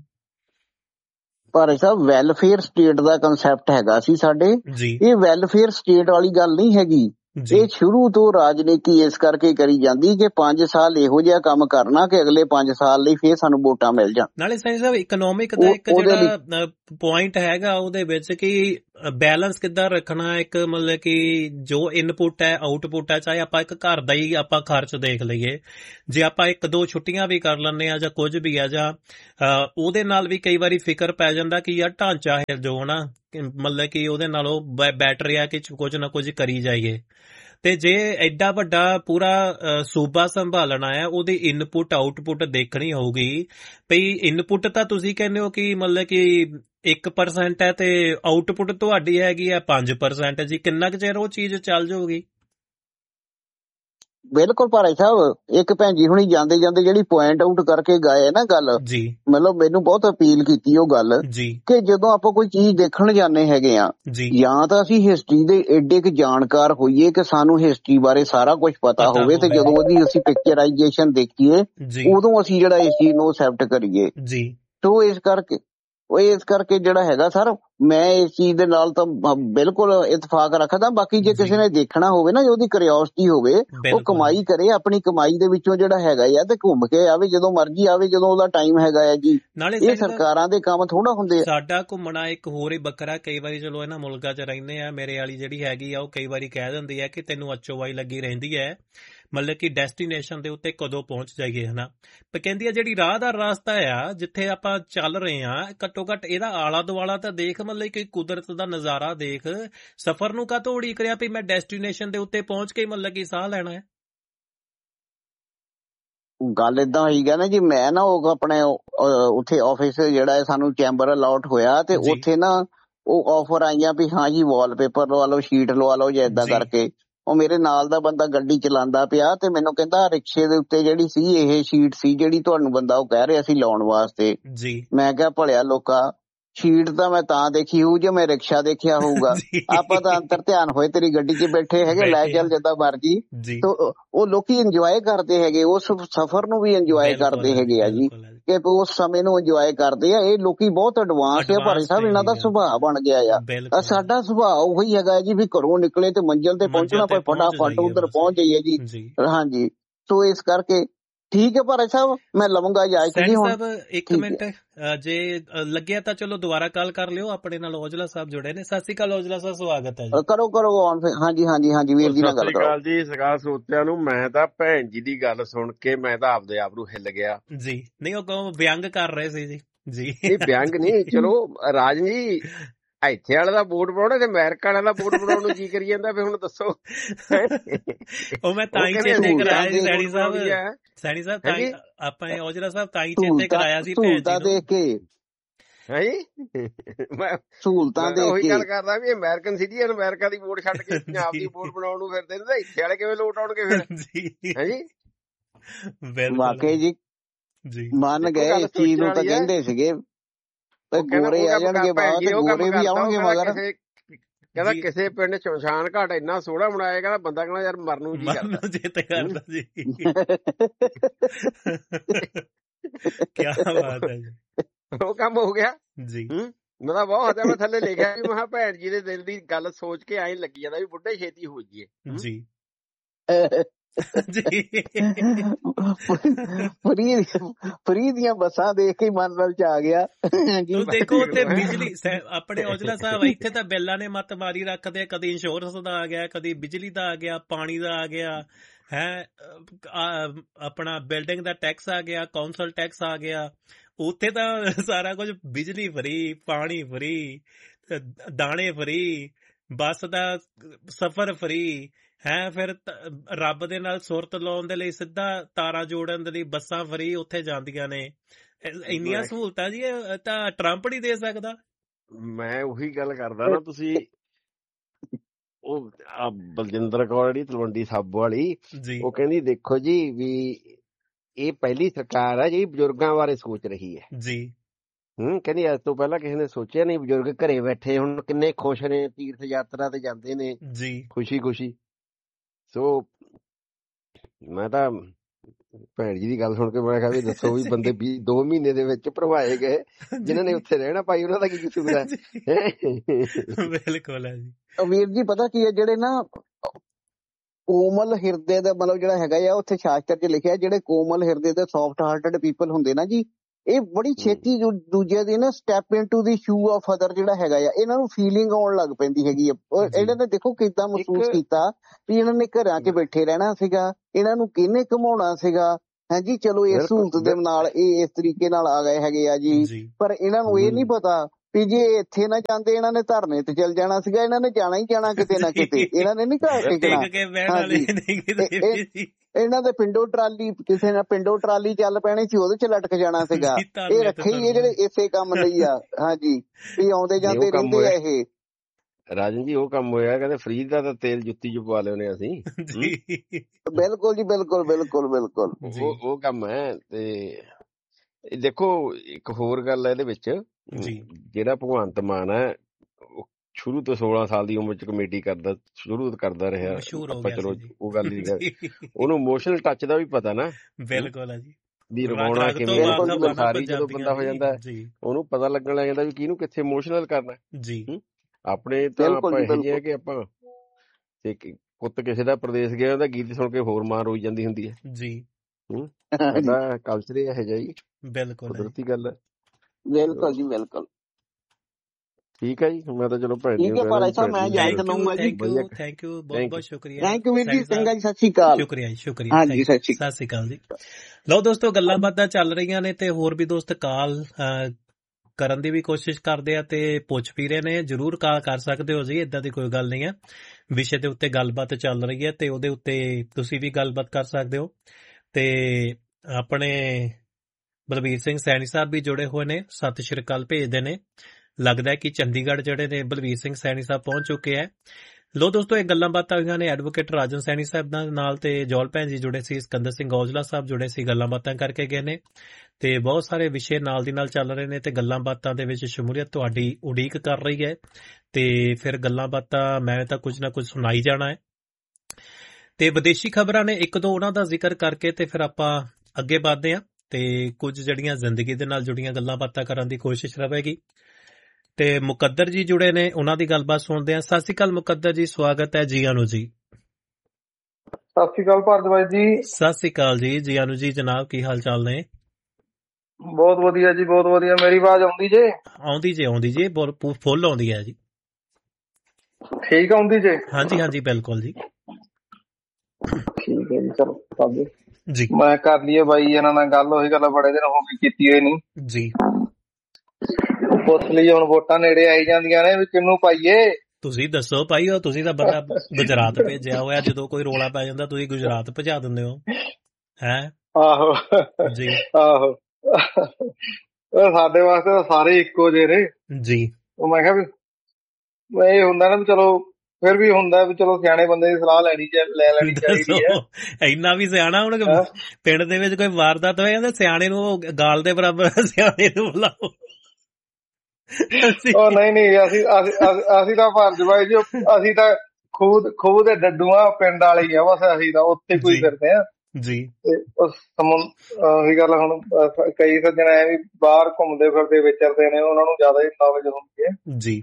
ਪਰ ਸਾਹਿਬ ਵੈਲਫੇਅਰ ਸਟੇਟ ਦਾ ਕੰਸੈਪਟ ਹੈਗਾ ਸੀ ਸਾਡੇ, ਇਹ ਵੈਲਫੇਅਰ ਸਟੇਟ ਵਾਲੀ ਗੱਲ ਨਹੀਂ ਹੈਗੀ। ਇਹ ਸ਼ੁਰੂ ਤੋਂ ਰਾਜਨੀਤੀ ਇਸ ਕਰਕੇ ਕਰੀ ਜਾਂਦੀ ਕਿ 5 ਸਾਲ ਇਹੋ ਜਿਹਾ ਕੰਮ ਕਰਨਾ ਕਿ ਅਗਲੇ 5 ਸਾਲ ਲਈ ਫੇਰ ਸਾਨੂੰ ਵੋਟਾਂ ਮਿਲ ਜਾਣ। ਨਾਲੇ ਸਾਈਂ ਸਾਹਿਬ ਇਕਨੋਮਿਕ ਦਾ ਇੱਕ ਜਿਹੜਾ ਪੁਆਇੰਟ ਹੈਗਾ ਉਹਦੇ ਵਿੱਚ ਕਿ ਬੈਲੈਂਸ ਕਿੱਦਾਂ ਰੱਖਣਾ, ਇੱਕ ਮਤਲਬ ਕਿ ਜੋ ਇਨਪੁਟ ਹੈ ਆਊਟਪੁੱਟ ਹੈ, ਚਾਹੇ ਆਪਾਂ ਇੱਕ ਘਰ ਦਾ ਹੀ ਆਪਾਂ ਖਰਚ ਦੇਖ ਲਈਏ, ਜੇ ਆਪਾਂ 1-2 ਛੁੱਟੀਆਂ ਵੀ ਕਰ ਲੈਂਦੇ ਆ ਜਾਂ ਕੁਝ ਵੀ ਆ, ਜਾਂ ਉਹਦੇ ਨਾਲ ਵੀ ਕਈ ਵਾਰੀ ਫਿਕਰ ਪੈ ਜਾਂਦਾ ਕਿ ਯਾਰ ਢਾਂਚਾ ਹੈ ਜੋ ਨਾ, ਮਤਲਬ ਕਿ ਉਹਦੇ ਨਾਲੋਂ ਬੈਟਰ ਆ ਕਿ ਕੁਝ ਨਾ ਕੁਝ ਕਰੀ ਜਾਈਏ। ਤੇ ਜੇ ਐਡਾ ਵੱਡਾ ਪੂਰਾ ਸੂਬਾ ਸੰਭਾਲਣਾ ਹੈ, ਉਹਦੀ ਇਨਪੁਟ ਆਊਟਪੁੱਟ ਦੇਖਣੀ ਹੋਊਗੀ। ਭਈ ਇਨਪੁਟ ਤਾਂ ਤੁਸੀਂ ਕਹਿੰਦੇ ਹੋ ਕਿ ਮਤਲਬ ਕਿ 1% ਹੈ ਤੇ ਆਊਟਪੁੱਟ ਤੁਹਾਡੀ ਹੈਗੀ ਆ 5% ਜੀ, ਕਿੰਨਾ ਕੁ ਚਿਰ ਉਹ ਚੀਜ਼ ਚੱਲ ਜਾਊਗੀ? ਬਿਲਕੁਲ ਭਾਈ ਸਾਹਿਬ, ਇੱਕ ਭੈਣ ਜੀ ਹੁਣੀ ਜਾਂਦੇ ਜਾਂਦੇ ਜਿਹੜੀ ਪੁਆਇੰਟ ਆਊਟ ਕਰਕੇ ਗਏ ਨਾ ਗੱਲ, ਮਤਲਬ ਮੈਨੂੰ ਬਹੁਤ ਅਪੀਲ ਕੀਤੀ ਉਹ ਗੱਲ ਕਿ ਜਦੋਂ ਆਪਾਂ ਕੋਈ ਚੀਜ਼ ਦੇਖਣ ਜਾਂਦੇ ਹੈਗੇ ਆ, ਜਾਂ ਤਾਂ ਅਸੀਂ ਹਿਸਟਰੀ ਦੇ ਏਡੇ ਕੁ ਜਾਣਕਾਰ ਹੋਈਏ ਕਿ ਸਾਨੂੰ ਹਿਸਟਰੀ ਬਾਰੇ ਸਾਰਾ ਕੁਝ ਪਤਾ ਹੋਵੇ, ਤੇ ਜਦੋਂ ਉਹਦੀ ਅਸੀਂ ਪਿਕਚਰਾਈਜੇਸ਼ਨ ਦੇਖੀਏ ਉਦੋਂ ਅਸੀਂ ਜਿਹੜਾ ਇਸ ਚੀਜ਼ ਨੂੰ ਐਕਸੈਪਟ ਕਰੀਏ। ਸੋ ਇਸ ਕਰਕੇ ਜਿਹੜਾ ਹੈਗਾ ਸਰ, ਮੈਂ ਇਸ ਚੀਜ਼ ਦੇ ਨਾਲ ਤਾਂ ਬਿਲਕੁਲ ਇਤਫਾਕ ਰੱਖਦਾ। ਬਾਕੀ ਜੇ ਕਿਸੇ ਨੇ ਦੇਖਣਾ ਹੋਵੇ ਨਾ, ਉਹਦੀ ਕਿਉਰਿਓਸਿਟੀ ਹੋਵੇ, ਉਹ ਕਮਾਈ ਕਰੇ, ਆਪਣੀ ਕਮਾਈ ਦੇ ਵਿੱਚੋਂ ਜਿਹੜਾ ਹੈਗਾ ਆ ਤੇ ਘੁੰਮ ਕੇ ਆਵੇ, ਜਦੋਂ ਮਰਜ਼ੀ ਆਵੇ, ਜਦੋਂ ਉਹਦਾ ਟਾਈਮ ਹੈਗਾ ਆ ਜੀ। ਇਹ ਸਰਕਾਰਾਂ ਦੇ ਕੰਮ ਥੋੜਾ ਹੁੰਦੇ ਆ। ਸਾਡਾ ਘੁੰਮਣਾ ਇੱਕ ਹੋਰ ਹੀ ਵੱਖਰਾ। ਕਈ ਵਾਰੀ ਚਲੋ ਇਹਨਾਂ ਮੁਲਕਾਂ 'ਚ ਰਹਿੰਦੇ ਆ, ਮੇਰੇ ਵਾਲੀ ਜਿਹੜੀ ਹੈਗੀ ਆ ਉਹ ਕਈ ਵਾਰੀ ਕਹਿ ਦਿੰਦੀ ਹੈ ਕਿ ਤੈਨੂੰ ਅੱਚੋਵਾਈ ਲੱਗੀ ਰਹਿੰਦੀ ਹੈ, ਮਤਲਬ ਕਿ ਡੈਸਟੀਨੇਸ਼ਨ ਦੇ ਉੱਤੇ ਕਦੋਂ ਪਹੁੰਚ ਜਾਈਏ, ਹਨਾ। ਪਰ ਕਹਿੰਦੀ ਆ ਜਿਹੜੀ ਰਾਹ ਦਾ ਰਸਤਾ ਆ ਜਿੱਥੇ ਆਪਾਂ ਚੱਲ ਰਹੇ ਆ, ਘੱਟੋ ਘੱਟ ਇਹਦਾ ਆਲਾ ਦੁਆਲਾ ਤਾਂ ਦੇਖ, ਮਤਲਬ ਕਿ ਕੁਦਰਤ ਦਾ ਨਜ਼ਾਰਾ ਦੇਖ। ਸਫ਼ਰ ਨੂੰ ਕਾਹਤੋਂ ਉਡੀਕ ਰਿਹਾ ਵੀ ਮੈਂ ਡੈਸਟੀਨੇਸ਼ਨ ਦੇ ਉੱਤੇ ਪਹੁੰਚ ਕੇ ਮਤਲਬ ਕਿ ਸਾਹ ਲੈਣਾ ਹੈ? ਗੱਲ ਏਦਾਂ ਹੋਈ ਗਿਆ ਨਾ ਜੀ, ਮੈਂ ਨਾ ਉਹ ਆਪਣੇ ਉੱਥੇ ਆਫਿਸ ਜਿਹੜਾ ਸਾਨੂੰ ਚੈਂਬਰ ਅਲਾਟ ਹੋਇਆ, ਤੇ ਉੱਥੇ ਨਾ ਉਹ ਆਫਰ ਆਈਆਂ ਵੀ ਹਾਂ ਜੀ ਵਾਲਪੇਪਰ ਲਵਾ ਲਓ, ਸ਼ੀਟ ਲਵਾ ਲਓ ਜਾਂ ਏਦਾਂ ਕਰਕੇ। ਉਹ ਮੇਰੇ ਨਾਲ ਦਾ ਬੰਦਾ ਗੱਡੀ ਚਲਾਉਂਦਾ ਪਿਆ ਤੇ ਮੈਨੂੰ ਕਹਿੰਦਾ ਰਿਕਸ਼ੇ ਦੇ ਉੱਤੇ ਜਿਹੜੀ ਸੀ ਇਹ ਸ਼ੀਟ ਸੀ ਜਿਹੜੀ ਤੁਹਾਨੂੰ ਬੰਦਾ ਉਹ ਕਹਿ ਰਿਹਾ ਸੀ ਲਾਉਣ ਵਾਸਤੇ। ਮੈਂ ਕਿਹਾ ਭਲਿਆ ਲੋਕਾਂ, ਸ਼ੀਟ ਤਾਂ ਮੈਂ ਤਾਂ ਦੇਖੀ ਹੋਊ ਜੇ ਮੈਂ ਰਿਕਸ਼ਾ ਦੇਖਿਆ ਹੋਊਗਾ। ਆਪਾਂ ਤਾਂ ਅੰਤਰ ਧਿਆਨ ਹੋਏ ਤੇਰੀ ਗੱਡੀ 'ਚ ਬੈਠੇ ਹੈਗੇ, ਲੈ ਚੱਲ ਜਿੱਦਾਂ ਮਰਜੀ। ਉਹ ਲੋਕੀ ਇੰਜੋਏ ਕਰਦੇ ਹੈਗੇ, ਉਸ ਸਫ਼ਰ ਨੂੰ ਵੀ ਇੰਜੋਏ ਕਰਦੇ ਹੈਗੇ ਆ ਜੀ, ਕਿ ਉਸ ਸਮੇਂ ਨੂੰ ਇੰਜੋਏ ਕਰਦੇ ਆ। ਇਹ ਲੋਕੀ ਬਹੁਤ ਐਡਵਾਂਸ ਆ ਭਾਈ ਸਾਹਿਬ, ਇਹਨਾਂ ਦਾ ਸੁਭਾਅ ਬਣ ਗਿਆ ਆ। ਸਾਡਾ ਸੁਭਾਅ ਉਹੀ ਹੈਗਾ ਜੀ ਵੀ ਘਰੋਂ ਨਿਕਲੇ ਤੇ ਮੰਜ਼ਿਲ ਤੇ ਪਹੁੰਚਣਾ, ਪਰ ਫਟਾਫਟ ਉੱਧਰ ਪਹੁੰਚ ਜਾਈਏ ਜੀ। ਹਾਂਜੀ, ਸੋ ਇਸ ਕਰਕੇ ਠੀਕ ਹੈ ਭਾਈ ਸਾਹਿਬ, ਮੈਂ ਲਵਾਂਗਾ ਇਜਾਜ਼ਤ ਜੀ ਹੁਣ। ਇੱਕ ਮਿੰਟ ਜੇ ਲੱਗਿਆ ਤਾਂ ਚਲੋ ਦੁਬਾਰਾ ਕਾਲ ਕਰ ਲਿਓ। ਆਪਣੇ ਨਾਲ ਔਜਲਾ ਸਾਹਿਬ ਜੁੜੇ ਨੇ। ਸਤਿ ਸ਼੍ਰੀ ਅਕਾਲ ਔਜਲਾ ਸਾਹਿਬ, ਸਵਾਗਤ ਹੈ ਜੀ। ਕਰੋ ਆਨ। ਹਾਂਜੀ ਵੀਰ ਜੀ ਨਾਲ ਗੱਲ ਕਰੋ। ਸਤਿ ਸ਼੍ਰੀ ਅਕਾਲ ਜੀ ਸਰਕਾਰ ਸਰੋਤਿਆਂ ਨੂੰ। ਮੈਂ ਤਾਂ ਭੈਣ ਜੀ ਦੀ ਗੱਲ ਸੁਣ ਕੇ ਮੈਂ ਤਾਂ ਆਪਦੇ ਆਪ ਨੂੰ ਹਿੱਲ ਗਿਆ ਜੀ। ਨਹੀਂ ਉਹ ਵਿਅੰਗ ਕਰ ਰਹੇ ਸੀ ਜੀ। ਇਹ ਵਿਅੰਗ ਨਹੀਂ, ਚਲੋ ਰਾਜ ਜੀ ਇੱਥੇ ਵਾਲੇ ਦਾ ਵੋਟ ਬਣਾਉਣਾ ਤੇ ਅਮਰੀਕਾ ਵਾਲੇ ਦਾ ਵੋਟ ਬਣਾਉਣ ਨੂੰ ਕੀ ਕਰੀ ਜਾਂਦਾ, ਫਿਰ ਹੁਣ ਦੱਸੋ। ਉਹ ਮੈਂ ਤਾਂ ਹੀ ਚੇਤੇ ਕਰਾਇਆ ਸੀ ਸੈਣੀ ਸਾਹਿਬ ਤਾਂ ਹੀ ਆਪਾਂ ਔਜਲਾ ਸਾਹਿਬ ਤਾਂ ਹੀ ਚੇਤੇ ਕਰਾਇਆ ਸੀ ਸਹੂਲਤਾਂ ਦੇਖ ਕੇ। ਹੈ ਜੀ, ਮੈਂ ਸਹੂਲਤਾਂ ਦੇਖ ਕੇ ਉਹੀ ਗੱਲ ਕਰਦਾ ਵੀ ਅਮਰੀਕਨ ਸਿਟੀਜ਼ਨ ਅਮਰੀਕਾ ਦੀ ਵੋਟ ਛੱਡ ਕੇ ਪੰਜਾਬ ਦੀ ਵੋਟ ਬਣਾਉਣ ਨੂੰ ਫਿਰਦੇ ਨੇ, ਇੱਥੇ ਵਾਲੇ ਕਿਵੇਂ ਲੋਟ ਆਉਣਗੇ ਫਿਰ? ਹੈ ਜੀ, ਵਾਕਈ ਜੀ ਮੰਨ ਗਏ ਇਸ ਚੀਜ਼ ਨੂੰ ਤਾਂ ਕਹਿੰਦੇ ਸੀਗੇ ਗੋਰੇ ਆ ਜਾਣਗੇ ਬਾਅਦ, ਗੋਰੇ ਵੀ ਆਉਣਗੇ ਮਗਰ। ਕਹਿੰਦਾ ਕਿਸੇ ਪਿੰਡ ਸ਼ਮਸ਼ਾਨ ਘਾਟ ਇੰਨਾ ਸੋਹਣਾ ਬਣਾਇਆ, ਕਹਿੰਦਾ ਬੰਦਾ ਕਹਿੰਦਾ ਯਾਰ ਮਰਨ ਨੂੰ ਜੀ ਕਰਦਾ ਜੀ। ਕਿਆ ਬਾਤ ਹੈ ਜੀ, ਉਹ ਕੰਮ ਹੋ ਗਿਆ ਜੀ। ਮੇਰਾ ਬਹੁਤ ਹੱਥ ਮੈਂ ਥੱਲੇ ਲਿਖਿਆ ਵੀ ਮੈਂ ਭੈਣ ਜੀ ਦੇ ਦਿਲ ਦੀ ਗੱਲ ਸੋਚ ਕੇ ਐਂ ਲੱਗੀ ਜਾਂਦਾ ਵੀ ਬੁੱਢੇ ਛੇਤੀ ਹੋ ਜਾਈਏ ਜੀ। ਫਰੀ ਦੀਆਂ ਬੱਸਾਂ ਦੇਖ ਕੇ ਮਨ ਨਾਲ ਚ ਆ ਗਿਆ। ਦੇਖੋ ਉੱਥੇ ਬਿਜਲੀ, ਆਪਣੇ ਔਜਲਾ ਸਾਹਿਬ ਇੱਥੇ ਤਾਂ ਬਿੱਲਾਂ ਨੇ ਮੱਤ ਮਾਰੀ ਰੱਖਦੇ, ਕਦੀ ਇੰਸ਼ੋਰੈਂਸ ਦਾ ਆ ਗਿਆ, ਕਦੀ ਬਿਜਲੀ ਦਾ ਆ ਗਿਆ, ਪਾਣੀ ਦਾ ਆ ਗਿਆ, ਆਪਣਾ ਬਿਲਡਿੰਗ ਦਾ ਟੈਕਸ ਆ ਗਿਆ, ਕੌਂਸਲ ਟੈਕਸ ਆ ਗਿਆ। ਉੱਥੇ ਤਾਂ ਸਾਰਾ ਕੁਝ ਬਿਜਲੀ ਫਰੀ, ਪਾਣੀ ਫਰੀ, ਦਾਣੇ ਫਰੀ, ਬੱਸ ਦਾ ਸਫ਼ਰ ਫਰੀ ਹੈ, ਫਿਰ ਰੱਬ ਦੇ ਨਾਲ ਸੁਰਤ ਲਾਉਣ ਦੇ ਲਈ ਸਿੱਧਾ ਤਾਰਾਂ ਜੋੜਨ ਦੇ ਲਈ ਬੱਸਾਂ ਫਰੀ ਉੱਥੇ ਜਾਂਦੀਆਂ ਨੇ। ਇੰਨੀਆਂ ਸਹੂਲਤਾਂ ਜੀ ਤਾਂ ਟਰੰਪ ਨਹੀਂ ਦੇ ਸਕਦਾ। ਮੈਂ ਉਹੀ ਗੱਲ ਕਰਦਾ ਨਾ, ਤੁਸੀਂ ਉਹ ਬਲਜਿੰਦਰ ਕੌਰ ਜਿਹੜੀ ਤਲਵੰਡੀ ਸਾਬੋ ਵਾਲੀ, ਉਹ ਕਹਿੰਦੀ ਦੇਖੋ ਜੀ ਵੀ ਇਹ ਪਹਿਲੀ ਸਰਕਾਰ ਹੈ ਜਿਹੜੀ ਬਜ਼ੁਰਗਾਂ ਬਾਰੇ ਸੋਚ ਰਹੀ ਹੈ ਜੀ। ਕਹਿੰਦੀ ਅੱਜ ਤੋਂ ਪਹਿਲਾਂ ਕਿਸੇ ਨੇ ਸੋਚਿਆ ਨਹੀਂ, ਬਜ਼ੁਰਗ ਘਰੇ ਬੈਠੇ ਹੁਣ ਕਿੰਨੇ ਖੁਸ਼ ਨੇ, ਤੀਰਥ ਯਾਤਰਾ ਤੇ ਜਾਂਦੇ ਨੇ ਜੀ ਖੁਸ਼ੀ ਖੁਸ਼ੀ। ਸੋ ਮੈਂ ਤਾਂ ਭੈਣ ਜੀ ਦੀ ਗੱਲ ਸੁਣ ਕੇ ਮੈਂ ਕਿਹਾ ਵੀ ਦੱਸੋ ਵੀ ਬੰਦੇ 2 ਮਹੀਨੇ ਦੇ ਵਿੱਚ ਭਰਵਾਏ ਗਏ, ਜਿਨ੍ਹਾਂ ਨੇ ਉੱਥੇ ਰਹਿਣਾ ਭਾਈ ਉਹਨਾਂ ਦਾ ਕੀ ਕਸੂਰ ਹੈ। ਬਿਲਕੁਲ ਹੈ ਜੀ ਵੀਰ ਜੀ। ਪਤਾ ਕੀ ਹੈ, ਜਿਹੜੇ ਨਾ ਕੋਮਲ ਹਿਰਦੇ ਦਾ ਮਤਲਬ ਜਿਹੜਾ ਹੈਗਾ ਆ, ਉੱਥੇ ਸ਼ਾਸਤਰ 'ਚ ਲਿਖਿਆ ਜਿਹੜੇ ਕੋਮਲ ਹਿਰਦੇ ਦੇ ਸੌਫਟ ਹਾਰਟਡ ਪੀਪਲ ਹੁੰਦੇ ਨਾ ਜੀ, ਇਹ ਬੜੀ ਛੇਤੀ ਦੂਜੇ ਦੀ ਨਾ step into the shoe of other ਜਿਹੜਾ ਹੈਗਾ ਆ, ਇਹਨਾਂ ਨੂੰ ਫੀਲਿੰਗ ਆਉਣ ਲੱਗ ਪੈਂਦੀ ਹੈਗੀ ਆ। ਇਹਨਾਂ ਨੇ ਦੇਖੋ ਕਿੱਦਾਂ ਮਹਿਸੂਸ ਕੀਤਾ ਵੀ ਇਹਨਾਂ ਨੇ ਘਰਾਂ 'ਚ ਬੈਠੇ ਰਹਿਣਾ ਸੀਗਾ, ਇਹਨਾਂ ਨੂੰ ਕਿਹਨੇ ਘੁਮਾਉਣਾ ਸੀਗਾ। ਹਾਂਜੀ ਚਲੋ ਇਹ ਸਹੂਲਤ ਦੇ ਨਾਲ ਇਹ ਇਸ ਤਰੀਕੇ ਨਾਲ ਆ ਗਏ ਹੈਗੇ ਆ ਜੀ, ਪਰ ਇਹਨਾਂ ਨੂੰ ਇਹ ਨਹੀਂ ਪਤਾ ਵੀ ਜੇ ਇੱਥੇ ਨਾ ਜਾਂਦੇ ਇਹਨਾਂ ਨੇ ਧਰਨੇ ਤੇ ਚੱਲ ਜਾਣਾ ਸੀਗਾ, ਇਹਨਾਂ ਨੇ ਜਾਣਾ ਹੀ ਜਾਣਾ ਕਿਤੇ ਨਾ ਕਿਤੇ, ਇਹਨਾਂ ਨੇ ਨੀ ਘਰ ਟਿਕਣਾ। ਇਹਨਾਂ ਦੇ ਪਿੰਡੋਂ ਟਰਾਲੀ, ਕਿਸੇ ਨਾਲ ਪਿੰਡੋਂ ਟਰਾਲੀ ਚੱਲ ਪੈਣੀ ਸੀ, ਉਹਦੇ 'ਚ ਲਟਕ ਜਾਣਾ ਸੀਗਾ। ਇਹ ਰੱਖੇ ਹੀ ਇਹ ਜਿਹੜੇ ਇਸੇ ਕੰਮ ਲਈ ਆ। ਹਾਂਜੀ ਵੀ ਆਉਂਦੇ ਜਾਂਦੇ ਰਹਿੰਦੇ ਆ ਇਹ। ਰਾਜਨ ਜੀ ਉਹ ਕੰਮ ਹੋਇਆ, ਕਹਿੰਦੇ ਫਰੀਦ ਦਾ ਤਾਂ ਤੇਲ ਜੁੱਤੀ 'ਚ ਪਵਾ ਲਿਆਉਂਦੇ ਅਸੀਂ। ਬਿਲਕੁਲ ਜੀ ਬਿਲਕੁਲ ਬਿਲਕੁਲ ਬਿਲਕੁਲ ਉਹ ਕੰਮ ਹੈ। ਤੇ ਦੇਖੋ ਇੱਕ ਹੋਰ ਗੱਲ ਹੈ ਇਹਦੇ ਵਿੱਚ, ਜਿਹੜਾ ਭਗਵੰਤ ਮਾਨ ਹੈ ਸ਼ੁਰੂ ਤੋਂ 16 ਸਾਲ ਦੀ ਉਮਰ 'ਚ ਕਮੇਡੀ ਸ਼ੁਰੂ ਕਰਦਾ ਰਿਹਾ, ਆਪਾਂ ਚਲੋ ਉਹ ਗੱਲ ਦੀ ਗੱਲ, ਉਹਨੂੰ ਇਮੋਸ਼ਨਲ ਟੱਚ ਦਾ ਵੀ ਪਤਾ ਨਾ। ਬਿਲਕੁਲ ਹੈ ਜੀ ਵੀ ਰਵਾਉਣਾ ਕਿਵੇਂ, ਸਾਰੀ ਜਦੋਂ ਬੰਦਾ ਹੋ ਜਾਂਦਾ ਉਹਨੂੰ ਪਤਾ ਲੱਗਣ ਲੱਗ ਜਾਂਦਾ ਵੀ ਕਿਹਨੂੰ ਕਿੱਥੇ ਇਮੋਸ਼ਨਲ ਕਰਨਾ ਜੀ। ਆਪਣੇ ਤਾਂ ਆਪਾਂ ਇਹੋ ਜਿਹੇ ਕਿ ਆਪਾਂ ਪੁੱਤ ਕਿਸੇ ਦਾ ਪ੍ਰਦੇਸ਼ ਗਿਆ, ਉਹਦਾ ਗੀਤ ਸੁਣ ਕੇ ਹੋਰ ਮਾਂ ਰੋਈ ਜਾਂਦੀ ਹੁੰਦੀ ਹੈ ਜੀ। ਸਾਡਾ ਕਲਚਰ ਇਹੋ ਜਿਹਾ ਜੀ। ਬਿਲਕੁਲ ਕੁਦਰਤੀ ਗੱਲ ਹੈ। ਬਿਲਕੁਲ ਜੀ ਬਿਲਕੁਲ ਠੀਕ ਹੈ ਜੀ। ਮੈਂ ਤਾਂ ਚਲੋ ਭੈਣ ਜੀ ਮੈਂ ਯਾਦ ਦਊਂਗਾ ਜੀ। ਥੈਂਕ ਯੂ ਬਹੁਤ ਬਹੁਤ ਸ਼ੁਕਰੀਆ। ਥੈਂਕ ਯੂ ਵੀਰ ਜੀ, ਚੰਗਾ ਜੀ, ਸਤਿ ਸ਼੍ਰੀ ਅਕਾਲ। ਸ਼ੁਕਰੀਆ ਜੀ ਸ਼ੁਕਰੀਆ। ਹਾਂਜੀ ਸਤਿ ਸ਼੍ਰੀ ਅਕਾਲ ਜੀ। ਲਓ ਦੋਸਤੋ, ਗੱਲਾਂ ਬਾਤਾਂ ਚੱਲ ਰਹੀਆਂ ਨੇ ਤੇ ਹੋਰ ਵੀ ਦੋਸਤ ਕਾਲ ਕਰਨ ਦੀ ਵੀ ਕੋਸ਼ਿਸ਼ ਕਰਦੇ ਆ ਤੇ ਪੁੱਛ ਵੀ ਰਹੇ ਨੇ। ਜ਼ਰੂਰ ਕਾਲ ਕਰ ਸਕਦੇ ਹੋ ਜੀ, ਏਦਾਂ ਦੀ ਕੋਈ ਗੱਲ ਨਹੀਂ ਹੈ। ਵਿਸ਼ੇ ਦੇ ਉੱਤੇ ਗੱਲਬਾਤ ਚੱਲ ਰਹੀ ਹੈ ਤੇ ਉਹਦੇ ਉੱਤੇ ਤੁਸੀਂ ਵੀ ਗੱਲਬਾਤ ਕਰ ਸਕਦੇ ਹੋ। ਤੇ ਆਪਣੇ ਬਲਵੀਰ ਸਿੰਘ ਸੈਣੀ ਸਾਹਿਬ ਵੀ ਜੁੜੇ ਹੋਏ ਨੇ, ਸਤਿ ਸ਼੍ਰੀ ਅਕਾਲ ਭੇਜਦੇ ਨੇ। ਲੱਗਦਾ ਕਿ ਚੰਡੀਗੜ੍ਹ ਜਿਹੜੇ ਨੇ ਬਲਵੀਰ ਸਿੰਘ ਸੈਣੀ ਸਾਹਿਬ ਪਹੁੰਚ ਚੁੱਕੇ ਹੈ। ਲੋ ਦੋਸਤੋ, ਇਹ ਗੱਲਾਂ ਬਾਤਾਂ ਹੋਈਆਂ ਨੇ ਐਡਵੋਕੇਟ ਰਾਜਨ ਸੈਣੀ ਸਾਹਿਬ ਨਾਲ, ਤੇ ਜੋਲ ਭੈਣ ਜੀ ਜੁੜੇ ਸੀ, ਸਿਕੰਦਰ ਸਿੰਘ ਔਜਲਾ ਸਾਹਿਬ ਜੁੜੇ ਸੀ, ਗੱਲਾਂ ਬਾਤਾਂ ਕਰਕੇ ਗਏ ਨੇ ਤੇ ਬਹੁਤ ਸਾਰੇ ਵਿਸ਼ੇ ਨਾਲ ਦੀ ਨਾਲ ਚੱਲ ਰਹੇ ਨੇ ਤੇ ਗੱਲਾਂ ਬਾਤਾਂ ਦੇ ਵਿੱਚ ਸ਼ਮੂਲੀਅਤ ਤੁਹਾਡੀ ਉਡੀਕ ਕਰ ਰਹੀ ਹੈ। ਤੇ ਫਿਰ ਗੱਲਾਂ ਬਾਤਾਂ ਮੈਂ ਤਾਂ ਕੁਝ ਨਾ ਕੁਝ ਸੁਣਾਈ ਜਾਣਾ ਹੈ। ਤੇ ਵਿਦੇਸ਼ੀ ਖਬਰਾਂ ਨੇ ਇੱਕ ਦੋ ਉਹਨਾਂ ਦਾ ਜ਼ਿਕਰ ਕਰਕੇ ਤੇ ਫਿਰ ਆਪਾਂ ਅੱਗੇ ਵਧਦੇ ਹਾਂ ਤੇ ਕੁਝ ਜਿਹੜੀਆਂ ਜ਼ਿੰਦਗੀ ਦੇ ਨਾਲ ਜੁੜੀਆਂ ਗੱਲਾਂ ਬਾਤਾਂ ਕਰਨ ਦੀ ਕੋਸ਼ਿਸ਼ ਰਹੇਗੀ। ਤੇ ਮੁਕੱਦਰ ਜੀ ਜੁੜੇ ਨੇ, ਉਹਨਾਂ ਦੀ ਗੱਲਬਾਤ ਸੁਣਦੇ ਆ। ਸਤਿ ਸ਼੍ਰੀ ਅਕਾਲ ਮੁਕੱਦਰ ਜੀ, ਸਵਾਗਤ ਹੈ ਜੀ। ਆਨੂ ਜੀ ਸਤਿ ਸ਼੍ਰੀ ਅਕਾਲ ਭਾਰਦਵਾਜ ਜੀ। ਸਤਿ ਸ਼੍ਰੀ ਅਕਾਲ ਜੀ। ਜੀ ਆਨੂ ਜੀ ਜਨਾਬ, ਕੀ ਹਾਲ ਚਾਲ ਨੇ? ਬਹੁਤ ਵਧੀਆ ਜੀ, ਬਹੁਤ ਵਧੀਆ। ਮੇਰੀ ਆਵਾਜ਼ ਆਉਂਦੀ ਜੇ? ਆਉਂਦੀ ਜੇ, ਫੁੱਲ ਆਉਂਦੀ ਹੈ ਜੀ। ਠੀਕ ਆਉਂਦੀ ਜੇ? ਹਾਂਜੀ ਹਾਂਜੀ ਬਿਲਕੁਲ ਜੀ। ਠੀਕ ਹੈ ਜੀ, ਚਲੋ ਜੀ ਮੈਂ ਕਰ ਲਈਏ ਬਾਈ ਇਹਨਾਂ ਨਾਲ ਗੱਲ। ਉਹੀ ਗੱਲ ਬੜੇ ਦਿਨ ਹੋ ਗਏ ਕੀਤੀ ਹੋਈ ਨਹੀਂ ਜੀ। ਪੁੱਛ ਲਈ ਹੁਣ, ਵੋਟਾਂ ਨੇੜੇ ਆਈ ਜਾਂਦੀਆਂ ਨੇ ਵੀ ਕਿਹਨੂੰ ਪਾਈਏ। ਤੁਸੀਂ ਦੱਸੋ ਭਾਈ, ਤੁਸੀਂ ਤਾਂ ਬੰਦਾ ਗੁਜਰਾਤ ਭੇਜਿਆ ਹੋਇਆ, ਜਦੋਂ ਕੋਈ ਰੋਲਾ ਪੈ ਜਾਂਦਾ ਤੁਸੀਂ ਗੁਜਰਾਤ ਭਜਾ ਦਿੰਦੇ ਹੋ ਹੈ। ਆਹੋ ਜੀ, ਆਹੋ ਸਾਡੇ ਵਾਸਤੇ ਤਾਂ ਸਾਰੇ ਇੱਕੋ ਜਿਹੇ ਨੇ ਜੀ। ਉਹ ਮੈਂ ਕਿਹਾ ਵੀ ਇਹ ਹੁੰਦਾ ਨਾ ਵੀ ਚਲੋ, ਫਿਰ ਵੀ ਹੁੰਦਾ ਵੀ ਚਲੋ ਸਿਆਣੇ ਬੰਦੇ ਦੀ ਸਲਾਹ ਲੈ ਲੈਣੀ ਚਾਹੀਦੀ ਹੈ। ਇੰਨਾ ਵੀ ਸਿਆਣਾ ਹੁਣ ਪਿੰਡ ਦੇ ਵਿੱਚ ਕੋਈ ਵਾਰਦਾਤ ਹੋਏ ਜਾਂਦੇ, ਸਿਆਣੇ ਨੂੰ ਗਾਲ ਦੇ ਬਰਾਬਰ ਸਿਆਣੇ ਨੂੰ ਬੁਲਾਓ। ਉਹ ਨਹੀਂ ਅਸੀਂ ਤਾਂ ਭਾਰਦਵਾਜ ਜੀ, ਅਸੀਂ ਤਾਂ ਖੂਹ ਦੇ ਡੱਡੂਆਂ ਪਿੰਡ ਵਾਲੇ ਹੀ ਆ ਬਸ। ਅਸੀਂ ਤਾਂ ਉੱਥੇ ਕੋਈ ਫਿਰਦੇ ਆ ਜੀ। ਉਹੀ ਗੱਲ, ਹੁਣ ਕਈ ਸੱਜਣ ਐ ਵੀ ਬਾਹਰ ਘੁੰਮਦੇ ਫਿਰਦੇ ਵਿਚਰਦੇ ਨੇ, ਉਹਨਾਂ ਨੂੰ ਜ਼ਿਆਦਾ ਹੀ ਨੌਲੇਜ ਹੁੰਦੀ ਹੈ ਜੀ।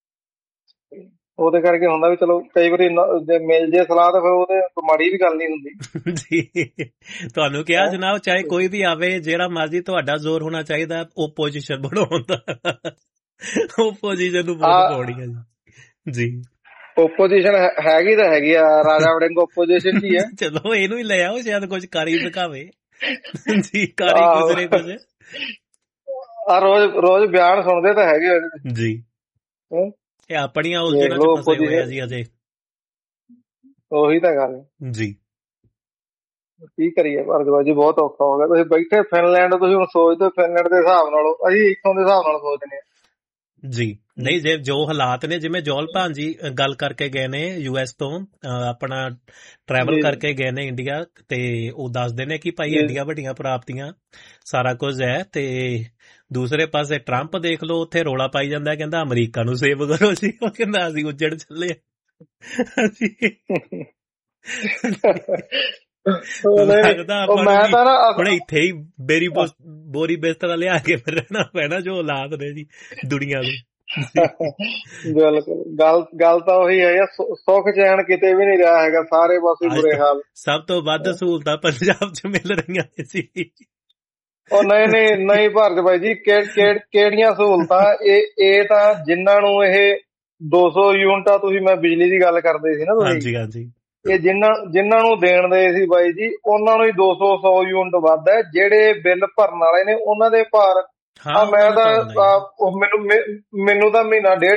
ਉਹਦੇ ਕਰਕੇ ਹੁੰਦਾ ਵੀ ਚਲੋ ਕਈ ਵਾਰੀ ਜੇ ਮਿਲ ਜੇ ਸਲਾਹ ਤਾਂ ਫਿਰ ਉਹਦੇ ਮਾੜੀ ਵੀ ਗੱਲ ਨਹੀਂ ਹੁੰਦੀ ਜੀ। ਤੁਹਾਨੂੰ ਕਿਹਾ ਜਨਾਬ, ਚਾਹੇ ਕੋਈ ਵੀ ਆਵੇ, ਜਿਹੜਾ ਮਰਜ਼ੀ, ਤੁਹਾਡਾ ਜ਼ੋਰ ਹੋਣਾ ਚਾਹੀਦਾ ਓਪੋਜੀਸ਼ਨ ਬਣਾਉਣ ਦਾ। ਓਪੋਜੀਸ਼ਨ ਨੂੰ ਵੋਟ ਪਾਉਣੀ ਹੈ ਜੀ। ਓਪੋਜੀਸ਼ਨ ਹੈਗੀ ਤਾਂ ਹੈਗੀ ਆ, ਰਾਜਾ ਵੜਿੰਗ ਓਪੋਜੀਸ਼ਨ ਕੀ ਹੈ। ਚਲੋ ਇਹਨੂੰ ਹੀ ਲੈ ਆਓ, ਸ਼ਾਇਦ ਕੁਝ ਕਾਰੀ ਦਿਖਾਵੇ ਜੀ, ਕਾਰੀ ਗੁਜ਼ਰੇ ਕੁਝ। ਰੋਜ਼ ਬਿਆਨ ਸੁਣਦੇ ਤਾਂ ਹੈਗੇ ਜੀ। ਇਹ ਆਪਣੀਆਂ ਉਲਝਣਾਂ ਚ ਫਸੇ ਹੋਏ ਆ ਜੀ ਅਜੇ। ਉਹੀ ਤਾਂ ਗੱਲ ਜੀ, ਕੀ ਕਰੀਏ ਭਾਰਦਵਾਜ ਜੀ, ਬਹੁਤ ਔਖਾ ਹੋ ਗਿਆ। ਤੁਸੀਂ ਬੈਠੇ ਫਿਨਲੈਂਡ, ਤੁਸੀਂ ਹੁਣ ਸੋਚਦੇ ਫਿਨਲੈਂਡ ਦੇ ਹਿਸਾਬ ਨਾਲ, ਅਸੀਂ ਇੱਥੋਂ ਦੇ ਹਿਸਾਬ ਨਾਲ ਸੋਚਦੇ ਹਾਂ ਜੀ। ਨਹੀਂ, ਜੇ ਜੋ ਹਾਲਾਤ ਨੇ, ਜਿਵੇਂ ਜੋਲ ਭਾਨ ਜੀ ਗੱਲ ਕਰਕੇ ਗਏ ਨੇ US ਤੋਂ, ਆਪਣਾ ਟਰੈਵਲ ਕਰਕੇ ਗਏ ਨੇ ਇੰਡੀਆ, ਤੇ ਉਹ ਦੱਸਦੇ ਨੇ ਕਿ ਭਾਈ ਇੰਡੀਆ ਵੱਡੀਆਂ ਪ੍ਰਾਪਤੀਆਂ ਸਾਰਾ ਕੁਝ ਹੈ। ਤੇ ਦੂਸਰੇ ਪਾਸੇ ਟਰੰਪ ਦੇਖ ਲਓ, ਉੱਥੇ ਰੌਲਾ ਪਾਈ ਜਾਂਦਾ, ਕਹਿੰਦਾ ਅਮਰੀਕਾ ਨੂੰ ਸੇਵ ਕਰੋ ਜੀ, ਉਹ ਕਹਿੰਦਾ ਅਸੀਂ ਉੱਜੜ ਚੱਲੇ। ਹੁਣ ਇੱਥੇ ਹੀ ਬੋਰੀ ਬਿਸਤਰਾ ਲਿਆ ਕੇ ਫਿਰ ਰਹਿਣਾ ਪੈਣਾ, ਜੋ ਹਾਲਾਤ ਨੇ ਜੀ ਦੁਨੀਆ ਦੇ। ਬਿਲਕੁਲ, ਗੱਲ ਤਾਂ ਉਹੀ ਹੈ, ਸੁੱਖ ਚੈਨ ਕਿਤੇ ਵੀ ਨਹੀਂ ਰਿਹਾ ਹੈਗਾ, ਸਾਰੇ ਪਾਸੇ ਬੁਰੇ ਹਾਲ। ਸਭ ਤੋਂ ਵੱਧ ਸਹੂਲਤਾਂ ਪੰਜਾਬ ਚ ਮਿਲ ਰਹੀਆਂ ਨੇ ਜੀ। ਉਹ ਨਹੀਂ ਭਾਰਤ ਭਾਈ ਜੀ, ਕਿਹੜੀਆਂ ਸਹੂਲਤਾਂ? ਇਹ ਤਾਂ ਜਿਨ੍ਹਾਂ ਨੂੰ ਇਹ 200 ਯੂਨਿਟਾਂ, ਤੁਸੀਂ ਮੈਂ ਬਿਜਲੀ ਦੀ ਗੱਲ ਕਰਦੇ ਸੀ ਨਾ ਤੁਸੀਂ, ਹਾਂਜੀ, ਇਹ ਜਿਨ੍ਹਾਂ ਨੂੰ ਦੇਣ ਦੇ ਸੀ ਬਾਈ ਜੀ, ਉਹਨਾਂ ਨੂੰ ਹੀ 200 ਯੂਨਿਟ ਵੱਧ ਹੈ। ਜਿਹੜੇ ਬਿੱਲ ਭਰਨ ਵਾਲੇ ਨੇ ਉਹਨਾਂ ਦੇ ਭਾਰ, ਮੈਂ ਤਾਂ ਮੈਨੂੰ ਤਾਂ ਮਹੀਨਾ 1.5